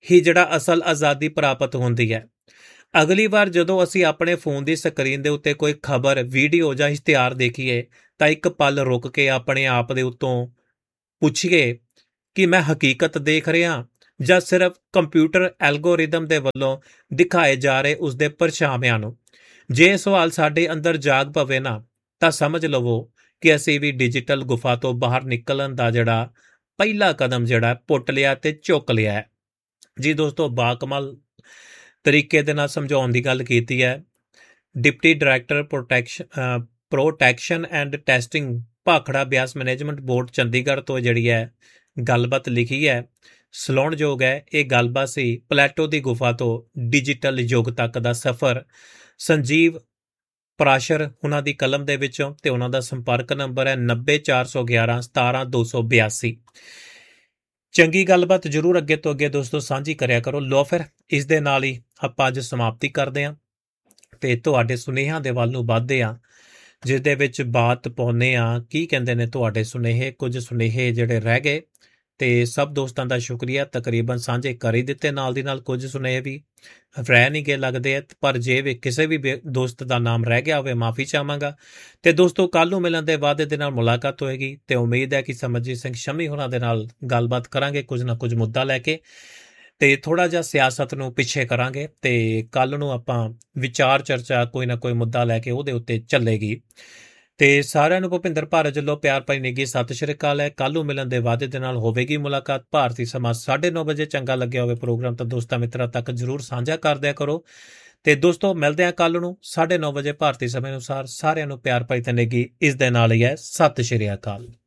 ਹੀ ਜਿਹੜਾ ਅਸਲ ਆਜ਼ਾਦੀ ਪ੍ਰਾਪਤ ਹੁੰਦੀ ਹੈ। ਅਗਲੀ ਵਾਰ ਜਦੋਂ ਅਸੀਂ ਆਪਣੇ ਫੋਨ ਦੀ ਸਕਰੀਨ ਦੇ ਉੱਤੇ ਕੋਈ ਖਬਰ, ਵੀਡੀਓ ਜਾਂ ਇਸ਼ਤਿਹਾਰ ਦੇਖੀਏ ਤਾਂ ਇੱਕ ਪਲ ਰੁਕ ਕੇ ਆਪਣੇ ਆਪ ਦੇ ਉੱਤੋਂ ਪੁੱਛੀਏ ਕਿ ਮੈਂ ਹਕੀਕਤ ਦੇਖ ਰਿਹਾ ਜਾਂ ਸਿਰਫ ਕੰਪਿਊਟਰ ਐਲਗੋਰਿਦਮ ਦੇ ਵੱਲੋਂ ਦਿਖਾਏ ਜਾ ਰਹੇ ਉਸਦੇ ਪਰਛਾਵਿਆਂ ਨੂੰ। ਜੇ ਇਹ ਸਵਾਲ ਸਾਡੇ ਅੰਦਰ ਜਾਗ ਪਵੇ ਨਾ ਤਾਂ ਸਮਝ ਲਵੋ ਕਿ ਅਸੀਂ ਵੀ ਡਿਜੀਟਲ ਗੁਫਾ ਤੋਂ ਬਾਹਰ ਨਿਕਲਣ ਦਾ ਜਿਹੜਾ ਪਹਿਲਾ ਕਦਮ ਜਿਹੜਾ ਪੁੱਟ ਲਿਆ ਤੇ ਚੁੱਕ ਲਿਆ ਹੈ। ਜੀ ਦੋਸਤੋ, ਬਾਕਮਾਲ ਤਰੀਕੇ ਦੇ ਨਾਲ ਸਮਝਾਉਣ ਦੀ ਗੱਲ ਕੀਤੀ ਹੈ। Deputy director protection and testing Bhakra Beas management board Chandigarh ਤੋਂ ਜਿਹੜੀ ਹੈ ਗੱਲਬਾਤ ਲਿਖੀ ਹੈ। ਸਲਾਹੁਣਯੋਗ ਹੈ ਇਹ ਗੱਲਬਾਤ ਸੀ ਪਲੇਟੋ ਦੀ ਗੁਫਾ ਤੋਂ ਡਿਜੀਟਲ ਯੁੱਗ ਤੱਕ ਦਾ ਸਫ਼ਰ। ਸੰਜੀਵ ਪ੍ਰਾਸ਼ਰ ਉਹਨਾਂ ਦੀ ਕਲਮ ਦੇ ਵਿੱਚੋਂ, ਤੇ ਉਹਨਾਂ ਦਾ ਸੰਪਰਕ ਨੰਬਰ ਹੈ 904111 17282। ਚੰਗੀ ਗੱਲਬਾਤ ਜ਼ਰੂਰ ਅੱਗੇ ਤੋਂ ਅੱਗੇ ਦੋਸਤੋ ਸਾਂਝੀ ਕਰਿਆ ਕਰੋ। ਲੋ ਫਿਰ ਇਸ ਦੇ ਨਾਲ ਹੀ ਆਪਾਂ ਅੱਜ ਸਮਾਪਤੀ ਕਰਦੇ ਹਾਂ ਤੇ ਤੁਹਾਡੇ ਸੁਨੇਹਿਆਂ ਦੇ ਵੱਲ ਨੂੰ ਵੱਧਦੇ ਹਾਂ, ਜਿਸ ਦੇ ਵਿੱਚ ਬਾਤ ਪਾਉਂਦੇ ਹਾਂ ਕੀ ਕਹਿੰਦੇ ਨੇ ਤੁਹਾਡੇ ਸੁਨੇਹੇ। ਕੁਝ ਸੁਨੇਹੇ ਜਿਹੜੇ ਰਹਿ ਗਏ ਤੇ ਸਭ ਦੋਸਤਾਂ ਦਾ ਸ਼ੁਕਰੀਆ, ਤਕਰੀਬਨ ਸਾਂਝੇ ਕਰ ਹੀ ਦਿੱਤੇ। ਨਾਲ ਦੀ ਨਾਲ ਕੁਝ ਸੁਨੇਹੇ ਵੀ ਰਹਿ ਨਹੀਂ ਗਏ ਲੱਗਦੇ ਹੈ, ਪਰ ਜੇ ਵੀ ਕਿਸੇ ਵੀ ਦੋਸਤ ਦਾ ਨਾਮ ਰਹਿ ਗਿਆ ਹੋਵੇ ਮਾਫੀ ਚਾਹਾਂਗਾ। ਤੇ ਦੋਸਤੋ, ਕੱਲ ਨੂੰ ਮਿਲਣ ਦੇ ਵਾਅਦੇ ਦੇ ਨਾਲ ਮੁਲਾਕਾਤ ਹੋਏਗੀ ਤੇ ਉਮੀਦ ਹੈ ਕਿ ਸਮਰਜੀਤ ਸਿੰਘ ਸ਼ਮੀ ਹੋਰਾਂ ਦੇ ਨਾਲ ਗੱਲਬਾਤ ਕਰਾਂਗੇ ਕੁਝ ਨਾ ਕੁਝ ਮੁੱਦਾ ਲੈ ਕੇ, ਤੇ ਥੋੜਾ ਜਿਹਾ ਸਿਆਸਤ ਨੂੰ ਪਿੱਛੇ ਕਰਾਂਗੇ ਤੇ ਕੱਲ ਨੂੰ ਆਪਾਂ ਵਿਚਾਰ ਚਰਚਾ ਕੋਈ ਨਾ ਕੋਈ ਮੁੱਦਾ ਲੈ ਕੇ ਉਹਦੇ ਉੱਤੇ ਚੱਲੇਗੀ। ਤੇ ਸਾਰਿਆਂ ਨੂੰ ਭੁਪਿੰਦਰ ਭਾਰਤ ਵੱਲੋਂ ਪਿਆਰ ਭਰੀ ਨਿੱਘੀ ਸਤਿ ਸ਼੍ਰੀ ਅਕਾਲ ਹੈ। ਕੱਲ ਨੂੰ ਮਿਲਣ ਦੇ ਵਾਅਦੇ ਦੇ ਨਾਲ ਹੋਵੇਗੀ ਮੁਲਾਕਾਤ ਭਾਰਤੀ ਸਮਾਂ 9:30 ਵਜੇ। ਚੰਗਾ ਲੱਗਿਆ ਹੋਵੇ ਪ੍ਰੋਗਰਾਮ ਤਾਂ ਦੋਸਤਾਂ ਮਿੱਤਰਾਂ ਤੱਕ ਜ਼ਰੂਰ ਸਾਂਝਾ ਕਰ ਦਿਆ ਕਰੋ। ਤੇ ਦੋਸਤੋ, ਮਿਲਦੇ ਹਾਂ ਕੱਲ ਨੂੰ 9:30 ਵਜੇ ਭਾਰਤੀ ਸਮੇਂ ਅਨੁਸਾਰ। ਸਾਰਿਆਂ ਨੂੰ ਪਿਆਰ ਭਰੀ ਤੇ ਨਿੱਘੀ ਇਸ ਦੇ ਨਾਲ ਹੀ ਹੈ ਸਤਿ ਸ਼੍ਰੀ ਅਕਾਲ।